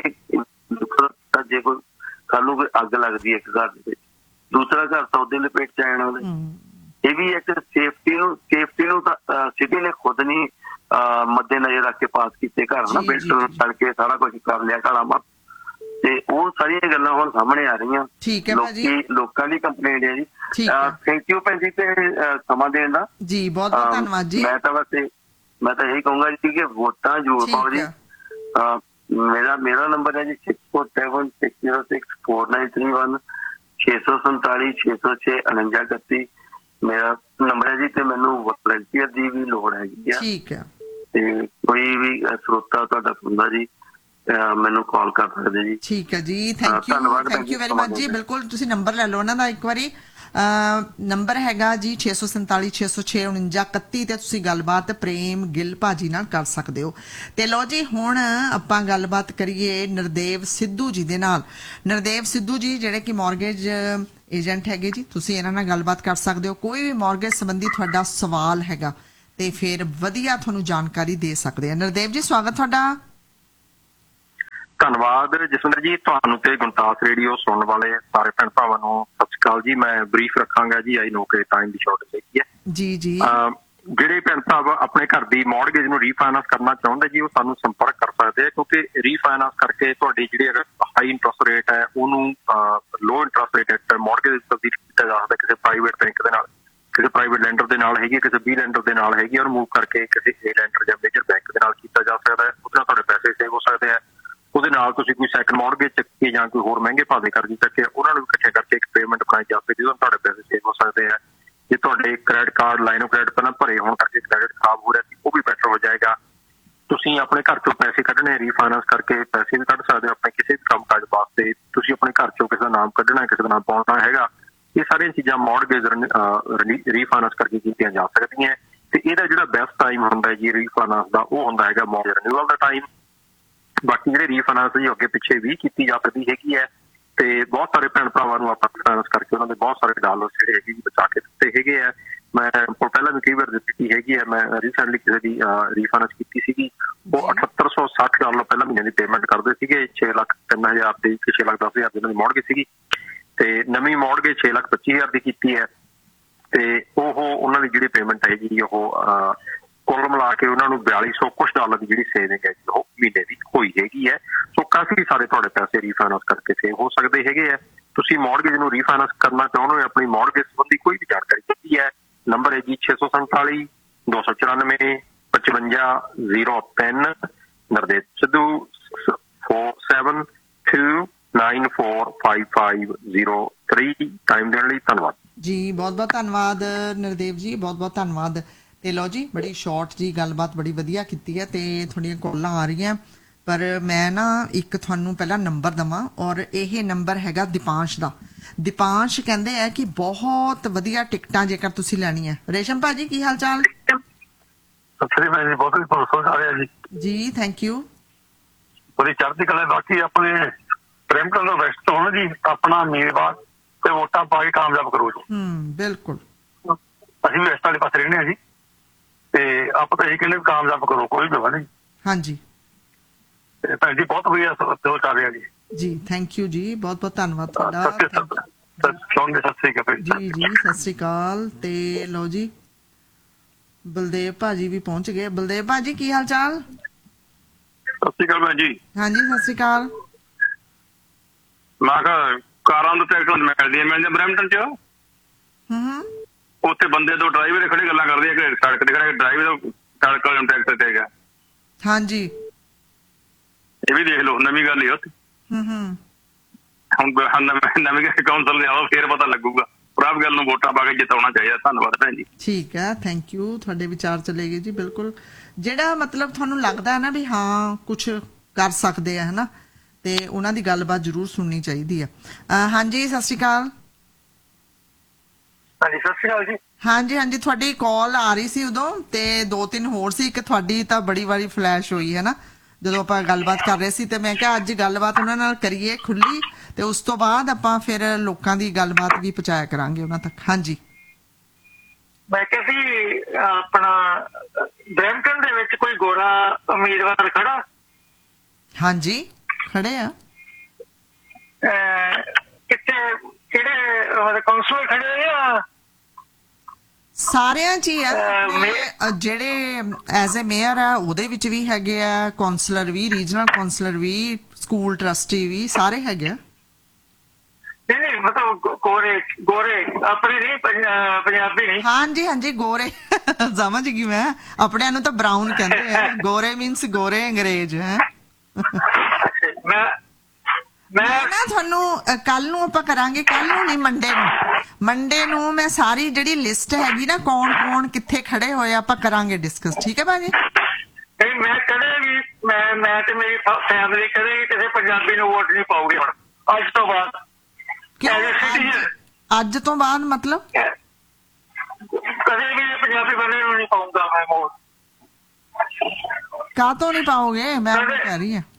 S5: ਜੇ ਕੋਈ ਕੱਲ ਨੂੰ ਕੋਈ ਅੱਗ ਲੱਗਦੀ ਹੈ ਇੱਕ ਘਰ ਦੇ ਵਿੱਚ, ਦੂਸਰਾ ਘਰ ਤਾਂ ਉਹਦੇ ਲਪੇਟ ਚ ਆ ਜਾਣਾ ਉਹਦੇ। ਇਹ ਵੀ ਇੱਕ ਸੇਫਟੀ ਨੂੰ ਸੇਫਟੀ ਨੂੰ ਤਾਂ ਸਿਟੀ ਨੇ ਖੁਦ ਨਹੀਂ ਮੱਦੇ ਨਜ਼ਰ ਰੱਖ ਕੇ ਪਾਸ ਕੀਤੇ ਘਰ ਨਾ, ਬਿਲਡਰ ਤੜਕੇ ਸਾਰਾ ਕੁਝ ਕਰ ਲਿਆ ਘਰਾਂ ਮਾ, ਤੇ ਉਹ ਸਾਰੀਆਂ ਗੱਲਾਂ ਹੁਣ ਸਾਹਮਣੇ ਆ ਰਹੀਆਂ। ਲੋਕੀ ਲੋਕਾਂ ਦੀ ਕੰਪਲੇਂਟ ਹੈ ਜੀ। ਥੈਂਕ ਯੂ ਭੈਣ ਜੀ ਤੇ ਸਮਾਂ ਦੇਣ ਦਾ
S1: ਜੀ, ਬਹੁਤ ਬਹੁਤ ਧੰਨਵਾਦ ਜੀ।
S5: ਮੈਂ ਤਾਂ ਬਸ ਮੈਂ ਤਾਂ ਇਹੀ ਕਹੂੰਗਾ ਜੀ ਕਿ ਵੋਟਾਂ ਜ਼ਰੂਰ ਪਾਓ ਜੀ। ਮੇਰਾ ਮੇਰਾ ਨੰਬਰ ਹੈ G six four seven six zero six four nine three one, ਛੇ ਸੌ ਸੰਤਾਲੀ ਛੇ ਸੌ ਛੇ ਉਣੰਜਾ ਇਕੱਤੀ ਮੇਰਾ ਨੰਬਰ ਹੈ ਜੀ। ਤੇ ਮੈਨੂੰ ਵਲੰਟੀਅਰ ਦੀ ਵੀ ਲੋੜ ਹੈਗੀ ਆ। ਠੀਕ ਹੈ, ਤੇ ਕੋਈ ਵੀ ਸਰੋਤਾ ਤੁਹਾਡਾ ਸੁਣਦਾ ਜੀ ਮੈਨੂੰ ਕਾਲ ਕਰ ਸਕਦੇ ਜੀ। ਠੀਕ ਹੈ ਜੀ, thank you thank you very much ਜੀ। ਬਿਲਕੁਲ ਤੁਸੀਂ ਨੰਬਰ ਲੈ ਲਓ ਉਹਨਾਂ ਦਾ ਇੱਕ ਵਾਰੀ, ਨੰਬਰ ਹੈਗਾ ਜੀ ਛੇ ਸੌ ਸੰਤਾਲੀ ਛੇ ਸੌ ਛੇ ਉਣੰਜਾ ਇਕੱਤੀ, ਤੇ ਤੁਸੀਂ ਗੱਲਬਾਤ ਪ੍ਰੇਮ ਗਿੱਲ ਭਾਜੀ ਨਾਲ ਕਰ ਸਕਦੇ ਹੋ। ਤੇ ਲਓ ਜੀ ਹੁਣ ਆਪਾਂ ਗੱਲਬਾਤ ਕਰੀਏ ਨਰਦੇਵ ਸਿੱਧੂ ਜੀ ਦੇ ਨਾਲ। ਨਰਦੇਵ ਸਿੱਧੂ ਜੀ ਜਿਹੜੇ ਕਿ ਮੌਰਗੇਜ ਏਜੰਟ ਹੈਗੇ ਜੀ, ਤੁਸੀਂ ਇਹਨਾਂ ਨਾਲ ਗੱਲਬਾਤ ਕਰ ਸਕਦੇ ਹੋ। ਕੋਈ ਵੀ ਮੌਰਗੇਜ ਸੰਬੰਧੀ ਤੁਹਾਡਾ ਸਵਾਲ ਹੈਗਾ ਤੇ ਫਿਰ ਵਧੀਆ ਤੁਹਾਨੂੰ ਜਾਣਕਾਰੀ ਦੇ ਸਕਦੇ ਆ। ਨਰਦੇਵ ਜੀ ਸਵਾਗਤ ਤੁਹਾਡਾ।
S6: ਧੰਨਵਾਦ ਜਸਵਿੰਦਰ ਜੀ, ਤੁਹਾਨੂੰ ਤੇ ਗੁਣਤਾਸ ਰੇਡੀਓ ਸੁਣਨ ਵਾਲੇ ਸਾਰੇ ਭੈਣ ਭਰਾਵਾਂ ਨੂੰ ਸਤਿ ਸ਼੍ਰੀ ਅਕਾਲ ਜੀ। ਮੈਂ ਬਰੀਫ ਰੱਖਾਂਗਾ ਜੀ, ਆਈ ਨੋ ਕਿ ਟਾਈਮ ਦੀ ਸ਼ਾਰਟੇਜ ਹੈਗੀ ਹੈ ਜੀ ਜੀ। ਜਿਹੜੇ ਭੈਣ ਭਰਾ ਆਪਣੇ ਘਰ ਦੀ ਮੌਰਗੇਜ ਨੂੰ ਰੀਫਾਈਨਾਂਸ ਕਰਨਾ ਚਾਹੁੰਦੇ ਜੀ, ਉਹ ਸਾਨੂੰ ਸੰਪਰਕ ਕਰ ਸਕਦੇ ਆ, ਕਿਉਂਕਿ ਰੀਫਾਈਨਾਂਸ ਕਰਕੇ ਤੁਹਾਡੀ ਜਿਹੜੀ ਹਾਈ ਇੰਟਰਸਟ ਰੇਟ ਹੈ ਉਹਨੂੰ ਲੋ ਇੰਟਰਸਟ ਰੇਟ ਮੌਰਗੇਜ ਤਬਦੀਲ ਕੀਤਾ ਜਾ ਸਕਦਾ ਕਿਸੇ ਪ੍ਰਾਈਵੇਟ ਬੈਂਕ ਦੇ ਨਾਲ, ਕਿਸੇ ਪ੍ਰਾਈਵੇਟ ਲੈਂਡਰ ਦੇ ਨਾਲ ਹੈਗੀ, ਕਿਸੇ ਬੀ ਲੈਂਡਰ ਦੇ ਨਾਲ ਹੈਗੀ, ਔਰ ਮੂਵ ਕਰਕੇ ਕਿਸੇ ਏ ਲੈਂਡਰ ਜਾਂ ਮੇਜਰ ਬੈਂਕ ਦੇ ਨਾਲ ਕੀਤਾ ਜਾ ਸਕਦਾ ਹੈ। ਉਹਦੇ ਨਾਲ ਤੁਹਾਡੇ ਪੈਸੇ ਸੇਵ ਹੋ ਸਕਦੇ ਆ। ਉਹਦੇ ਨਾਲ ਤੁਸੀਂ ਕੋਈ ਸੈਕੰਡ ਮੌਰਗੇਜ ਚੱਕੇ ਜਾਂ ਕੋਈ ਹੋਰ ਮਹਿੰਗੇ ਭਾਅ ਦੇ ਕਰਜ਼ੇ ਚੱਕੇ, ਉਹਨਾਂ ਨੂੰ ਵੀ ਇਕੱਠੇ ਕਰਕੇ ਇੱਕ ਪੇਮੈਂਟ ਬਣਾਈ ਜਾ ਸਕਦੀ, ਜਿਹਦੇ ਨਾਲ ਤੁਹਾਡੇ ਪੈਸੇ ਸੇਵ ਹੋ ਸਕਦੇ ਆ। ਜੇ ਤੁਹਾਡੇ credit card line of credit ਪਹਿਲਾਂ ਭਰੇ ਹੋਣ ਕਰਕੇ ਕ੍ਰੈਡਿਟ ਖਰਾਬ ਹੋ ਰਿਹਾ ਸੀ, ਉਹ ਵੀ ਬੈਟਰ ਹੋ ਜਾਏਗਾ। ਤੁਸੀਂ ਆਪਣੇ ਘਰ ਚੋਂ ਪੈਸੇ ਕੱਢਣੇ, ਰੀਫਾਈਨਾਂਸ ਕਰਕੇ ਪੈਸੇ ਵੀ ਕੱਢ ਸਕਦੇ ਹੋ ਆਪਣੇ ਕਿਸੇ ਵੀ ਕੰਮ ਕਾਜ ਵਾਸਤੇ। ਤੁਸੀਂ ਆਪਣੇ ਘਰ ਚੋਂ ਕਿਸੇ ਦਾ ਨਾਮ ਕੱਢਣਾ, ਕਿਸੇ ਦਾ ਨਾਮ ਪਾਉਣਾ ਹੈਗਾ, ਇਹ ਸਾਰੀਆਂ ਚੀਜ਼ਾਂ ਮੌਰਗੇਜ ਰੀਫਾਈਨਾਂਸ ਕਰਕੇ ਕੀਤੀਆਂ ਜਾ ਸਕਦੀਆਂ। ਤੇ ਇਹਦਾ ਜਿਹੜਾ ਬੈਸਟ ਟਾਈਮ ਹੁੰਦਾ ਜੀ ਰੀਫਾਈਨਾਂਸ ਦਾ, ਉਹ ਹੁੰਦਾ ਹੈਗਾ ਮੌਰਗੇਜ ਰਿਨਿਊਅਲ ਦਾ ਟਾਈਮ। ਬਾਕੀ ਜਿਹੜੇ ਰੀਫਾਈਨਾਂਸ ਜੀ ਅੱਗੇ ਪਿੱਛੇ ਵੀ ਕੀਤੀ ਜਾ ਸਕਦੀ ਹੈਗੀ ਹੈ, ਤੇ ਬਹੁਤ ਸਾਰੇ ਭੈਣ ਭਰਾਵਾਂ ਨੂੰ ਆਪਾਂ ਫਾਈਨਾਂਸ ਕਰਕੇ ਉਹਨਾਂ ਦੇ ਬਹੁਤ ਸਾਰੇ ਡਾਲਰ ਜਿਹੜੇ ਹੈਗੇ ਬਚਾ ਕੇ ਦਿੱਤੇ ਹੈਗੇ ਆ। ਮੈਂ ਪਹਿਲਾਂ ਵੀ ਕਈ ਵਾਰ ਦਿੱਤੀ ਹੈਗੀ ਹੈ। ਮੈਂ ਰੀਸੈਂਟਲੀ ਕਿਸੇ ਦੀ ਰੀਫਾਈਨਾਂਸ ਕੀਤੀ ਸੀਗੀ, ਉਹ ਅਠੱਤਰ ਸੌ ਸੱਠ ਡਾਲਰ ਪਹਿਲਾਂ ਮਹੀਨੇ ਦੀ ਪੇਮੈਂਟ ਕਰਦੇ ਸੀਗੇ, ਛੇ ਲੱਖ ਤਿੰਨ ਹਜ਼ਾਰ ਦੀ ਛੇ ਲੱਖ ਦਸ ਹਜ਼ਾਰ ਦੀ ਉਹਨਾਂ ਦੀ ਮੌਰਗੇਜ ਸੀਗੀ, ਤੇ ਨਵੀਂ ਮੌਰਗੇਜ ਛੇ ਲੱਖ ਪੱਚੀ ਹਜ਼ਾਰ ਦੀ ਕੀਤੀ ਹੈ। ਤੇ ਉਹ ਉਹਨਾਂ ਦੀ ਜਿਹੜੀ ਪੇਮੈਂਟ ਹੈਗੀ ਉਹ ਕੁੱਲ ਮਿਲਾ ਕੇ ਉਹਨਾਂ ਨੂੰ ਬਿਆਲੀ ਸੌ ਕੁਛ ਡਾਲਰ ਦੀ ਜਿਹੜੀ ਸੇਵਿੰਗ ਹੈ ਜੀ ਉਹ ਮਹੀਨੇ ਦੀ ਹੋਈ ਹੈਗੀ ਹੈ। ਸੋ ਕਾਫੀ ਸਾਰੇ ਤੁਹਾਡੇ ਪੈਸੇ ਰੀਫਾਈਨਾਂਸ ਕਰਕੇ ਸੇਵ ਹੋ ਸਕਦੇ ਹੈਗੇ ਹੈ। ਤੁਸੀਂ ਮੌਰਗੇਜ ਨੂੰ ਰੀਫਾਈਨਾਂਸ ਕਰਨਾ ਚਾਹੁੰਦੇ ਹੋ, ਆਪਣੀ ਮੌਰਗੇਜ ਸੰਬੰਧੀ ਕੋਈ ਵੀ ਜਾਣਕਾਰੀ ਚਾਹੀਦੀ ਹੈ, ਨੰਬਰ ਹੈ ਜੀ ਛੇ ਸੌ ਸੰਤਾਲੀ ਦੋ ਸੌ ਚੁਰਾਨਵੇਂ ਪਚਵੰਜਾ ਜ਼ੀਰੋ ਤਿੰਨ। Nardev Sidhu four seven to nine four five five zero three. Time ਦੇਣ ਲਈ ਧੰਨਵਾਦ
S1: ਜੀ, ਬਹੁਤ ਬਹੁਤ ਧੰਨਵਾਦ ਨਰਦੇਵ ਜੀ, ਬਹੁਤ ਬਹੁਤ ਧੰਨਵਾਦ। ਤੇ ਲਓ ਜੀ, ਬੜੀ ਸ਼ਾਰਟ ਜੀ ਗੱਲਬਾਤ ਬੜੀ ਵਧੀਆ ਕੀਤੀ ਹੈ ਤੇ ਤੁਹਾਡੀਆਂ ਕਾਲਾਂ ਆ ਰਹੀਆਂ, ਪਰ ਮੈਂ ਨਾ ਇੱਕ ਤੁਹਾਨੂੰ ਪਹਿਲਾਂ ਨੰਬਰ ਦੇਵਾਂ, ਔਰ ਇਹ ਨੰਬਰ ਹੈਗਾ ਦੀਪਾਂਸ਼ ਦਾ। ਦੀਪਾਂਸ਼ ਕਹਿੰਦੇ ਆ ਕਿ ਬਹੁਤ ਵਧੀਆ ਟਿਕਟਾਂ ਜੇਕਰ ਤੁਸੀਂ ਲੈਣੀਆਂ। ਰੇਸ਼ਮ ਭਾਜੀ ਕੀ ਹਾਲ ਚਾਲ?
S3: ਬਹੁਤ ਬਹੁਤ ਆ ਰਿਹਾ ਜੀ
S1: ਜੀ ਥੈਂਕ ਯੂ।
S3: ਬੜੀ ਚੜ੍ਹਦੀ ਕਲਾ। ਬਾਕੀ ਆਪਣੇ ਬਰੈਂਪਟਨ ਤੋਂ ਵੈਸਟ ਤੋਂ ਜੀ ਆਪਣਾ ਉਮੀਦਵਾਰ ਤੇ ਵੋਟਾਂ ਪਾ ਕੇ ਕਾਮਯਾਬ ਕਰੋ ਜੀ।
S1: ਹੂੰ ਬਿਲਕੁਲ,
S3: ਅਸੀਂ ਵੀ ਵੈਸਟ ਵਾਲੇ ਪਾਸੇ ਰਹਿੰਦੇ ਹਾਂ ਜੀ, ਤੇ ਆਪਾਂ ਤਾਂ ਇਹ ਕਹਿੰਦੇ ਕਾਮਯਾਬ ਕਰੋ, ਕੋਈ ਵੀ ਨਹੀਂ।
S1: ਹਾਂਜੀ
S3: ਤੇ ਭੈਣ ਜੀ ਬਹੁਤ ਵਧੀਆ ਦੋ ਚੱਲ ਰਿਹਾ ਜੀ।
S1: ਜੀ ਥੈਂਕ ਯੂ ਜੀ, ਬਹੁਤ ਬਹੁਤ ਧੰਨਵਾਦ ਤੁਹਾਡਾ।
S3: ਸਤਿ ਸ੍ਰੀ ਅਕਾਲ
S1: ਜੀ ਜੀ ਸਤਿ ਸ੍ਰੀ ਅਕਾਲ। ਤੇ ਲਓ ਜੀ, ਬਲਦੇਵ ਭਾਜੀ ਵੀ ਪਹੁੰਚ ਗਏ। ਬਲਦੇਵ ਭਾਜੀ ਕੀ ਹਾਲ ਚਾਲ?
S2: ਸਤਿ ਸ਼੍ਰੀ ਅਕਾਲ ਭੈਣ ਜੀ।
S1: ਹਾਂਜੀ ਸਤਿ ਸ੍ਰੀ ਅਕਾਲ।
S2: ਮੈਂ ਕਿਹਾ ਕਾਰਾਂ ਦਾ ਟਿਕਟ ਮਿਲਦੀਆਂ ਮਿਲਦੀਆਂ ਬਰੈਂਪਟਨ ਚ।
S1: ਹੂੰ
S2: ਉੱਥੇ ਬੰਦੇ ਦੋ ਡਰਾਈਵਰ ਖੜੇ ਗੱਲਾਂ ਕਰਦੇ ਆ ਕਿ ਸੜਕ ਤੇ ਖੜਾ ਡਰਾਈਵਰ ਸੜਕ ਵਾਲੇ ਟੈਕਸ ਤੇ ਹੈਗਾ।
S1: ਹਾਂਜੀ
S2: ਇਹ ਵੀ ਦੇਖ ਲਓ, ਨਵੀਂ ਗੱਲ ਹੀ ਉੱਥੇ।
S1: ਹੂੰ ਹੂੰ
S2: ਹੁਣ ਨਵੀਂ ਕਾਉਂਸਲ ਦੇ ਆਓ ਫੇਰ ਪਤਾ ਲੱਗੂਗਾ। ਪ੍ਰਭ ਗੱਲ ਨੂੰ ਵੋਟਾਂ ਪਾ ਕੇ ਜਿਤਾਉਣਾ ਚਾਹੀਦਾ। ਧੰਨਵਾਦ ਭੈਣ ਜੀ।
S1: ਠੀਕ ਹੈ, ਥੈਂਕ ਯੂ। ਤੁਹਾਡੇ ਵਿਚਾਰ ਚਲੇ ਗਏ ਜੀ। ਬਿਲਕੁਲ, ਜਿਹੜਾ ਮਤਲਬ ਤੁਹਾਨੂੰ ਲੱਗਦਾ ਹੈ ਨਾ ਵੀ ਹਾਂ ਕੁਛ ਕਰ ਸਕਦੇ ਆ, ਹਨਾ, ਤੇ ਉਹਨਾਂ ਦੀ ਗੱਲਬਾਤ ਜ਼ਰੂਰ ਸੁਣਨੀ ਚਾਹੀਦੀ ਆ। ਹਾਂਜੀ ਸਤਿ ਸ਼੍ਰੀ ਅਕਾਲ।
S3: ਹਾਂਜੀ ਸਤਿ ਸ਼੍ਰੀ ਅਕਾਲ ਜੀ।
S1: ਹਾਂਜੀ ਹਾਂਜੀ, ਤੁਹਾਡੀ ਕਾਲ ਆ ਰਹੀ ਸੀ ਉਦੋਂ, ਤੇ ਦੋ ਤਿੰਨ ਹੋਰ ਸੀ। ਇੱਕ ਤੁਹਾਡੀ ਤਾਂ ਬੜੀ ਵਾਰੀ ਫਲੈਸ਼ ਹੋਈ ਹੈ ਨਾ ਜਦੋਂ ਆਪਾਂ ਗੱਲਬਾਤ ਕਰ ਰਹੇ ਸੀ, ਤੇ ਮੈਂ ਕਿਹਾ ਅੱਜ ਗੱਲਬਾਤ ਉਹਨਾਂ ਨਾਲ ਕਰੀਏ ਖੁੱਲੀ, ਤੇ ਉਸ ਤੋਂ ਬਾਅਦ ਆਪਾਂ ਫਿਰ ਲੋਕਾਂ ਦੀ ਗੱਲਬਾਤ ਵੀ ਪਹੁੰਚਾਇਆ ਕਰਾਂਗੇ ਉਹਨਾਂ ਤੱਕ। ਹਾਂਜੀ
S3: ਮੈਂ ਕਿਹਾ ਸੀ ਆਪਣਾ ਬਰੈਂਪਟਨ ਦੇ ਵਿੱਚ ਕੋਈ ਗੋਰਾ ਉਮੀਦਵਾਰ ਖੜਾ?
S1: ਹਾਂਜੀ ਖੜੇ ਆ।
S3: ਕਿੱਥੇ ਕਿਹੜੇ ਕਾਉਂਸਲਰ ਖੜੇ ਆ?
S1: ਸਾਰਿਆਂ ਚ ਹੀ ਆ, ਜਿਹੜੇ ਐਜ਼ ਏ ਮੇਅਰ ਆ ਉਹਦੇ ਵਿੱਚ ਵੀ ਹੈਗੇ ਆ, ਕਾਉਂਸਲਰ ਵੀ, ਰੀਜਨਲ ਕਾਉਂਸਲਰ ਵੀ, ਸਕੂਲ ਟਰਸਟੀ ਵੀ, ਸਾਰੇ ਹੈਗੇ ਆ।
S3: ਨਹੀਂ ਮਤਲਬ ਗੋਰੇ ਗੋਰੇ ਆਪਣੇ ਨਹੀਂ, ਪੰਜਾਬੀ ਨਹੀਂ।
S1: ਹਾਂਜੀ ਹਾਂਜੀ ਗੋਰੇ ਸਮਝ ਗਈ ਮੈਂ। ਆਪਣਿਆਂ ਨੂੰ ਤਾਂ ਬਰਾਊਨ ਕਹਿੰਦੇ ਆ, ਗੋਰੇ ਮੀਨਸ ਗੋਰੇ ਅੰਗਰੇਜ਼ ਹੈ।
S3: ਮੈਂ
S1: ਮੈਂ ਨਾ ਤੁਹਾਨੂੰ ਕੱਲ ਨੂੰ ਆਪਾਂ ਕਰਾਂਗੇ, ਕੱਲ ਨੂੰ ਨਹੀਂ ਮੰਡੇ ਨੂੰ, ਮੰਡੇ ਨੂੰ ਮੈਂ ਸਾਰੀ ਜਿਹੜੀ ਲਿਸਟ ਹੈਗੀ ਨਾ ਕੌਣ ਕੌਣ ਕਿੱਥੇ ਖੜੇ ਹੋਏ ਆਪਾਂ ਕਰਾਂਗੇ ਡਿਸਕਸ। ਠੀਕ ਹੈ ਭਾਜੀ?
S3: ਨਹੀਂ ਮੈਂ ਕਦੇ ਵੀ ਮੈਂ ਮੈਂ ਤੇ ਮੇਰੀ ਫੈਮਿਲੀ ਕਦੇ ਵੀ ਕਿਸੇ ਪੰਜਾਬੀ ਨੂੰ ਵੋਟ ਨਹੀਂ ਪਾਉਗੀ ਹੁਣ ਅੱਜ ਤੋਂ ਬਾਅਦ।
S1: ਅੱਜ ਤੋਂ ਬਾਅਦ ਮਤਲਬ
S3: ਕਦੇ ਵੀ ਪੰਜਾਬੀ ਬੰਦੇ ਨੂੰ ਨਹੀਂ ਪਾਉਂਗਾ ਮੈਂ ਵੋਟ।
S1: ਕਾਹ ਤੋਂ ਨਹੀਂ ਪਾਓਗੇ? ਮੈਂ ਕਹਿ ਰਹੀ ਹਾਂ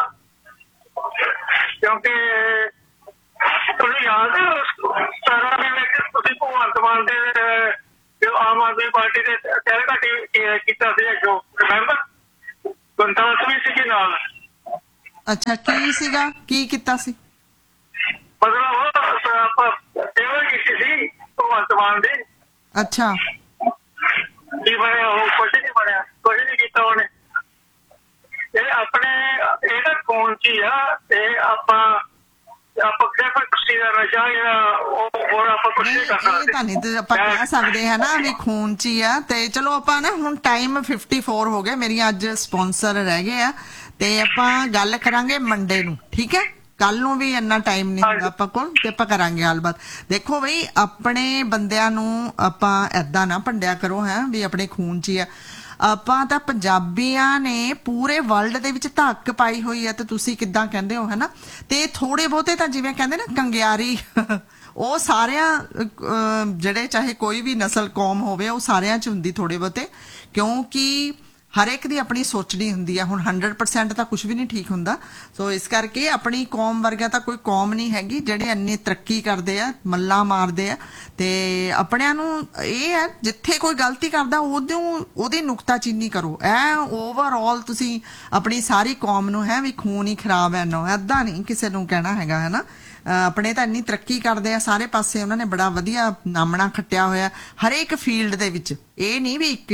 S3: ਕਿਉਂਕਿ ਤੁਸੀਂ ਯਾਦ ਸਤਾਰਾਂ ਦੇ ਵਿੱਚ ਤੁਸੀਂ ਭਗਵੰਤ ਮਾਨ ਦੇ ਆਮ ਆਦਮੀ ਪਾਰਟੀ ਦੇ ਕਹਿ ਘੱਟੀ ਕੀਤਾ ਸੀ ਜੋ ਰਿਮੈਂਬਰ ਗੁਰਦਾਸ ਵੀ ਸੀ ਨਾਲ।
S1: ਅੱਛਾ ਕੀ ਸੀਗਾ, ਕੀ ਕੀਤਾ ਸੀ?
S3: ਮਤਲਬ ਆਪਾਂ ਸੇਵਾ ਕੀਤੀ ਸੀ ਭਗਵੰਤ ਮਾਨ ਦੀ।
S1: ਅੱਛਾ
S3: ਕੀ ਬਣਿਆ? ਉਹ ਕੁਛ ਨਹੀਂ ਬਣਿਆ, ਕੁਛ ਨਹੀਂ ਕੀਤਾ ਉਹਨੇ। ਇਹ ਆਪਣੇ ਇਹਦਾ ਕੌਣ ਸੀ ਆ, ਇਹ ਆਪਾਂ ਆਪਾਂ ਕਿਸੇ ਦਾ ਨਸ਼ਾ ਜਿਹੜਾ ਉਹ ਹੋਰ ਆਪਾਂ ਕੁਛ ਨਹੀਂ ਕਰ ਸਕਦੇ।
S1: ਤਾਂ ਨਹੀਂ ਆਪਾਂ ਕਹਿ ਸਕਦੇ ਹੈ ਨਾ ਵੀ ਖੂਨ ਚ ਹੀ ਆ। ਤੇ ਚਲੋ ਆਪਾਂ ਨਾ ਹੁਣ ਟਾਈਮ ਫਿਫਟੀ ਫੋਰ ਹੋ ਗਏ, ਮੇਰੀਆਂ ਅੱਜ ਸਪਾਂਸਰ ਰਹਿ ਗਏ ਆ, ਤੇ ਆਪਾਂ ਗੱਲ ਕਰਾਂਗੇ ਮੰਡੇ ਨੂੰ। ਠੀਕ ਹੈ? ਕੱਲ ਨੂੰ ਵੀ ਇੰਨਾ ਟਾਈਮ ਨਹੀਂ ਹੁੰਦਾ ਆਪਾਂ ਕੋਲ, ਤੇ ਆਪਾਂ ਕਰਾਂਗੇ ਗੱਲਬਾਤ। ਦੇਖੋ ਬਈ ਆਪਣੇ ਬੰਦਿਆਂ ਨੂੰ ਆਪਾਂ ਏਦਾਂ ਨਾ ਭੰਡਿਆ ਕਰੋ ਹੈ ਵੀ ਆਪਣੇ ਖੂਨ ਚ ਹੀ ਆ। ਆਪਾਂ ਤਾਂ ਪੰਜਾਬੀਆਂ ਨੇ ਪੂਰੇ ਵਰਲਡ ਦੇ ਵਿੱਚ ਧੱਕ ਪਾਈ ਹੋਈ ਹੈ, ਤੇ ਤੁਸੀਂ ਕਿੱਦਾਂ ਕਹਿੰਦੇ ਹੋ, ਹੈ ਨਾ? ਤੇ ਥੋੜੇ ਬਹੁਤੇ ਤਾਂ ਜਿਵੇਂ ਕਹਿੰਦੇ ਨਾ ਕੰਗਿਆਰੀ ਉਹ ਸਾਰਿਆਂ ਜਿਹੜੇ ਚਾਹੇ ਕੋਈ ਵੀ ਨਸਲ ਕੌਮ ਹੋਵੇ ਉਹ ਸਾਰਿਆਂ 'ਚ ਹੁੰਦੀ ਥੋੜੇ ਬਹੁਤੇ, ਕਿਉਂਕਿ ਹਰ ਇੱਕ ਦੀ ਆਪਣੀ ਸੋਚਣੀ ਹੁੰਦੀ ਆ। ਹੁਣ ਹੰਡਰਡ ਪਰਸੈਂਟ ਤਾਂ ਕੁਝ ਵੀ ਨਹੀਂ ਠੀਕ ਹੁੰਦਾ। ਸੋ ਇਸ ਕਰਕੇ ਆਪਣੀ ਕੌਮ ਵਰਗਾ ਤਾਂ ਕੋਈ ਕੌਮ ਨਹੀਂ ਹੈਗੀ ਜਿਹੜੇ ਇੰਨੀ ਤਰੱਕੀ ਕਰਦੇ ਆ, ਮੱਲਾਂ ਮਾਰਦੇ ਆ। ਤੇ ਆਪਣਿਆਂ ਨੂੰ ਇਹ ਹੈ ਜਿੱਥੇ ਕੋਈ ਗਲਤੀ ਕਰਦਾ ਉਦੋਂ ਉਹਦੀ ਨੁਕਤਾਚੀਨੀ ਕਰੋ। ਐ ਓਵਰਆਲ ਤੁਸੀਂ ਆਪਣੀ ਸਾਰੀ ਕੌਮ ਨੂੰ ਹੈ ਵੀ ਖੂਨ ਹੀ ਖਰਾਬ ਹੈ ਨਾ, ਏਦਾਂ ਨਹੀਂ ਕਿਸੇ ਨੂੰ ਕਹਿਣਾ ਹੈਗਾ, ਹੈ ਨਾ? ਆਪਣੇ ਤਾਂ ਇੰਨੀ ਤਰੱਕੀ ਕਰਦੇ ਆ ਸਾਰੇ ਪਾਸੇ, ਉਹਨਾਂ ਨੇ ਬੜਾ ਵਧੀਆ ਨਾਮਣਾ ਖੱਟਿਆ ਹੋਇਆ ਹਰੇਕ ਫੀਲਡ ਦੇ ਵਿੱਚ। ਇਹ ਨਹੀਂ ਵੀ ਇੱਕ 'ਚ,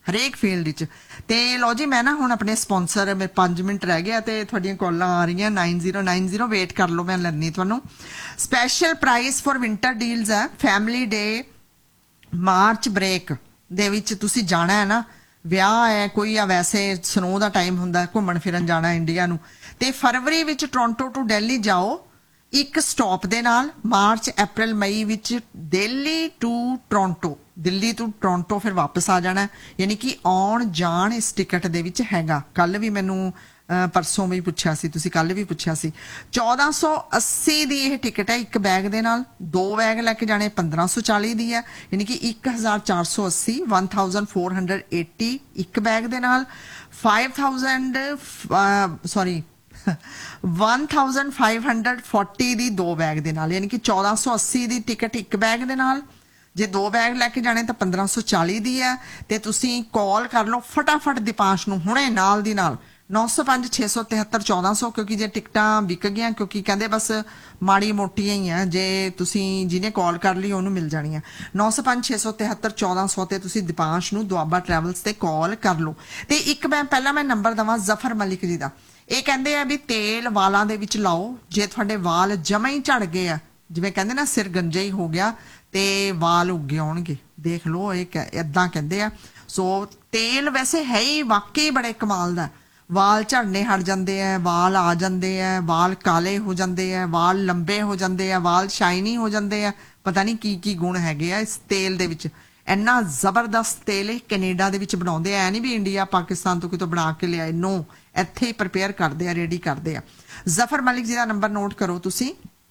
S1: ਹਰੇਕ ਫੀਲਡ 'ਚ। ਤੇ ਲਓ ਜੀ ਮੈਂ ਨਾ ਹੁਣ ਆਪਣੇ ਸਪੋਂਸਰ ਮੇਰੇ ਪੰਜ ਮਿੰਟ ਰਹਿ ਗਿਆ ਤੇ ਤੁਹਾਡੀਆਂ ਕਾਲਾਂ ਆ ਰਹੀਆਂ nine zero nine zero wait ਕਰ ਲਓ, ਮੈਂ ਲੈਂਦੀ ਤੁਹਾਨੂੰ। Special price for winter deals ਹੈ ਫੈਮਿਲੀ ਡੇ ਮਾਰਚ ਬ੍ਰੇਕ ਦੇ ਵਿੱਚ ਤੁਸੀਂ ਜਾਣਾ ਹੈ ਨਾ, ਵਿਆਹ ਹੈ ਕੋਈ ਆ, ਵੈਸੇ ਸਨੋ ਦਾ ਟਾਈਮ ਹੁੰਦਾ ਘੁੰਮਣ ਫਿਰਨ ਜਾਣਾ ਇੰਡੀਆ ਨੂੰ, ਤੇ ਫਰਵਰੀ ਵਿੱਚ ਟੋਰਾਂਟੋ ਟੂ ਦਿੱਲੀ ਜਾਓ ਇੱਕ ਸਟਾਪ ਦੇ ਨਾਲ, ਮਾਰਚ ਅਪ੍ਰੈਲ ਮਈ ਵਿੱਚ ਦਿੱਲੀ ਟੂ ਟੋਰਾਂਟੋ, ਦਿੱਲੀ ਤੋਂ ਟੋਰਾਂਟੋ ਫਿਰ ਵਾਪਸ ਆ ਜਾਣਾ, ਯਾਨੀ ਕਿ ਆਉਣ ਜਾਣ ਇਸ ਟਿਕਟ ਦੇ ਵਿੱਚ ਹੈਗਾ। ਕੱਲ ਵੀ ਮੈਨੂੰ ਪਰਸੋਂ ਵੀ ਪੁੱਛਿਆ ਸੀ ਤੁਸੀਂ, ਕੱਲ ਵੀ ਪੁੱਛਿਆ ਸੀ। ਚੌਦਾਂ ਸੌ ਅੱਸੀ ਦੀ ਇਹ ਟਿਕਟ ਹੈ ਇੱਕ ਬੈਗ ਦੇ ਨਾਲ, ਦੋ ਬੈਗ ਲੈ ਕੇ ਜਾਣੇ ਪੰਦਰਾਂ ਸੌ ਚਾਲੀ ਦੀ ਹੈ, ਯਾਨੀ ਕਿ ਇੱਕ ਹਜ਼ਾਰ ਚਾਰ ਸੌ ਅੱਸੀ one thousand four hundred eighty ਇੱਕ ਬੈਗ ਦੇ ਨਾਲ, five thousand sorry one thousand five hundred forty ਦੀ ਦੋ ਬੈਗ ਦੇ ਨਾਲ, ਯਾਨੀ ਕਿ ਚੌਦਾਂ ਸੌ ਅੱਸੀ ਦੀ ਟਿਕਟ ਇੱਕ ਬੈਗ ਦੇ ਨਾਲ, ਜੇ ਦੋ ਬੈਗ ਲੈ ਕੇ ਜਾਣੇ ਤਾਂ ਪੰਦਰਾਂ ਸੌ ਚਾਲੀ ਦੀ ਹੈ। ਤੇ ਤੁਸੀਂ ਕਾਲ ਕਰ ਲਓ ਫਟਾਫਟ ਦੀਪਾਂਸ਼ ਨੂੰ ਹੁਣੇ ਨਾਲ ਦੀ ਨਾਲ ਨੌ ਸੌ ਪੰਜ ਛੇ ਸੌ ਤਿਹੱਤਰ ਚੌਦਾਂ ਸੌ, ਕਿਉਂਕਿ ਜੇ ਟਿਕਟਾਂ ਵਿਕ ਗਈਆਂ, ਕਿਉਂਕਿ ਕਹਿੰਦੇ ਬਸ ਮਾੜੀ ਮੋਟੀਆਂ ਹੀ ਆ, ਜੇ ਤੁਸੀਂ ਜਿਹਨੇ ਕਾਲ ਕਰ ਲਈ ਉਹਨੂੰ ਮਿਲ ਜਾਣੀਆਂ। ਨੌ ਸੌ ਪੰਜ ਛੇ ਸੌ ਤਿਹੱਤਰ ਚੌਦਾਂ ਸੌ ਤੇ ਤੁਸੀਂ ਦੀਪਾਂਸ਼ ਨੂੰ ਦੁਆਬਾ ਟਰੈਵਲਸ ਤੇ ਕਾਲ ਕਰ ਲਓ। ਤੇ ਇੱਕ ਮੈਂ ਪਹਿਲਾਂ ਮੈਂ ਨੰਬਰ ਦਵਾਂ ਜ਼ਫਰ ਮਲਿਕ ਜੀ ਦਾ, ਇਹ ਕਹਿੰਦੇ ਆ ਵੀ ਤੇਲ ਵਾਲਾਂ ਦੇ ਵਿੱਚ ਲਾਓ, ਜੇ ਤੁਹਾਡੇ ਵਾਲ ਜਮਾ ਹੀ ਝੜ ਗਏ ਆ, ਜਿਵੇਂ ਕਹਿੰਦੇ ਨਾ ਸਿਰ ਗੰਜਾ ਹੀ ਹੋ ਗਿਆ ਤੇ ਵਾਲ ਉੱਗੇ ਆਉਣਗੇ, ਦੇਖ ਲਓ ਇਹ ਏਦਾਂ ਕਹਿੰਦੇ ਆ। ਸੋ ਤੇਲ ਵੈਸੇ ਹੈ ਹੀ ਵਾਕਈ ਬੜੇ ਕਮਾਲ ਦਾ, ਵਾਲ ਝੜਨੇ ਹਟ ਜਾਂਦੇ ਆ, ਵਾਲ ਆ ਜਾਂਦੇ ਆ, ਵਾਲ ਕਾਲੇ ਹੋ ਜਾਂਦੇ ਆ, ਵਾਲ ਲੰਬੇ ਹੋ ਜਾਂਦੇ ਆ, ਵਾਲ ਸ਼ਾਈਨੀ ਹੋ ਜਾਂਦੇ ਆ, ਪਤਾ ਨਹੀਂ ਕੀ ਕੀ ਗੁਣ ਹੈਗੇ ਆ ਇਸ ਤੇਲ ਦੇ ਵਿੱਚ। ਇੰਨਾ ਜ਼ਬਰਦਸਤ ਤੇਲ ਇਹ ਕੈਨੇਡਾ ਦੇ ਵਿੱਚ ਬਣਾਉਂਦੇ ਆ, ਨਹੀਂ ਵੀ ਇੰਡੀਆ ਪਾਕਿਸਤਾਨ ਤੋਂ ਕਿਤੋਂ ਬਣਾ ਕੇ ਲਿਆਏ, ਨੋ ਇੱਥੇ ਹੀ ਪ੍ਰਪੇਅਰ ਕਰਦੇ ਆ, ਰੈਡੀ ਕਰਦੇ ਆ। ਜ਼ਫਰ ਮਲਿਕ ਜੀ ਦਾ ਨੰਬਰ ਨੋਟ ਕਰੋ ਤੁਸੀਂ,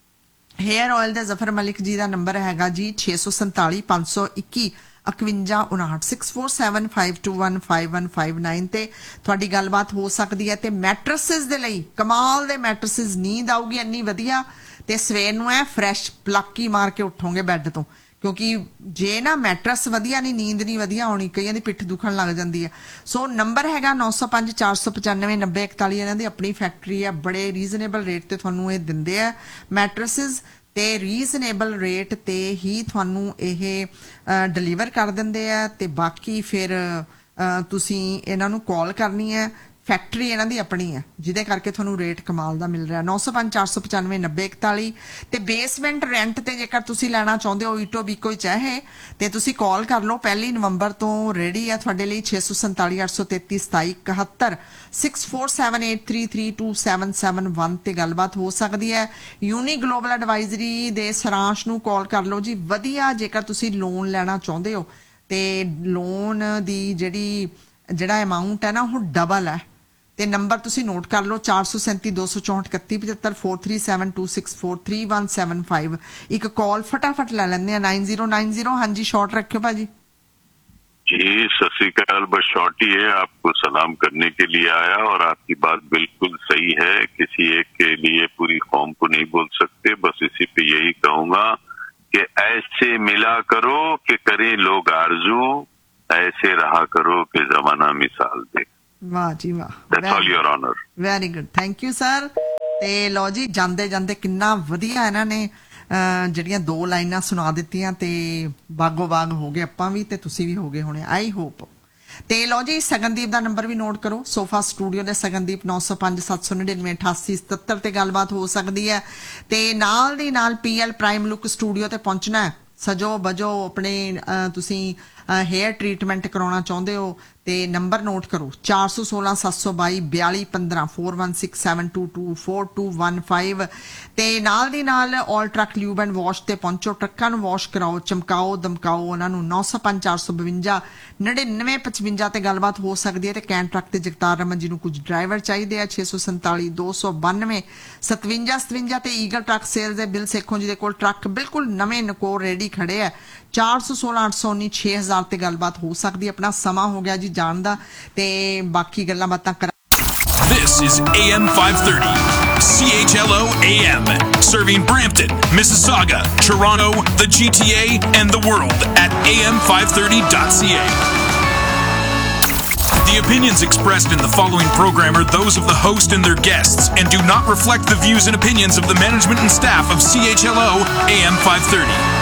S1: ਹੇਅਰ ਆਇਲ ਦੇ ਜ਼ਫਰ ਮਲਿਕ ਜੀ ਦਾ ਨੰਬਰ ਹੈਗਾ ਜੀ ਛੇ ਸੌ ਸੰਤਾਲੀ ਪੰਜ ਸੌ ਇੱਕੀ ਇਕਵੰਜਾ ਉਨਾਹਠ six four seven five to one five one five nine ਤੇ ਤੁਹਾਡੀ ਗੱਲਬਾਤ ਹੋ ਸਕਦੀ ਹੈ। ਤੇ ਮੈਟਰਸਿਸ ਦੇ ਲਈ ਕਮਾਲ ਦੇ ਮੈਟਰਸਿਸ, ਨੀਂਦ ਆਊਗੀ ਇੰਨੀ ਵਧੀਆ ਤੇ ਸਵੇਰ ਨੂੰ ਐ ਫਰੈਸ਼ ਪਲਾਕੀ ਮਾਰ ਕੇ ਉੱਠੋਗੇ ਬੈੱਡ ਤੋਂ, ਕਿਉਂਕਿ ਜੇ ਨਾ ਮੈਟਰਸ ਵਧੀਆ ਨਹੀਂ ਨੀਂਦ ਨਹੀਂ ਵਧੀਆ ਆਉਣੀ, ਕਈਆਂ ਦੀ ਪਿੱਠ ਦੁਖਣ ਲੱਗ ਜਾਂਦੀ ਹੈ। ਸੋ ਨੰਬਰ ਹੈਗਾ ਨੌ ਸੌ ਪੰਜ ਚਾਰ ਸੌ ਪਚਾਨਵੇਂ ਨੱਬੇ ਇਕਤਾਲੀ, ਇਹਨਾਂ ਦੀ ਆਪਣੀ ਫੈਕਟਰੀ ਹੈ, ਬੜੇ ਰੀਜ਼ਨੇਬਲ ਰੇਟ ਤੇ ਤੁਹਾਨੂੰ ਇਹ ਦਿੰਦੇ ਆ ਮੈਟਰਸਿਸ, ਤੇ ਰੀਜ਼ਨੇਬਲ ਰੇਟ ਤੇ ਹੀ ਤੁਹਾਨੂੰ ਇਹ ਡਿਲੀਵਰ ਕਰ ਦਿੰਦੇ ਆ। ਤੇ ਬਾਕੀ ਫਿਰ ਤੁਸੀਂ ਇਹਨਾਂ ਨੂੰ ਕਾਲ ਕਰਨੀ ਹੈ, ਫੈਕਟਰੀ ਇਹਨਾਂ ਦੀ ਆਪਣੀ ਹੈ, ਜਿਹਦੇ ਕਰਕੇ ਤੁਹਾਨੂੰ ਰੇਟ ਕਮਾਲ ਦਾ ਮਿਲ ਰਿਹਾ। ਨੌ ਸੌ ਪੰਜ ਚਾਰ ਸੌ ਪਚਾਨਵੇਂ ਨੱਬੇ ਇਕਤਾਲੀ ਤੇ ਬੇਸਮੈਂਟ ਰੈਂਟ ਤੇ ਜੇਕਰ ਤੁਸੀਂ ਲੈਣਾ ਚਾਹੁੰਦੇ ਹੋ ਈਟੋ ਬੀਕੋ ਚਾਹੇ ਤੇ ਤੁਸੀਂ ਕਾਲ ਕਰ ਲਓ, ਪਹਿਲੀ ਨਵੰਬਰ ਤੋਂ ਰੈਡੀ ਆ ਤੁਹਾਡੇ ਲਈ, ਛੇ ਸੌ ਸੰਤਾਲੀ ਅੱਠ ਸੌ ਤੇਤੀ ਸਤਾਈ ਇਕਹੱਤਰ six four seven eight three three two seven seven one ਤੇ ਗੱਲਬਾਤ ਹੋ ਸਕਦੀ ਹੈ। ਯੂਨੀ ਗਲੋਬਲ ਐਡਵਾਈਜ਼ਰੀ ਦੇ ਸਰਾਂਸ਼ ਨੂੰ ਕਾਲ ਕਰ ਲਓ ਜੀ, ਵਧੀਆ ਜੇਕਰ ਤੁਸੀਂ ਲੋਨ ਲੈਣਾ ਚਾਹੁੰਦੇ ਹੋ ਤੇ ਲੋਨ ਦੀ ਜਿਹੜੀ ਜਿਹੜਾ ਅਮਾਊਂਟ ਹੈ ਨਾ ਉਹ ਡਬਲ ਹੈ। ਤੇ ਨੰਬਰ ਤੁਸੀਂ ਨੋਟ ਕਰ ਲਓ ਚਾਰ ਸੌ ਸੈਂਤੀ ਦੋ ਸੌ ਚੌਂਹਠ ਇਕੱਤੀ ਪਝੱਤਰ four three seven two six four three one seven five. ਇੱਕ ਕਾਲ ਫਟਾਫਟ ਲੈ ਲੈਂਦੇ ਆ ਨਾइन जीरो नाइन जीरो। ਹਾਂਜੀ ਸ਼ਾर्ट रखियो भाजी
S7: जी। सत श्री अकाल, बस शॉर्ट ही है, आपको सलाम करने के लिए आया और आपकी बात बिल्कुल सही है, किसी एक के लिए पूरी कौम को नहीं बोल सकते। बस इसी पे यही कहूंगा कि ऐसे मिला करो कि करें लोग आरजू, ऐसे रहा करो कि जमाना मिसाल दे।
S1: ਵਾਹ ਜੀ ਵਾਹ,
S7: That's all your honor.
S1: Very good, thank you sir. ਤੇ ਲਓ ਜੀ ਜਾਂਦੇ ਜਾਂਦੇ ਕਿੰਨਾ ਵਧੀਆ ਇਹਨਾਂ ਨੇ ਜਿਹੜੀਆਂ ਦੋ ਲਾਈਨਾਂ ਸੁਣਾ ਦਿੱਤੀਆਂ ਤੇ ਬਾਗੋ ਬਾਗ ਹੋ ਗਏ ਆਪਾਂ ਵੀ ਤੇ ਤੁਸੀਂ ਵੀ ਹੋ ਗਏ ਹੋਣੇ ਆਈ ਹੋਪ। ਤੇ ਲਓ ਜੀ ਸਗਨਦੀਪ ਦਾ ਨੰਬਰ ਵੀ ਨੋਟ ਕਰੋ, ਸੋਫਾ ਸਟੂਡੀਓ ਦੇ ਸਗਨਦੀਪ ਨੌ ਸੌ ਪੰਜ ਸੱਤ ਸੌ ਨੜਿਨਵੇਂ ਅਠਾਸੀ ਸਤੱਤਰ ਤੇ ਗੱਲਬਾਤ ਹੋ ਸਕਦੀ ਹੈ। ਤੇ ਨਾਲ ਦੀ ਨਾਲ P L prime look studio ਤੇ ਪਹੁੰਚਣਾ ਹੈ, ਸਜੋ ਬਜੋ ਆਪਣੇ ਤੁਸੀਂ हेयर ट्रीटमेंट करवाना चाहते हो तो नंबर नोट करो चार सौ सोलह सत्त सौ बाई बयाली पंद्रह four one six seven two to four to one five ते नाल दी नाल all truck lube and wash ते पहुंचो, ट्रक्कां नूं वॉश कराओ, चमकाओ दमकाओ उन्हां नूं। नौ सौ पंज चार सौ बवंजा नड़िनवे पचवंजा ते गलबात हो सकती है। कैन ट्रक ते जगतार रमन जी नूं कुछ ड्राइवर चाहिए आ छे सौ संताली दो सौ बानवे सतवंजा सतवंजा ते ईगल ट्रक सेल दे बिल सेखों जी दे कोल ट्रक बिल्कुल नवे नकोर रेडी खड़े है। चार सौ सोलह अठ सौ उन्नी छे हजार ते गलबात हो सकती है। अपना समा हो गया जी जान दा ते बाकी गल्लां बातां करा।
S8: This is A M five thirty, C H L O A M, serving Brampton, Mississauga, Toronto, the G T A, and the world at A M five thirty dot C A. The opinions expressed in the following program are those of the host and their guests and do not reflect the views and opinions of the management and staff of C H L O A M five thirty.